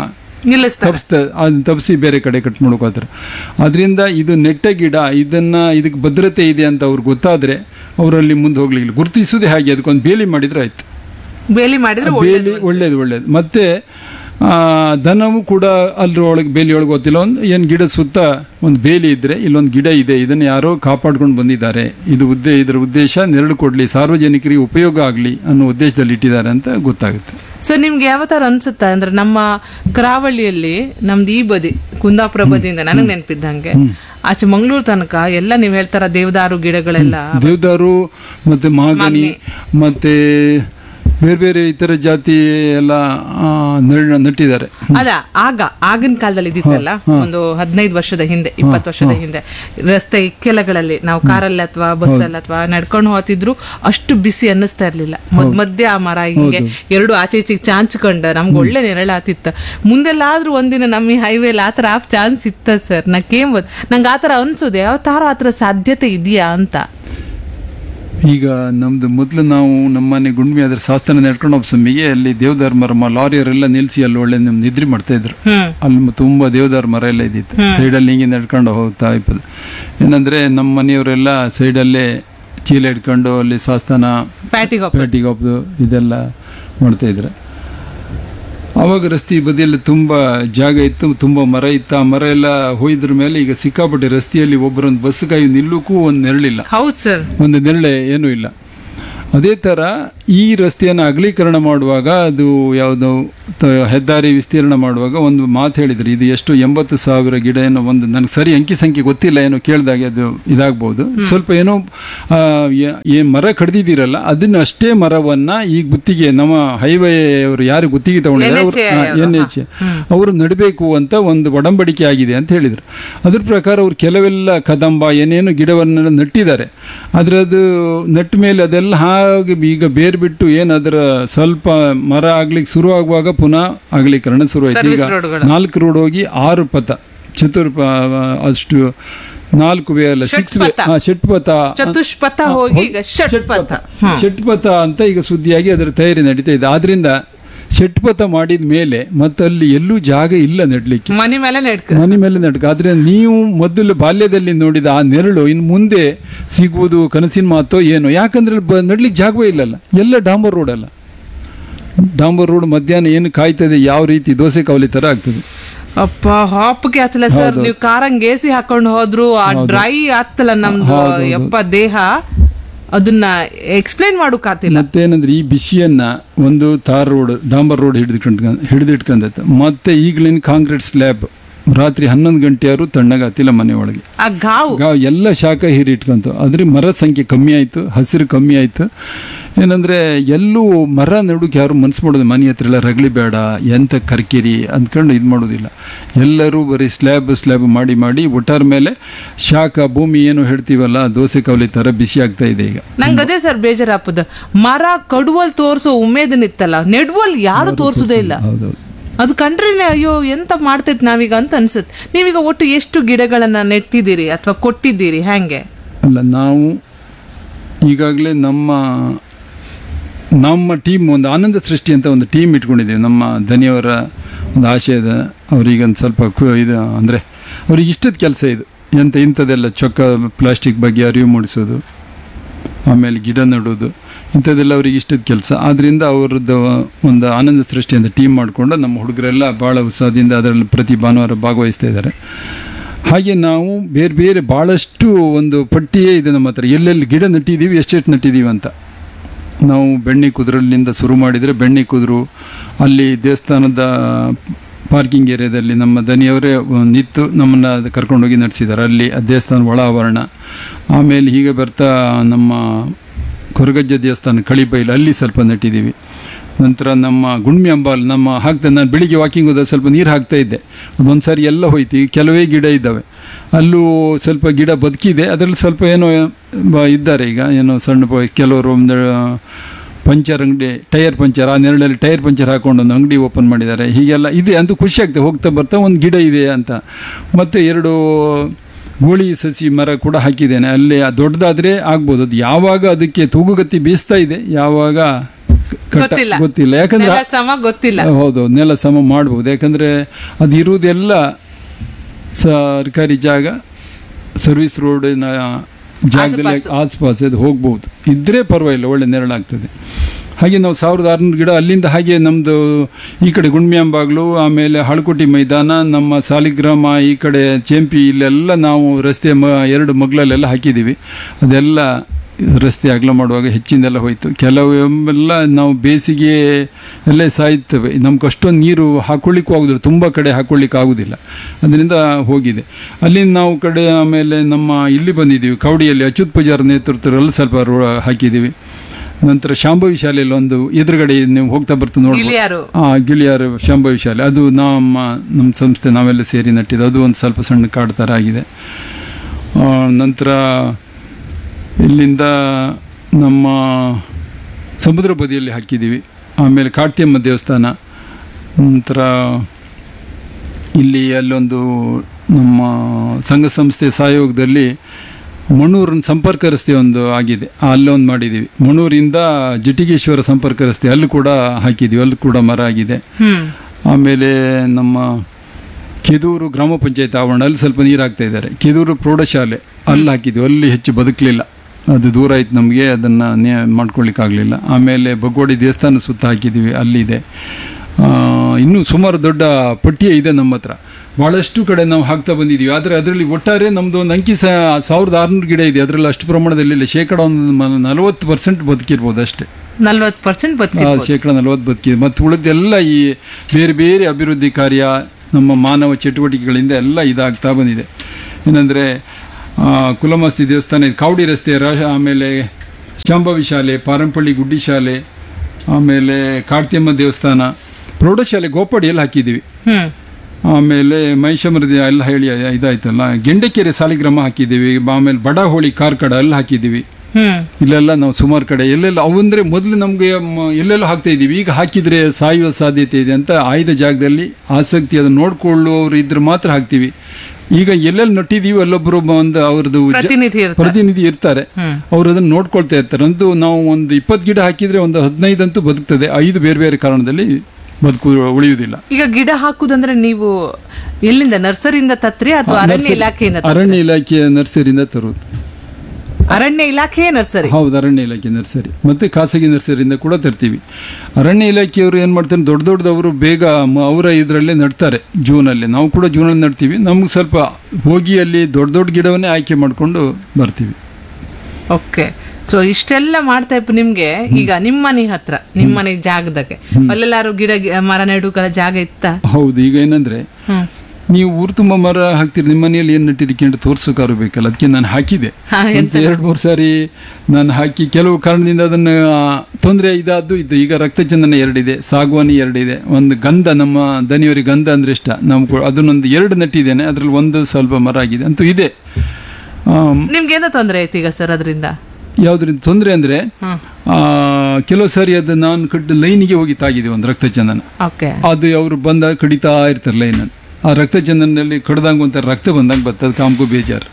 ತಪ್ಪಿಸಿ ಬೇರೆ ಕಡೆ ಕಟ್ ಮಾಡೋಕಾದ್ರೆ. ಅದರಿಂದ ಇದು ನೆಟ್ಟ ಗಿಡ, ಇದಕ್ಕೆ ಭದ್ರತೆ ಇದೆ ಅಂತ ಅವ್ರಿಗೆ ಗೊತ್ತಾದ್ರೆ ಅವರಲ್ಲಿ ಮುಂದೆ ಹೋಗ್ಲಿಲ್ಲ. ಗುರುತಿಸುವುದೇ ಹಾಗೆ, ಅದಕ್ಕೊಂದು ಬೇಲಿ ಮಾಡಿದ್ರೆ ಆಯ್ತು. ಬೇಲಿ ಮಾಡಿದ್ರೆ ಒಳ್ಳೇದು. ಮತ್ತೆ ದನವು ಕೂಡ ಅಲ್ಲೊಳಗೆ ಬೇಲಿ ಒಳಗೆ ಗೊತ್ತಿಲ್ಲ, ಏನು ಗಿಡ ಸುತ್ತ ಒಂದು ಬೇಲಿ ಇದ್ರೆ ಇಲ್ಲೊಂದು ಗಿಡ ಇದೆ, ಇದನ್ನು ಯಾರೋ ಕಾಪಾಡ್ಕೊಂಡು ಬಂದಿದ್ದಾರೆ, ಇದರ ಉದ್ದೇಶ ನೆರಳು ಕೊಡ್ಲಿ, ಸಾರ್ವಜನಿಕರಿಗೆ ಉಪಯೋಗ ಆಗ್ಲಿ ಅನ್ನೋ ಉದ್ದೇಶದಲ್ಲಿ ಇಟ್ಟಿದ್ದಾರೆ ಅಂತ ಗೊತ್ತಾಗುತ್ತೆ. ಸೊ ನಿಮ್ಗೆ ಯಾವ ತರ ಅನ್ಸುತ್ತಾ ಅಂದ್ರೆ, ನಮ್ಮ ಕರಾವಳಿಯಲ್ಲಿ ನಮ್ದು ಈ ಬದಿ ಕುಂದಾಪುರ ಬದಿಯಿಂದ ನನಗೆ ನೆನಪಿದ್ದಂಗೆ ಆಚೆ ಮಂಗಳೂರು ತನಕ ಎಲ್ಲ ನೀವು ಹೇಳ್ತಾರ ದೇವದಾರು ಗಿಡಗಳೆಲ್ಲ, ದೇವದಾರು ಮತ್ತೆ ಮಾಗನಿ ಮತ್ತೆ ಬೇರೆ ಬೇರೆ ಇತರ ಜಾತಿ ಎಲ್ಲ ನಟ್ಟಿದ್ದಾರೆ. ಆಗಿನ ಕಾಲದಲ್ಲಿ ಇದ್ದಿತ್ತಲ್ಲ, ಒಂದು 15 ವರ್ಷದ ಹಿಂದೆ 20 ವರ್ಷದ ಹಿಂದೆ ರಸ್ತೆ ಇಕ್ಕೆಲಗಳಲ್ಲಿ ನಾವು ಕಾರಲ್ಲಿ ಅಥವಾ ಬಸ್ಸಲ್ಲಿ ಅಥವಾ ನಡ್ಕೊಂಡು ಹೋಗ್ತಿದ್ರು ಅಷ್ಟು ಬಿಸಿ ಅನ್ನಿಸ್ತಾ ಇರ್ಲಿಲ್ಲ. ಮಧ್ಯೆ ಆ ಮರ ಹಿಂಗೆ ಎರಡು ಆಚೆ ಈಚೆಗೆ ಚಾಂಚ್ಕೊಂಡ ನಮ್ಗೆ ಒಳ್ಳೆ ನೆರಳಾತಿತ್ತ. ಮುಂದೆಲ್ಲಾದ್ರೂ ಒಂದಿನ ನಮ್ಮ ಈ ಹೈವೇಲಿ ಆತರ ಚಾನ್ಸ್ ಇತ್ತ ಸರ್? ನಂಗೆ ಆತರ ಅನ್ಸೋದು ಯಾವ ತರ ಆತರ ಸಾಧ್ಯತೆ ಇದೆಯಾ ಅಂತ. ಈಗ ನಮ್ದು ಮೊದಲು ನಾವು ನಮ್ಮನೆ ಗುಂಡ್ಮಿ ಅದ್ರ ಶಾಸ್ತ್ರ ನಡ್ಕೊಂಡು ಒಬ್ಬ ಅಲ್ಲಿ ದೇವದಾರ್ ಮರ ಲಾರಿಯವರೆಲ್ಲ ನಿಲ್ಸಿ ಅಲ್ಲಿ ಒಳ್ಳೆ ನಿದ್ರೆ ಮಾಡ್ತಾ ಇದ್ರು. ಅಲ್ಲಿ ತುಂಬಾ ದೇವದಾರ್ ಮರ ಎಲ್ಲ ಇದ್ದಿತ್ತು. ಸೈಡಲ್ಲಿ ಹಿಂಗೆ ನಡ್ಕೊಂಡು ಹೋಗ್ತಾ ಇಪ್ಪದು. ಏನಂದ್ರೆ ನಮ್ಮ ಮನೆಯವರೆಲ್ಲ ಸೈಡಲ್ಲೇ ಚೀಲ ಇಟ್ಕೊಂಡು ಅಲ್ಲಿ ಶಾಸ್ತಾನ ಪ್ಯಾಟಿಗೊಬ್ಬದು ಇದೆಲ್ಲ ಮಾಡ್ತಾ ಇದ್ರು. ಆವಾಗ ರಸ್ತೆ ಬದಿಯಲ್ಲಿ ತುಂಬಾ ಜಾಗ ಇತ್ತು, ತುಂಬಾ ಮರ ಇತ್ತು. ಆ ಮರ ಎಲ್ಲ ಹೋಯ್ದ್ರ ಮೇಲೆ ಈಗ ಸಿಕ್ಕಾಪಟ್ಟೆ ರಸ್ತೆಯಲ್ಲಿ ಒಬ್ಬರೊಂದು ಬಸ್ ಕಾಯಿ ನಿಲ್ಲಕ್ಕೂ ಒಂದು ನೆರಳಿಲ್ಲ. ಹೌದು ಸರ್, ಒಂದು ನೆರಳೆ ಏನೂ ಇಲ್ಲ. ಅದೇ ತರ ಈ ರಸ್ತೆಯನ್ನು ಅಗಲೀಕರಣ ಮಾಡುವಾಗ ಅದು ಯಾವುದು ಹೆದ್ದಾರಿ ವಿಸ್ತೀರ್ಣ ಮಾಡುವಾಗ ಒಂದು ಮಾತು ಹೇಳಿದ್ರು, ಇದು ಎಷ್ಟು 80,000 ಗಿಡ ಏನೋ, ಒಂದು ನನಗೆ ಸರಿ ಅಂಕಿ ಸಂಖ್ಯೆ ಗೊತ್ತಿಲ್ಲ, ಏನೋ ಕೇಳಿದಾಗ ಅದು ಇದಾಗಬಹುದು. ಸ್ವಲ್ಪ ಏನೋ ಮರ ಕಡ್ದಿದ್ದೀರಲ್ಲ ಅದನ್ನ ಅಷ್ಟೇ ಮರವನ್ನ ಈ ಗುತ್ತಿಗೆ ನಮ್ಮ ಹೈವೇ ಅವರು ಯಾರು ಗುತ್ತಿಗೆ ತಗೊಂಡಿದ್ದಾರೆ NH ಅವರು ನಡಬೇಕು ಅಂತ ಒಂದು ಒಡಂಬಡಿಕೆ ಆಗಿದೆ ಅಂತ ಹೇಳಿದ್ರು. ಅದ್ರ ಪ್ರಕಾರ ಅವ್ರು ಕೆಲವೆಲ್ಲ ಕದಂಬ ಏನೇನು ಗಿಡವನ್ನ ನಟ್ಟಿದ್ದಾರೆ. ಆದ್ರೆ ಅದು ನಟ್ಟ ಮೇಲೆ ಅದೆಲ್ಲ ಹಾಗೆ ಈಗ ಬೇರೆ ಬಿಟ್ಟು ಅದರ ಸ್ವಲ್ಪ ಮರ ಆಗ್ಲಿಕ್ಕೆ ಶುರು ಆಗುವಾಗ ಪುನಃ ಅಗಲೀಕರಣ ಶುರುವಾಯ್ತು. ಈಗ 4 ರೋಡ್ ಹೋಗಿ 6 ಪಥ ಅಷ್ಟು 4 ವೇ ಅಲ್ಲ 6 ವೇ ಷಟ್ಪಥ ಅಂತ ಈಗ ಸುದ್ದಿಯಾಗಿ ಅದರ ತಯಾರಿ ನಡೀತಾ ಇದೆ. ಆದ್ರಿಂದ ಷಟ್ಪಥ ಮಾಡಿದ ಮೇಲೆ ಮತ್ತಲ್ಲಿ ಎಲ್ಲೂ ಜಾಗ ಇಲ್ಲ ನಡ್ಲಿಕ್ಕೆ, ಮನೆ ಮೇಲೆ ನಡ್ಕ. ಆದ್ರೆ ನೀವು ಮೊದಲು ಬಾಲ್ಯದಲ್ಲಿ ನೋಡಿದ ಆ ನೆರಳು ಇನ್ನು ಮುಂದೆ ಸಿಗುವುದು ಕನಸಿನ ಮಾತೋ ಏನೋ. ಯಾಕಂದ್ರೆ ನಡ್ಲಿಕ್ಕೆ ಜಾಗವೇ ಇಲ್ಲಲ್ಲ, ಎಲ್ಲ ಡಾಂಬರ್ ರೋಡ್ ಅಲ್ಲ. ಡಾಂಬರ್ ರೋಡ್ ಮಧ್ಯಾಹ್ನ ಏನು ಕಾಯ್ತದೆ, ಯಾವ ರೀತಿ ದೋಸೆ ಕಾವಲಿ ತರ ಆಗ್ತದೆ. ಅಪ್ಪ ಹಾಪಕ್ಕೆ ಆತಲ್ಲ ಸರ್, ನೀವು ಕಾರಂಗ್ ಎಸಿ ಹಾಕೊಂಡು ಹೋದ್ರು ಆ ಡ್ರೈ ಆತಲ್ಲ ನಮ್ದು ಯಪ್ಪ ದೇಹ, ಅದನ್ನ ಎಕ್ಸ್ಪ್ಲೈನ್ ಮಾಡೋಕಾತಿಲ್ಲ. ಮತ್ತೇನಂದ್ರೆ ಈ ಬಿಸಿಯನ್ನ ಒಂದು ತಾರ್ ರೋಡ್ ಡಾಂಬರ್ ರೋಡ್ ಹಿಡಿದಿಟ್ಕೊಂಡೈತೆ. ಮತ್ತೆ ಈಗಲಿನ ಕಾಂಕ್ರೀಟ್ ಸ್ಲ್ಯಾಬ್ ರಾತ್ರಿ 11 ಗಂಟೆಯಾರು ತಣ್ಣಗಾತಿಲ್ಲ ಮನೆ ಒಳಗೆ. ಗಾವ್ ಎಲ್ಲ ಶಾಖ ಹೀರಿ ಇಟ್ಕೊಂತು. ಅದ್ರ ಮರ ಸಂಖ್ಯೆ ಕಮ್ಮಿ ಆಯ್ತು, ಹಸಿರು ಕಮ್ಮಿ ಆಯ್ತು. ಏನಂದ್ರೆ ಎಲ್ಲೂ ಮರ ನೆಡೋಕೆ ಯಾರು ಮನ್ಸು ಮಾಡೋದು, ಮನೆ ಹತ್ರ ಎಲ್ಲ ರಗಳಿ ಬೇಡ ಎಂತ ಕರ್ಕಿರಿ ಅಂದ್ಕೊಂಡು ಇದು ಮಾಡೋದಿಲ್ಲ. ಎಲ್ಲರೂ ಬರೀ ಸ್ಲ್ಯಾಬ್ ಮಾಡಿ ಒಟ್ಟಾರ ಮೇಲೆ ಶಾಖ ಭೂಮಿ ಏನು ಹೇಳ್ತೀವಲ್ಲ ದೋಸೆ ಕವಲಿ ತರ ಬಿಸಿ ಆಗ್ತಾ ಇದೆ ಈಗ. ನಂಗೆ ಅದೇ ಸರ್ ಬೇಜಾರಾಪದ, ಮರ ಕಡುವಲ್ ತೋರ್ಸೋ ಉಮೇದನಿತ್ತಲ್ಲ, ನೆಡುವಲ್ ಯಾರು ತೋರ್ಸೋದೇ ಇಲ್ಲ. ಅದು ಕಂಡ್ರೆ ಅಯ್ಯೋ ಎಂತ ಮಾಡ್ತೈತ್ ನಾವೀಗ ಅಂತ ಅನ್ಸುತ್ತೆ. ನೀವೀಗ ಒಟ್ಟು ಎಷ್ಟು ಗಿಡಗಳನ್ನ ನೆಟ್ಟಿದ್ದೀರಿ ಅಥವಾ ಕೊಟ್ಟಿದ್ದೀರಿ ಹೆಂಗೆ? ಅಲ್ಲ, ನಾವು ಈಗಾಗಲೇ ನಮ್ಮ ಟೀಮ್ ಒಂದು ಆನಂದ ಸೃಷ್ಟಿ ಅಂತ ಒಂದು ಟೀಮ್ ಇಟ್ಕೊಂಡಿದ್ದೀವಿ. ನಮ್ಮ ದನಿಯವರ ಒಂದು ಆಶಯದ ಅವ್ರಿಗೊಂದು ಸ್ವಲ್ಪ ಇದು ಅಂದರೆ ಅವ್ರಿಗೆ ಇಷ್ಟದ ಕೆಲಸ ಇದು. ಇಂಥದ್ದೆಲ್ಲ ಚೊಕ್ಕ ಪ್ಲಾಸ್ಟಿಕ್ ಬಗ್ಗೆ ಅರಿವು ಮೂಡಿಸೋದು, ಆಮೇಲೆ ಗಿಡ ನೆಡೋದು, ಇಂಥದ್ದೆಲ್ಲ ಅವ್ರಿಗೆ ಇಷ್ಟದ ಕೆಲಸ. ಆದ್ದರಿಂದ ಅವ್ರದ್ದು ಒಂದು ಆನಂದ ಸೃಷ್ಟಿ ಅಂತ ಟೀಮ್ ಮಾಡಿಕೊಂಡು ನಮ್ಮ ಹುಡುಗರೆಲ್ಲ ಭಾಳ ಉತ್ಸಾಹದಿಂದ ಅದರಲ್ಲಿ ಪ್ರತಿ ಭಾನುವಾರ ಭಾಗವಹಿಸ್ತಾ ಇದ್ದಾರೆ. ಹಾಗೆ ನಾವು ಬೇರೆ ಬೇರೆ ಭಾಳಷ್ಟು ಒಂದು ಪಟ್ಟಿಯೇ ಇದೆ ನಮ್ಮ ಹತ್ರ, ಎಲ್ಲೆಲ್ಲಿ ಗಿಡ ನೆಟ್ಟಿದ್ದೀವಿ, ಎಷ್ಟೆಷ್ಟು ನೆಟ್ಟಿದ್ದೀವಿ ಅಂತ. ನಾವು ಬೆಣ್ಣೆ ಕುದುರಲ್ಲಿಂದ ಶುರು ಮಾಡಿದರೆ ಬೆಣ್ಣೆ ಕುದುರು ಅಲ್ಲಿ ದೇವಸ್ಥಾನದ ಪಾರ್ಕಿಂಗ್ ಏರಿಯಾದಲ್ಲಿ ನಮ್ಮ ದನಿಯವರೇ ನಿಂತು ನಮ್ಮನ್ನು ಕರ್ಕೊಂಡೋಗಿ ನಡೆಸಿದ್ದಾರೆ. ಅಲ್ಲಿ ದೇವಸ್ಥಾನ ಒಳ ಆವರಣ. ಆಮೇಲೆ ಹೀಗೆ ಬರ್ತಾ ನಮ್ಮ ಕೊರಗಜ್ಜ ದೇವಸ್ಥಾನ ಕಳಿಬೈಲು ಅಲ್ಲಿ ಸ್ವಲ್ಪ ನೆಟ್ಟಿದ್ದೀವಿ. ನಂತರ ನಮ್ಮ ಗುಣ್ಮಿ ಅಂಬಾಲ್ ನಾನು ಬೆಳಿಗ್ಗೆ ವಾಕಿಂಗ್ ಹೋದ ಸ್ವಲ್ಪ ನೀರು ಹಾಕ್ತಾ ಇದ್ದೆ, ಅದೊಂದು ಸಾರಿ ಎಲ್ಲ ಹೋಯ್ತು. ಕೆಲವೇ ಗಿಡ ಇದ್ದಾವೆ, ಅಲ್ಲೂ ಸ್ವಲ್ಪ ಗಿಡ ಬದುಕಿದೆ. ಅದರಲ್ಲಿ ಸ್ವಲ್ಪ ಏನೋ ಇದ್ದಾರೆ ಈಗ, ಏನೋ ಸಣ್ಣ ಕೆಲವರು ಒಂದು ಪಂಚರ್ ಅಂಗಡಿ, ಟೈರ್ ಪಂಚರ್, ಆ ನೆರಳಲ್ಲಿ ಟೈರ್ ಪಂಚರ್ ಹಾಕೊಂಡು ಒಂದು ಅಂಗಡಿ ಓಪನ್ ಮಾಡಿದ್ದಾರೆ. ಹೀಗೆಲ್ಲ ಇದೆ ಅಂತ ಖುಷಿ ಆಗ್ತದೆ. ಹೋಗ್ತಾ ಬರ್ತಾ ಒಂದು ಗಿಡ ಇದೆ ಅಂತ. ಮತ್ತು 2 ಗೋಳಿ ಸಸಿ ಮರ ಕೂಡ ಹಾಕಿದ್ದೇನೆ. ಅಲ್ಲಿ ದೊಡ್ಡದಾದ್ರೆ ಆಗ್ಬೋದು. ಅದು ಯಾವಾಗ ಅದಕ್ಕೆ ತೂಗುಗತ್ತಿ ಬೀಸ್ತಾ ಇದೆ, ಯಾವಾಗ ಗೊತ್ತಿಲ್ಲ. ಯಾಕಂದ್ರೆ ಹೌದು, ನೆಲ ಸಮ ಮಾಡ್ಬೋದು. ಯಾಕಂದ್ರೆ ಅದು ಇರುವುದೆಲ್ಲ ಸರ್ಕಾರಿ ಜಾಗ, ಸರ್ವಿಸ್ ರೋಡಿನ ಜಾಗದಲ್ಲಿ ಆಸ್ಪಾಸ್ ಅದು ಹೋಗ್ಬೋದು. ಇದ್ರೆ ಪರವಾಗಿಲ್ಲ, ಒಳ್ಳೆ ನೆರಳಾಗ್ತದೆ. ಹಾಗೆ ನಾವು 1600 ಗಿಡ ಅಲ್ಲಿಂದ ಹಾಗೆ ನಮ್ಮದು ಈ ಕಡೆ ಗುಣ್ಮಿಯಂಬಾಗ್ಲು, ಆಮೇಲೆ ಹಳಕೋಟಿ ಮೈದಾನ, ನಮ್ಮ ಸಾಲಿಗ್ರಾಮ, ಈ ಕಡೆ ಚೇಂಪಿ, ಇಲ್ಲೆಲ್ಲ ನಾವು ರಸ್ತೆ 2 ಮಗ್ಲಲ್ಲೆಲ್ಲ ಹಾಕಿದ್ದೀವಿ. ಅದೆಲ್ಲ ರಸ್ತೆ ಅಗಲ ಮಾಡುವಾಗ ಹೆಚ್ಚಿಂದೆಲ್ಲ ಹೋಯಿತು. ಕೆಲವೆಲ್ಲ ನಾವು ಬೇಸಿಗೆ ಎಲ್ಲ ಸಾಯ್ತವೆ, ನಮ್ಗೆ ಅಷ್ಟೊಂದು ನೀರು ಹಾಕೊಳ್ಳಿಕ್ಕೂ ಆಗೋದಿಲ್ಲ, ತುಂಬ ಕಡೆ ಹಾಕೊಳ್ಳಿಕ್ಕೆ ಆಗೋದಿಲ್ಲ, ಅದರಿಂದ ಹೋಗಿದೆ. ಅಲ್ಲಿಂದ ನಾವು ಕಡೆ ಆಮೇಲೆ ನಮ್ಮ ಇಲ್ಲಿ ಬಂದಿದ್ದೀವಿ ಕವಡಿಯಲ್ಲಿ, ಅಚ್ಯುತ್ ಪೂಜಾರ್ ನೇತೃತ್ವದಲ್ಲಿ ಸ್ವಲ್ಪ ಹಾಕಿದ್ದೀವಿ. ನಂತರ ಶಾಂಭವಿ ಶಾಲೆಯಲ್ಲಿ ಒಂದು ಎದುರುಗಡೆ ನೀವು ಹೋಗ್ತಾ ಬರ್ತಾ ನೋಡ್ಬೋದು. ಗಿಳಿಯಾರು. ಗಿಳಿಯಾರು ಶಾಂಭವಿ ಶಾಲೆ, ಅದು ನಮ್ಮ ಸಂಸ್ಥೆ ನಾವೆಲ್ಲ ಸೇರಿ ನಟ್ಟಿದ್ದು. ಅದು ಒಂದು ಸ್ವಲ್ಪ ಸಣ್ಣ ಕಾಡು ಥರ ಆಗಿದೆ. ನಂತರ ಇಲ್ಲಿಂದ ನಮ್ಮ ಸಮುದ್ರ ಬದಿಯಲ್ಲಿ ಹಾಕಿದ್ದೀವಿ. ಆಮೇಲೆ ಕಾಡ್ತಿಯಮ್ಮ ದೇವಸ್ಥಾನ, ನಂತರ ಇಲ್ಲಿ ಅಲ್ಲೊಂದು ನಮ್ಮ ಸಂಘ ಸಂಸ್ಥೆ ಸಹಯೋಗದಲ್ಲಿ ಮಣ್ಣೂರಿನ ಸಂಪರ್ಕ ರಸ್ತೆ ಒಂದು ಆಗಿದೆ, ಅಲ್ಲೊಂದು ಮಾಡಿದ್ದೀವಿ. ಮಣ್ಣೂರಿಂದ ಜಿಟಿಗೇಶ್ವರ ಸಂಪರ್ಕ ರಸ್ತೆ ಅಲ್ಲೂ ಕೂಡ ಹಾಕಿದ್ದೀವಿ, ಅಲ್ಲೂ ಕೂಡ ಮರ ಆಗಿದೆ. ಆಮೇಲೆ ನಮ್ಮ ಕೆದೂರು ಗ್ರಾಮ ಪಂಚಾಯತ್ ಆವರಣ, ಅಲ್ಲಿ ಸ್ವಲ್ಪ ನೀರು ಹಾಕ್ತಾ ಇದ್ದಾರೆ. ಕೆದೂರು ಪ್ರೌಢಶಾಲೆ ಅಲ್ಲಿ ಹಾಕಿದ್ದೀವಿ, ಅಲ್ಲಿ ಹೆಚ್ಚು ಬದುಕಲಿಲ್ಲ, ಅದು ದೂರ ಆಯ್ತು ನಮಗೆ, ಅದನ್ನು ಮಾಡ್ಕೊಳ್ಳಿಕ್ಕಾಗಲಿಲ್ಲ. ಆಮೇಲೆ ಬಗ್ಗೋಡಿ ದೇವಸ್ಥಾನ ಸುತ್ತ ಹಾಕಿದ್ದೀವಿ, ಅಲ್ಲಿದೆ. ಇನ್ನೂ ಸುಮಾರು ದೊಡ್ಡ ಪಟ್ಟಿಯೇ ಇದೆ ನಮ್ಮ ಹತ್ರ, ಭಾಳಷ್ಟು ಕಡೆ ನಾವು ಹಾಕ್ತಾ ಬಂದಿದ್ದೀವಿ. ಆದರೆ ಅದರಲ್ಲಿ ಒಟ್ಟಾರೆ ನಮ್ಮದು ಒಂದು ಅಂಕಿ 1600 ಗಿಡ ಇದೆ. ಅದರಲ್ಲಿ ಅಷ್ಟು ಪ್ರಮಾಣದಲ್ಲಿ ಶೇಕಡ ಒಂದು 40% ಬದುಕಿರ್ಬೋದು ಅಷ್ಟೇ. 40% ಶೇಕಡ 40 ಬದುಕಿದೆ. ಮತ್ತು ಉಳಿದೆಲ್ಲ ಈ ಬೇರೆ ಬೇರೆ ಅಭಿವೃದ್ಧಿ ಕಾರ್ಯ, ನಮ್ಮ ಮಾನವ ಚಟುವಟಿಕೆಗಳಿಂದ ಎಲ್ಲ ಇದಾಗ್ತಾ ಬಂದಿದೆ. ಏನಂದರೆ ಕುಲಮಸ್ತಿ ದೇವಸ್ಥಾನ, ಕಾವಡಿ ರಸ್ತೆ, ಆಮೇಲೆ ಶಾಂಭವಿ ಶಾಲೆ, ಪಾರಂಪಳ್ಳಿ ಗುಡ್ಡಿ ಶಾಲೆ, ಆಮೇಲೆ ಕಾಡ್ತಿಯಮ್ಮ ದೇವಸ್ಥಾನ, ಪ್ರೌಢಶಾಲೆ ಗೋಪಾಡಿಯಲ್ಲಿ ಹಾಕಿದ್ದೀವಿ. ಆಮೇಲೆ ಮಹಿಷಮೃದಿ ಎಲ್ಲ ಹೇಳಿ ಇದಾಯ್ತಲ್ಲ, ಗೆಂಡೆಕೆರೆ ಸಾಲಿಗ್ರಾಮ ಹಾಕಿದ್ದೀವಿ. ಆಮೇಲೆ ಬಡಾಹೋಳಿ ಕಾರ್ಕಡ ಅಲ್ಲಿ ಹಾಕಿದ್ದೀವಿ. ಇಲ್ಲೆಲ್ಲ ನಾವು ಸುಮಾರು ಕಡೆ ಎಲ್ಲೆಲ್ಲ ಅವಂದ್ರೆ ಮೊದಲು ನಮಗೆ ಎಲ್ಲೆಲ್ಲ ಹಾಕ್ತಾ ಇದ್ದೀವಿ, ಈಗ ಹಾಕಿದ್ರೆ ಸಾಯುವ ಸಾಧ್ಯತೆ ಇದೆ ಅಂತ ಆಯ್ದ ಜಾಗದಲ್ಲಿ ಆಸಕ್ತಿ ಅದನ್ನು ನೋಡ್ಕೊಳ್ಳುವವರು ಇದ್ರೆ ಮಾತ್ರ ಹಾಕ್ತೀವಿ. ಈಗ ಎಲ್ಲೆಲ್ಲಿ ನಟ್ಟಿದೀವಿ ಅಲ್ಲೊಬ್ಬರು ಒಂದು ಅವ್ರದ್ದು ಪ್ರತಿನಿಧಿ ಇರ್ತಾರೆ, ಅವ್ರು ಅದನ್ನ ನೋಡ್ಕೊಳ್ತಾ ಇರ್ತಾರೆ. ಅಂತೂ ನಾವು ಒಂದು 20 ಗಿಡ ಹಾಕಿದ್ರೆ ಒಂದು 15 ಅಂತೂ ಬದುಕ್ತದೆ, 5 ಬೇರೆ ಬೇರೆ ಕಾರಣದಲ್ಲಿ ಬದುಕು ಉಳಿಯುವುದಿಲ್ಲ. ಈಗ ಗಿಡ ಹಾಕುದಂದ್ರೆ ನೀವು ಎಲ್ಲಿಂದ, ನರ್ಸರಿಯಿಂದ ತತ್ರಿ ಅಥವಾ ಅರಣ್ಯ ಇಲಾಖೆಯಿಂದ? ಅರಣ್ಯ ಇಲಾಖೆ ನರ್ಸರಿಯಿಂದ ತರುವುದು. ಅರಣ್ಯ ಇಲಾಖೆಯ ನರ್ಸರಿ? ಹೌದು, ಅರಣ್ಯ ಇಲಾಖೆ ನರ್ಸರಿ ಮತ್ತೆ ಖಾಸಗಿ ನರ್ಸರಿಯಿಂದ ಕೂಡ ತರ್ತೀವಿ. ಅರಣ್ಯ ಇಲಾಖೆಯವರು ಏನು ಮಾಡ್ತಾರೆ, ದೊಡ್ಡ ದೊಡ್ಡದವರು ಬೇಗ ಅವರ ಇದರಲ್ಲೇ ನಡ್ತಾರೆ. ಜೂನಲ್ಲಿ ನಾವು ಕೂಡ ಜೂನಲ್ಲಿ ನಡ್ತೀವಿ. ನಮ್ಗೆ ಸ್ವಲ್ಪ ಹೋಗಿ ಅಲ್ಲಿ ದೊಡ್ಡ ದೊಡ್ಡ ಗಿಡವನ್ನೇ ಆಯ್ಕೆ ಮಾಡಿಕೊಂಡು ಬರ್ತೀವಿ. ಓಕೆ. ಸೊ ಇಷ್ಟೆಲ್ಲ ಮಾಡ್ತಾ ಇಪ್ಪ ನಿಮ್ಗೆ. ಈಗ ನಿಮ್ಮ ಮನೆ ಹತ್ರ, ನಿಮ್ಮ ಮನೆ ಜಾಗದಾಗೆ ಅಲ್ಲೆಲ್ಲಾರು ಗಿಡ ಮರ ನೆಡುಕಲ್ಲ ಜಾಗ ಇತ್ತ? ಹೌದು. ಈಗ ಏನಂದ್ರೆ ನೀವು ಊರು ತುಂಬ ಮರ ಹಾಕ್ತೀರಿ, ನಿಮ್ಮ ಮನೆಯಲ್ಲಿ ಏನು ನಟ್ಟಿರಿಕೊಂಡು ತೋರ್ಸೋಕಾರು ಬೇಕಲ್ಲ, ಅದಕ್ಕೆ ನಾನು ಹಾಕಿದೆ. 2-3 ಸಾರಿ ನಾನು ಹಾಕಿ, ಕೆಲವು ಕಾರಣದಿಂದ ಅದನ್ನು ತೊಂದರೆ ಇದಾದ್ದು ಇದ್ದು. ಈಗ ರಕ್ತಚಂದನ 2 ಇದೆ, ಸಾಗುವಾನಿ 2 ಇದೆ, ಒಂದು ಗಂಧ, ನಮ್ಮ ದನಿಯವರಿಗೆ ಗಂಧ ಅಂದ್ರೆ ಇಷ್ಟ, ನಾವು ಅದನ್ನೊಂದು 2 ನಟ್ಟಿದ್ದೇನೆ. ಅದ್ರಲ್ಲಿ ಒಂದು ಸ್ವಲ್ಪ ಮರ ಆಗಿದೆ ಅಂತೂ ಇದೆ. ನಿಮ್ಗೆ ಏನೋ ತೊಂದರೆ ಆಯ್ತು ಈಗ ಸರ್ ಅದರಿಂದ? ಯಾವ್ದ್ರಿಂದ ತೊಂದರೆ ಅಂದ್ರೆ ಕೆಲವು ಸಾರಿ ಅದು ನಾನು ಕಟ್ಟು ಲೈನಿಗೆ ಹೋಗಿ ತಾಗಿದೆ ಒಂದು ರಕ್ತಚಂದನ. ಅದು ಅವರು ಬಂದ ಕಡಿತಾ ಇರ್ತಾರೆ ಲೈನ್. ಆ ರಕ್ತಚಂದನಲ್ಲಿ ಕಡ್ದಂಗ ಒಂಥರ ರಕ್ತ ಬಂದಂಗೆ ಬರ್ತದೆ, ಕಾಮಗೂ ಬೇಜಾರು.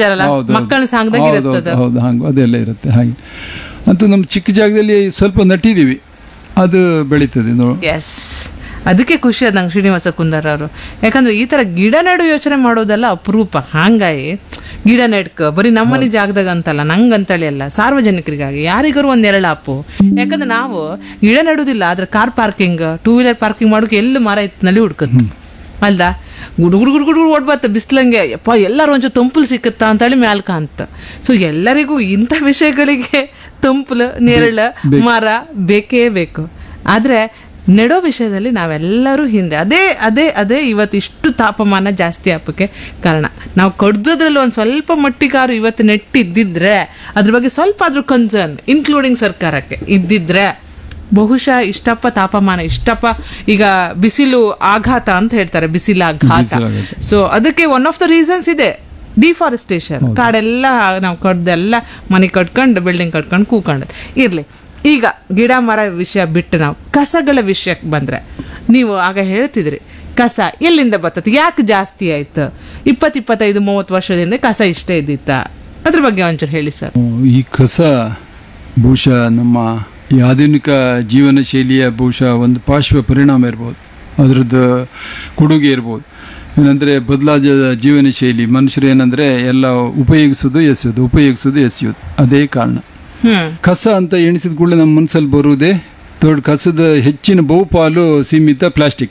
ಹೌದು, ಹಂಗು ಅದೆಲ್ಲ ಇರುತ್ತೆ. ಹಾಗೆ ಅಂತೂ ನಮ್ಮ ಚಿಕ್ಕ ಜಾಗದಲ್ಲಿ ಸ್ವಲ್ಪ ನಟ್ಟಿದೀವಿ, ಅದು ಬೆಳೀತದೆ. ಅದಕ್ಕೆ ಖುಷಿ ಅದ ನಂಗೆ ಶ್ರೀನಿವಾಸ ಕುಂದರ್ ಅವರು. ಯಾಕಂದ್ರೆ ಈ ತರ ಗಿಡ ನೆಡು ಯೋಚನೆ ಮಾಡೋದೆಲ್ಲ ಅಪರೂಪ. ಹಂಗಾಗಿ ಗಿಡ ನೆಡ್ಕ ಬರೀ ನಮ್ಮನೆ ಜಾಗದಾಗ ಅಂತಲ್ಲ, ನಂಗಂತಳಿ ಅಲ್ಲ, ಸಾರ್ವಜನಿಕರಿಗಾಗಿ ಯಾರಿಗಾರು ಒಂದ್ ನೆರಳಾಪು. ಯಾಕಂದ್ರೆ ನಾವು ಗಿಡ ನೆಡುದಿಲ್ಲ, ಆದ್ರೆ ಕಾರ್ ಪಾರ್ಕಿಂಗ್, 2 ವೀಲರ್ ಪಾರ್ಕಿಂಗ್ ಮಾಡೋಕೆ ಎಲ್ಲ ಮರ ಇತ್ತಿನಲ್ಲಿ ಹುಡ್ಕತ್ ಅಲ್ದಾ, ಗುಡುಗುಡು ಓಡ್ಬತ್ತ ಬಿಸ್ಲಂಗೆ. ಯಪ್ಪ ಎಲ್ಲರೂ ಒಂಚೂರು ತಂಪುಲು ಸಿಕ್ಕತ್ತಾ ಅಂತೇಳಿ ಮ್ಯಾಲ್ಕ ಅಂತ. ಸೊ ಎಲ್ಲರಿಗೂ ಇಂಥ ವಿಷಯಗಳಿಗೆ ತಂಪುಲು, ನೆರಳು, ಮರ ಬೇಕೇ ಬೇಕು. ಆದ್ರೆ ನೆಡೋ ವಿಷಯದಲ್ಲಿ ನಾವೆಲ್ಲರೂ ಹಿಂದೆ. ಅದೇ ಅದೇ ಅದೇ ಇವತ್ತು ಇಷ್ಟು ತಾಪಮಾನ ಜಾಸ್ತಿ ಆಪಕ್ಕೆ ಕಾರಣ. ನಾವು ಕಡ್ದದ್ರಲ್ಲಿ ಒಂದು ಸ್ವಲ್ಪ ಮಟ್ಟಿಗಾರು ಇವತ್ತು ನೆಟ್ಟಿದ್ದಿದ್ರೆ, ಅದ್ರ ಬಗ್ಗೆ ಸ್ವಲ್ಪ ಆದ್ರೂ ಕನ್ಸರ್ನ್, ಇನ್ಕ್ಲೂಡಿಂಗ್ ಸರ್ಕಾರಕ್ಕೆ ಇದ್ದಿದ್ರೆ ಬಹುಶಃ ಇಷ್ಟಪ್ಪ ತಾಪಮಾನ, ಇಷ್ಟಪ್ಪ ಈಗ ಬಿಸಿಲು ಆಘಾತ ಅಂತ ಹೇಳ್ತಾರೆ, ಬಿಸಿಲು ಆಘಾತ. ಸೊ ಅದಕ್ಕೆ ಒನ್ ಆಫ್ ದ ರೀಸನ್ಸ್ ಇದೆ ಡಿಫಾರೆಸ್ಟೇಷನ್. ಕಾಡೆಲ್ಲ ನಾವು ಕಡ್ದೆಲ್ಲ ಮನೆ ಕಟ್ಕೊಂಡು, ಬಿಲ್ಡಿಂಗ್ ಕಟ್ಕೊಂಡು ಕೂಕೊಂಡು ಇರ್ಲಿ. ಈಗ ಗಿಡ ಮರ ವಿಷಯ ಬಿಟ್ಟು ನಾವು ಕಸಗಳ ವಿಷಯಕ್ಕೆ ಬಂದ್ರೆ, ನೀವು ಆಗ ಹೇಳ್ತಿದ್ರಿ ಕಸ ಎಲ್ಲಿಂದ ಬರ್ತದೆ, ಯಾಕೆ ಜಾಸ್ತಿ ಆಯ್ತು? 20-25-30 ವರ್ಷದಿಂದ ಕಸ ಇಷ್ಟೇ ಇದ್ದಿತ್ತ? ಅದ್ರ ಬಗ್ಗೆ ಒಂಚೂರು ಹೇಳಿ ಸರ್. ಈ ಕಸ ಬಹುಶಃ ನಮ್ಮ ಈ ಆಧುನಿಕ ಜೀವನ ಶೈಲಿಯ ಬಹುಶಃ ಒಂದು ಪಾರ್ಶ್ವ ಪರಿಣಾಮ ಇರ್ಬೋದು, ಅದರದ್ದು ಕೊಡುಗೆ ಇರ್ಬೋದು. ಏನಂದರೆ ಬದಲಾದ ಜೀವನ ಶೈಲಿ, ಮನುಷ್ಯರು ಏನಂದರೆ ಎಲ್ಲ ಉಪಯೋಗಿಸೋದು ಎಸೆಯೋದು, ಅದೇ ಕಾರಣ. ಕಸ ಅಂತ ಎಣಿಸಿದ ಕೂಡಲೇ ನಮ್ಮ ಮನಸ್ಸಲ್ಲಿ ಬರುವುದೇ ದೊಡ್ಡ ಕಸದ ಹೆಚ್ಚಿನ ಬಹುಪಾಲು ಸೀಮಿತ ಪ್ಲಾಸ್ಟಿಕ್.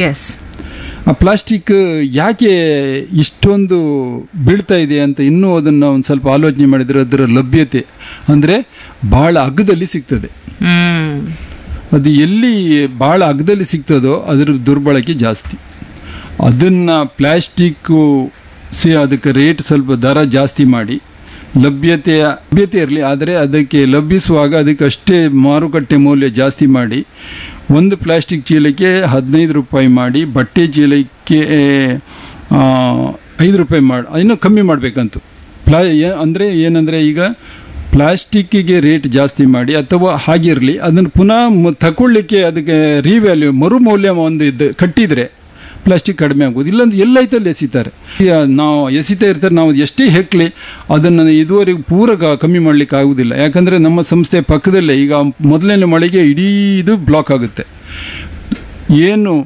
ಆ ಪ್ಲಾಸ್ಟಿಕ್ ಯಾಕೆ ಇಷ್ಟೊಂದು ಬೀಳ್ತಾ ಇದೆ ಅಂತ ಇನ್ನೂ ಅದನ್ನು ಒಂದು ಸ್ವಲ್ಪ ಆಲೋಚನೆ ಮಾಡಿದರೆ, ಅದರ ಲಭ್ಯತೆ ಅಂದರೆ ಬಹಳ ಅಗ್ಗದಲ್ಲಿ ಸಿಗ್ತದೆ. ಅದು ಎಲ್ಲಿ ಬಹಳ ಅಗ್ಗದಲ್ಲಿ ಸಿಗ್ತದೋ ಅದರ ದುರ್ಬಳಕೆ ಜಾಸ್ತಿ. ಅದನ್ನು ಪ್ಲಾಸ್ಟಿಕ್ಕು ಅದಕ್ಕೆ ರೇಟ್ ಸ್ವಲ್ಪ ದರ ಜಾಸ್ತಿ ಮಾಡಿ ಲಭ್ಯತೆ ಇರಲಿ, ಆದರೆ ಅದಕ್ಕೆ ಲಭಿಸುವಾಗ ಅದಕ್ಕೆ ಅಷ್ಟೇ ಮಾರುಕಟ್ಟೆ ಮೌಲ್ಯ ಜಾಸ್ತಿ ಮಾಡಿ, ಒಂದು ಪ್ಲಾಸ್ಟಿಕ್ ಚೀಲಕ್ಕೆ 15 ರೂಪಾಯಿ ಮಾಡಿ, ಬಟ್ಟೆ ಚೀಲಕ್ಕೆ 5 ರೂಪಾಯಿ ಮಾಡಿ, ಇನ್ನೂ ಕಮ್ಮಿ ಮಾಡಬೇಕಂತ. ಅಂದರೆ ಏನಂದರೆ ಈಗ ಪ್ಲಾಸ್ಟಿಕ್ಕಿಗೆ ರೇಟ್ ಜಾಸ್ತಿ ಮಾಡಿ ಅಥವಾ ಹಾಗಿರಲಿ, ಅದನ್ನು ಪುನಃ ತಗೊಳ್ಳಿಕ್ಕೆ ಅದಕ್ಕೆ ರೀವ್ಯಾಲ್ಯೂ ಮರುಮೌಲ್ಯ ಒಂದು ಕಟ್ಟಿದರೆ ಪ್ಲಾಸ್ಟಿಕ್ ಕಡಿಮೆ ಆಗೋದು. ಇಲ್ಲಾಂದ್ರೆ ಎಲ್ಲೈತಲ್ಲಿ ಎಸಿತಾರೆ. ನಾವು ಎಸಿತಾ ಇರ್ತಾರೆ, ನಾವು ಎಷ್ಟೇ ಹೆಕ್ಲಿ ಅದನ್ನು ಇದುವರೆಗೂ ಪೂರ ಕಮ್ಮಿ ಮಾಡಲಿಕ್ಕೆ ಆಗುವುದಿಲ್ಲ. ಯಾಕಂದರೆ ನಮ್ಮ ಸಂಸ್ಥೆ ಪಕ್ಕದಲ್ಲೇ ಈಗ ಮೊದಲನೇ ಮಳೆಗೆ ಇಡೀ ಇದು ಬ್ಲಾಕ್ ಆಗುತ್ತೆ. ಏನು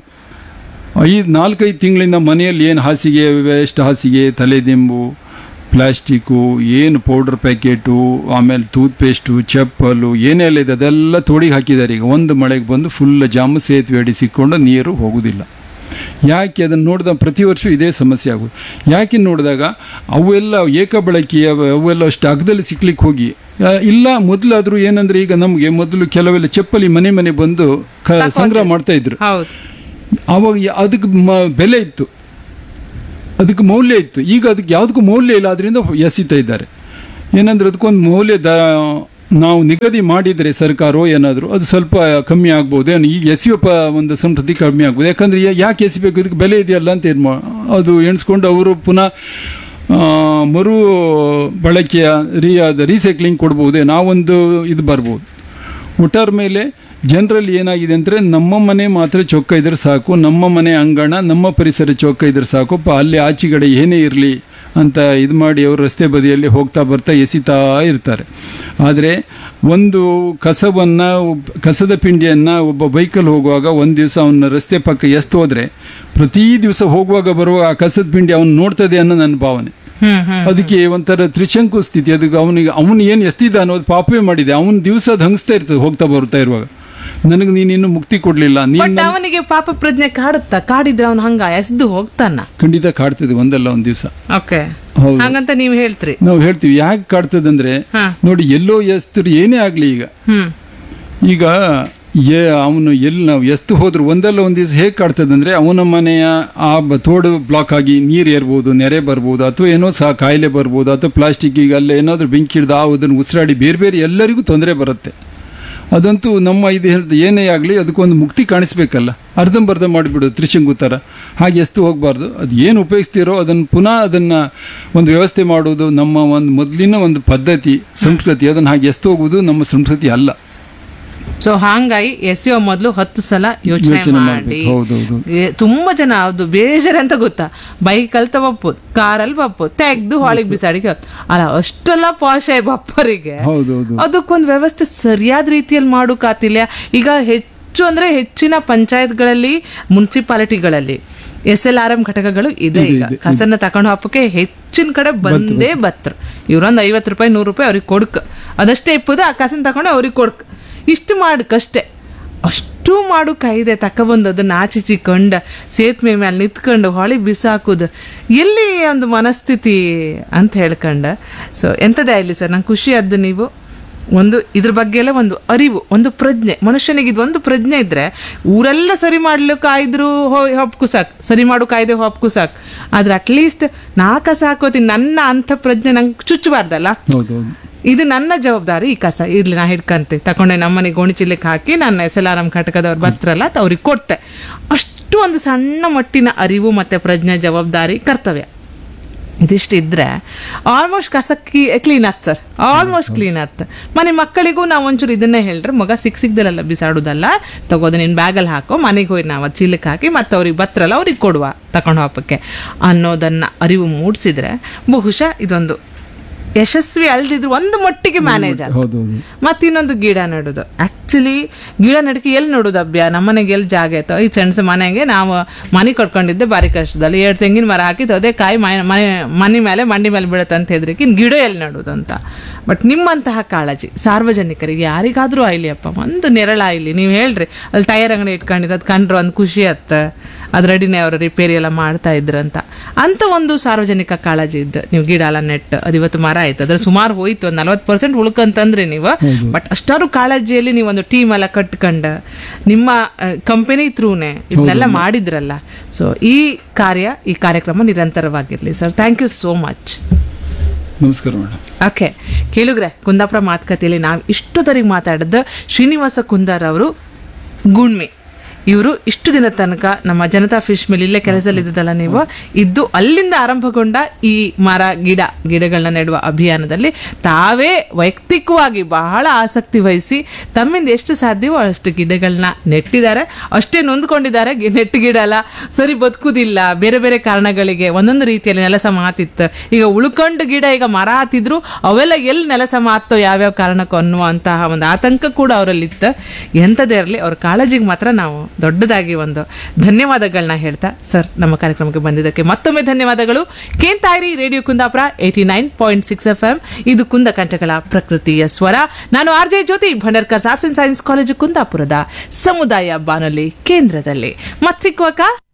4-5 ತಿಂಗಳಿಂದ ಮನೆಯಲ್ಲಿ ಏನು ಹಾಸಿಗೆ ವೇಸ್ಟ್, ಹಾಸಿಗೆ, ತಲೆದಿಂಬು, ಪ್ಲಾಸ್ಟಿಕ್ಕು, ಏನು ಪೌಡರ್ ಪ್ಯಾಕೆಟು, ಆಮೇಲೆ ಟೂತ್ಪೇಸ್ಟು, ಚಪ್ಪಲು, ಏನೆಲ್ಲ ಇದೆ ಅದೆಲ್ಲ ತೋಡಿಗೆ ಹಾಕಿದ್ದಾರೆ. ಈಗ ಒಂದು ಮಳೆಗೆ ಬಂದು ಫುಲ್ ಜಾಮು, ಸೇತುವೆ ಅಡಿ ಸಿಕ್ಕೊಂಡು ನೀರು ಹೋಗುವುದಿಲ್ಲ. ಯಾಕೆ ಅದನ್ನು ನೋಡಿದ ಪ್ರತಿ ವರ್ಷ ಇದೇ ಸಮಸ್ಯೆ ಆಗೋದು. ಯಾಕೆ ನೋಡಿದಾಗ ಅವೆಲ್ಲ ಏಕಬಳಕೆಯ ಅವೆಲ್ಲ ಅಷ್ಟು ಅಗದಲ್ಲಿ ಸಿಕ್ಲಿಕ್ಕೆ ಹೋಗಿ ಇಲ್ಲ. ಮೊದಲಾದರೂ ಏನಂದ್ರೆ ಈಗ ನಮಗೆ ಮೊದಲು ಕೆಲವೆಲ್ಲ ಚಪ್ಪಲಿ ಮನೆ ಬಂದು ಸಂಗ್ರಹ ಮಾಡ್ತಾ ಇದ್ರು. ಆವಾಗ ಅದಕ್ಕೆ ಬೆಲೆ ಇತ್ತು, ಅದಕ್ಕೆ ಮೌಲ್ಯ ಇತ್ತು. ಈಗ ಅದಕ್ಕೆ ಯಾವುದಕ್ಕೂ ಮೌಲ್ಯ ಇಲ್ಲ, ಅದರಿಂದ ಎಸಿತಾ ಇದ್ದಾರೆ. ಏನಂದ್ರೆ ಅದಕ್ಕೊಂದು ಮೌಲ್ಯ ನಾವು ನಿಗದಿ ಮಾಡಿದರೆ ಸರ್ಕಾರವೋ ಏನಾದರೂ ಅದು ಸ್ವಲ್ಪ ಕಮ್ಮಿ ಆಗ್ಬೋದು. ಏನು ಈಗ ಎಸೆಯುವ ಒಂದು ಸಂಸ್ಕೃತಿ ಕಮ್ಮಿ ಆಗ್ಬೋದು. ಯಾಕಂದರೆ ಯಾಕೆ ಎಸಿಬೇಕು, ಇದಕ್ಕೆ ಬೆಲೆ ಇದೆಯಲ್ಲ ಅಂತ ಅದು ಎಣಿಸ್ಕೊಂಡು ಅವರು ಪುನಃ ಮರು ಬಳಕೆಯ ರೀಸೈಕ್ಲಿಂಗ್ ಕೊಡ್ಬೋದು. ನಾವೊಂದು ಇದು ಬರ್ಬೋದು. ಒಟ್ಟಾರ ಮೇಲೆ ಜನರಲ್ಲಿ ಏನಾಗಿದೆ ಅಂದರೆ ನಮ್ಮ ಮನೆ ಮಾತ್ರ ಚೊಕ್ಕ ಇದ್ರೆ ಸಾಕು, ನಮ್ಮ ಮನೆ ಅಂಗಣ, ನಮ್ಮ ಪರಿಸರ ಚೊಕ್ಕ ಇದ್ರೆ ಸಾಕು, ಅಲ್ಲಿ ಆಚೆಗಡೆ ಏನೇ ಇರಲಿ ಅಂತ ಇದು ಮಾಡಿ ಅವರು ರಸ್ತೆ ಬದಿಯಲ್ಲಿ ಹೋಗ್ತಾ ಬರ್ತಾ ಎಸಿತಾ ಇರ್ತಾರೆ. ಆದರೆ ಒಂದು ಕಸದ ಪಿಂಡಿಯನ್ನು ಒಬ್ಬ ಬೈಕಲ್ಲಿ ಹೋಗುವಾಗ ಒಂದು ದಿವಸ ಅವನ ರಸ್ತೆ ಪಕ್ಕ ಎಸ್ತು ಹೋದರೆ ಪ್ರತಿ ದಿವಸ ಹೋಗುವಾಗ ಬರುವಾಗ ಆ ಕಸದ ಪಿಂಡಿ ಅವನು ನೋಡ್ತದೆ ಅನ್ನೋ ನನ್ನ ಭಾವನೆ. ಅದಕ್ಕೆ ಒಂಥರ ತ್ರಿಶಂಕು ಸ್ಥಿತಿ. ಅದಕ್ಕೆ ಅವನು ಏನು ಎಸ್ತಿದ್ದ ಅನ್ನೋದು ಪಾಪವೇ ಮಾಡಿದೆ. ಅವನ ದಿವಸ ಅದು ಹಂಗಿಸ್ತಾ ಇರ್ತದೆ ಹೋಗ್ತಾ ಬರ್ತಾ ಇರುವಾಗ. ನನಗೆ ನೀನಿನ್ನು ಮುಕ್ತಿ ಕೊಡ್ಲಿಲ್ಲ. ಅವನಿಗೆ ಪಾಪ ಪ್ರಜ್ಞೆ ಕಾಡಿದ್ರೆ ಅವನು ಹಂಗ ಎಸ್ದು ಹೋಗ್ತಾನ. ಖಂಡಿತ ಕಾಡ್ತದೆ ಒಂದಲ್ಲ ಒಂದ್ ದಿವಸ. ಹಂಗಂತ ನೀವು ಹೇಳ್ತೀರಿ. ನಾವು ಹೇಳ್ತೀವಿ ಯಾಕೆ ಕಾಡ್ತದಂದ್ರೆ ನೋಡಿ, ಎಲ್ಲೋ ಎಸ್ತರು ಏನೇ ಆಗ್ಲಿ ಈಗ ಅವನು ಎಲ್ಲಿ ನಾವು ಎಷ್ಟು ಹೋದ್ರು ಒಂದಲ್ಲ ಒಂದ್ ದಿವಸ ಹೇಗೆ ಕಾಡ್ತದಂದ್ರೆ ಅವನ ಮನೆಯ ಆ ತೋಡು ಬ್ಲಾಕ್ ಆಗಿ ನೀರು ಏರ್ಬೋದು, ನೆರೆ ಬರ್ಬೋದು, ಅಥವಾ ಏನೋ ಸಹ ಕಾಯಿಲೆ ಬರ್ಬೋದು, ಅಥವಾ ಪ್ಲಾಸ್ಟಿಕ್ ಈಗ ಅಲ್ಲ ಏನಾದ್ರೂ ಬೆಂಕಿ ಹಿಡ್ದು ಅದನ್ನು ಉಸಿರಾಡಿ ಬೇರೆ ಎಲ್ಲರಿಗೂ ತೊಂದರೆ ಬರುತ್ತೆ. ಅದಂತೂ ನಮ್ಮ ಇದು ಏನೇ ಆಗಲಿ ಅದಕ್ಕೊಂದು ಮುಕ್ತಿ ಕಾಣಿಸ್ಬೇಕಲ್ಲ. ಅರ್ಧಂಬರ್ಧ ಮಾಡಿಬಿಡೋದು ತ್ರಿಶಂಕು ಥರ ಹಾಗೆ ಎಷ್ಟು ಹೋಗಬಾರ್ದು. ಅದು ಏನು ಉಪಯೋಗಿಸ್ತೀರೋ ಅದನ್ನು ಪುನಃ ಅದನ್ನು ಒಂದು ವ್ಯವಸ್ಥೆ ಮಾಡೋದು ನಮ್ಮ ಒಂದು ಮೊದಲಿನ ಒಂದು ಪದ್ಧತಿ, ಸಂಸ್ಕೃತಿ. ಅದನ್ನು ಹಾಗೆ ಎಷ್ಟು ಹೋಗುವುದು ನಮ್ಮ ಸಂಸ್ಕೃತಿ ಅಲ್ಲ. ಸೊ ಹಾಗಾಗಿ ಎಸೆಯೋ ಮೊದಲು 10 ಸಲ ಯೋಚನೆ ಮಾಡಿ. ತುಂಬಾ ಜನ ಅದು ಬೇಜಾರು ಅಂತ ಗೊತ್ತಾ, ಬೈಕಲ್ಲಿ ತಗೋಬೋದು, ಕಾರಲ್ಲಿ ಬಪ್ಪು ತೆಗ್ದು ಹೊಳಿಗೆ ಬಿಸಾಡಿಗೆ ಅಲ್ಲ, ಅಷ್ಟೆಲ್ಲ ಪಾಶ ಬಪ್ಪರಿಗೆ ಅದಕ್ಕೊಂದು ವ್ಯವಸ್ಥೆ ಸರಿಯಾದ ರೀತಿಯಲ್ಲಿ ಮಾಡೋಕಾತಿಲ್ಲ. ಈಗ ಹೆಚ್ಚಿನ ಪಂಚಾಯತ್ಗಳಲ್ಲಿ, ಮುನ್ಸಿಪಾಲಿಟಿಗಳಲ್ಲಿ SLRM ಘಟಕಗಳು ಇದೆ. ಈಗ ಕಸನ್ನ ತಕೊಂಡು ಹಾಪಕ್ಕೆ ಹೆಚ್ಚಿನ ಕಡೆ ಬಂದೇ ಬತ್ರು. ಇವ್ರೊಂದು 50 ರೂಪಾಯಿ 100 ರೂಪಾಯಿ ಅವ್ರಿಗೆ ಕೊಡ್ಕ, ಅದಷ್ಟೇ ಇಪ್ಪದು ಆ ಕಸನ್ನ ತಕೊಂಡು ಅವ್ರಿಗೆ ಕೊಡ್ಕ. ಇಷ್ಟು ಮಾಡಕ್ಕಷ್ಟೇ, ಅಷ್ಟು ಮಾಡು ಕಾಯ್ದೆ ತಕೊಬಂದು ಅದನ್ನ ಆಚಿಚಿಕೊಂಡು ಸೇತುವೆ ಮೇಲೆ ನಿಂತ್ಕೊಂಡು ಹೊಳಿಗೆ ಬಿಸಾಕೋದು ಎಲ್ಲಿ ಒಂದು ಮನಸ್ಥಿತಿ ಅಂತ ಹೇಳ್ಕೊಂಡ. ಸೊ ಎಂಥದೇ ಆಗಲಿ ಸರ್, ನಂಗೆ ಖುಷಿ ಆದ್ದು ನೀವು ಒಂದು ಇದ್ರ ಬಗ್ಗೆ ಎಲ್ಲ ಒಂದು ಅರಿವು, ಒಂದು ಪ್ರಜ್ಞೆ, ಮನುಷ್ಯನಿಗೆ ಇದು ಒಂದು ಪ್ರಜ್ಞೆ ಇದ್ರೆ ಊರೆಲ್ಲ ಸರಿ ಮಾಡ್ಲಿಕ್ಕೆ ಆಯ್ದ್ರು ಹೊಪ್ಕು ಸಾಕು, ಸರಿ ಮಾಡು ಕಾಯ್ದೆ ಹೊಪ್ಕು ಸಾಕು. ಆದ್ರೆ ಅಟ್ಲೀಸ್ಟ್ ನಾ ಕಸ ಹಾಕೋತೀನಿ ನನ್ನ ಅಂಥ ಪ್ರಜ್ಞೆ ನಂಗೆ ಚುಚ್ಚಬಾರ್ದಲ್ಲ. ಇದು ನನ್ನ ಜವಾಬ್ದಾರಿ, ಈ ಕಸ ಇರ್ಲಿ ನಾ ಹಿಡ್ಕಂತೆ ತಗೊಂಡೆ ನಮ್ಮನೆ ಗೋಣಿ ಚೀಲಕ್ಕೆ ಹಾಕಿ ನನ್ನ SLRM ಘಟಕದವ್ರು ಬರ್ತಾರಲ್ಲ ಅವ್ರಿಗೆ ಕೊಡ್ತೆ. ಅಷ್ಟು ಒಂದು ಸಣ್ಣ ಮಟ್ಟಿನ ಅರಿವು ಮತ್ತೆ ಪ್ರಜ್ಞೆ, ಜವಾಬ್ದಾರಿ, ಕರ್ತವ್ಯ ಇದಿಷ್ಟಿದ್ರೆ ಆಲ್ಮೋಸ್ಟ್ ಕಸ ಕ್ಲೀನ್ ಆತ್ ಸರ್, ಆಲ್ಮೋಸ್ಟ್ ಕ್ಲೀನ್ ಆತ್. ಮನೆ ಮಕ್ಕಳಿಗೂ ನಾವು ಒಂಚೂರು ಇದನ್ನೇ ಹೇಳ್ರೆ, ಮಗ ಸಿಕ್ದಲ್ಲ ಬಿಸಾಡೋದಲ್ಲ, ತಗೋದು ನಿನ್ನ ಬ್ಯಾಗಲ್ಲಿ ಹಾಕೋ, ಮನೆಗೆ ಹೋಗಿ ನಾವು ಚೀಲಕ್ಕೆ ಹಾಕಿ ಮತ್ತೆ ಅವ್ರಿಗೆ ಬತ್ರಲ್ಲ ಅವ್ರಿಗೆ ಕೊಡುವ ತಗೊಂಡು ಹೋಗಕ್ಕೆ ಅನ್ನೋದನ್ನ ಅರಿವು ಮೂಡಿಸಿದ್ರೆ ಬಹುಶಃ ಇದೊಂದು ಯಶಸ್ವಿ ಅಲ್ದಿದ್ರು ಒಂದು ಮಟ್ಟಿಗೆ ಮ್ಯಾನೇಜ್ ಆಗುತ್ತೆ. ಮತ್ತೆ ಇನ್ನೊಂದು ಗಿಡ ನೆಡೋದು. ಆಕ್ಚುಲಿ ಗಿಡ ನಡಕ್ಕೆ ಎಲ್ಲಿ ನೋಡೋದು ಅಭ್ಯ, ನಮ್ಮನೆಗೆ ಎಲ್ಲಿ ಜಾಗ ಆಯ್ತು. ಈ ಸಣ್ಣ ಮನೆಗೆ ನಾವು ಮನೆ ಕಟ್ಕೊಂಡಿದ್ದೆ ಭಾರಿ ಕಷ್ಟದಲ್ಲಿ. 2 ತೆಂಗಿನ ಮರ ಹಾಕಿದ್ದು ಅದೇ ಕಾಯಿ ಮನೆ ಮೇಲೆ ಮಂಡಿ ಮೇಲೆ ಬೀಳುತ್ತೆ ಅಂತ ಹೇಳಿದ್ರಿಗೆ ಇನ್ನು ಗಿಡ ಎಲ್ಲಿ ನಡೋದು ಅಂತ. ಬಟ್ ನಿಮ್ಮಂತಹ ಕಾಳಜಿ ಸಾರ್ವಜನಿಕರಿಗೆ ಯಾರಿಗಾದ್ರೂ ಆಯ್ಲಿ ಅಪ್ಪ, ಒಂದು ನೆರಳಾಯ್ಲಿ. ನೀವು ಹೇಳ್ರಿ ಅಲ್ಲಿ ಟೈರ್ ಅಂಗಡಿ ಇಟ್ಕೊಂಡಿರೋದು ಕಂಡ್ರು ಒಂದು ಖುಷಿ ಆತ್ತ, ಅದ್ರಡಿನೇ ಅವರು ರಿಪೇರಿ ಎಲ್ಲ ಮಾಡ್ತಾ ಇದ್ರಂತ. ಅಂತ ಒಂದು ಸಾರ್ವಜನಿಕ ಕಾಳಜಿ ಇದ್ದು ನೀವು ಗಿಡ ಎಲ್ಲ ನೆಟ್ ಅದು ಇವತ್ತು ಮರ ಆಯ್ತು, ಅದ್ರ ಸುಮಾರು ಹೋಯ್ತು, 40% ಉಳ್ಕಂತಂದ್ರಿ ನೀವು. ಬಟ್ ಅಷ್ಟಾರು ಕಾಳಜಿಯಲ್ಲಿ ನೀವು ಒಂದು ಟೀಮ್ ಎಲ್ಲ ಕಟ್ಕೊಂಡು ನಿಮ್ಮ ಕಂಪನಿ ಥ್ರೂನೇ ಇದನ್ನೆಲ್ಲ ಮಾಡಿದ್ರಲ್ಲ. ಸೊ ಈ ಕಾರ್ಯಕ್ರಮ ನಿರಂತರವಾಗಿರ್ಲಿ sir. Thank you so much. ನಮಸ್ಕಾರ ಮೇಡಮ್. ಓಕೆ, ಕೇಳುಗ್ರೆ, ಕುಂದಾಪುರ ಮಾತುಕತೆಯಲ್ಲಿ ನಾವು ಇಷ್ಟೊತ್ತರಿಗೆ ಮಾತಾಡಿದ್ದು ಶ್ರೀನಿವಾಸ ಕುಂದಾರ್ ಅವರು ಗುಣ್ಮೆ. ಇವರು ಇಷ್ಟು ದಿನ ತನಕ ನಮ್ಮ ಜನತಾ ಫಿಶ್ ಮಿಲ್ ಇಲ್ಲೇ ಕೆಲಸದಲ್ಲಿದ್ದಲ್ಲ ನೀವು ಇದ್ದು, ಅಲ್ಲಿಂದ ಆರಂಭಗೊಂಡ ಈ ಗಿಡಗಳನ್ನ ನೆಡುವ ಅಭಿಯಾನದಲ್ಲಿ ತಾವೇ ವೈಯಕ್ತಿಕವಾಗಿ ಬಹಳ ಆಸಕ್ತಿ ವಹಿಸಿ ತಮ್ಮಿಂದ ಎಷ್ಟು ಸಾಧ್ಯವೋ ಅಷ್ಟು ಗಿಡಗಳನ್ನ ನೆಟ್ಟಿದ್ದಾರೆ. ಅಷ್ಟೇ ನೊಂದ್ಕೊಂಡಿದ್ದಾರೆ, ನೆಟ್ಟು ಗಿಡ ಅಲ್ಲ ಸರಿ ಬದುಕುದಿಲ್ಲ, ಬೇರೆ ಬೇರೆ ಕಾರಣಗಳಿಗೆ ಒಂದೊಂದು ರೀತಿಯಲ್ಲಿ ನೆಲಸ ಮಾತಿತ್ತು. ಈಗ ಉಳ್ಕೊಂಡು ಗಿಡ ಈಗ ಮರ ಹತ್ತಿದ್ರು ಅವೆಲ್ಲ ಎಲ್ಲಿ ನೆಲಸ ಮಾತೋ ಯಾವ್ಯಾವ ಕಾರಣಕ್ಕೂ ಅನ್ನುವಂತಹ ಒಂದು ಆತಂಕ ಕೂಡ ಅವರಲ್ಲಿತ್ತು. ಎಂಥದೇ ಇರಲಿ, ಅವ್ರ ಕಾಳಜಿಗೆ ಮಾತ್ರ ನಾವು ದೊಡ್ಡದಾಗಿ ಒಂದು ಧನ್ಯವಾದಗಳನ್ನ ಹೇಳ್ತಾ, ಸರ್ ನಮ್ಮ ಕಾರ್ಯಕ್ರಮಕ್ಕೆ ಬಂದಿದ್ದಕ್ಕೆ ಮತ್ತೊಮ್ಮೆ ಧನ್ಯವಾದಗಳು. ಕೇಂತಾಯಿರಿ ರೇಡಿಯೋ ಕುಂದಾಪುರ 89.6 FM. ಇದು ಕುಂದ ಕಂಠಗಳ ಪ್ರಕೃತಿಯ ಸ್ವರ. ನಾನು RJ Jyothi, Bhandarkar arts and science college ಕುಂದಾಪುರದ ಸಮುದಾಯ ಬಾನುಲಿ ಕೇಂದ್ರದಲ್ಲಿ. ಮತ್ ಸಿಕ್ಕುವಕ್ಕ.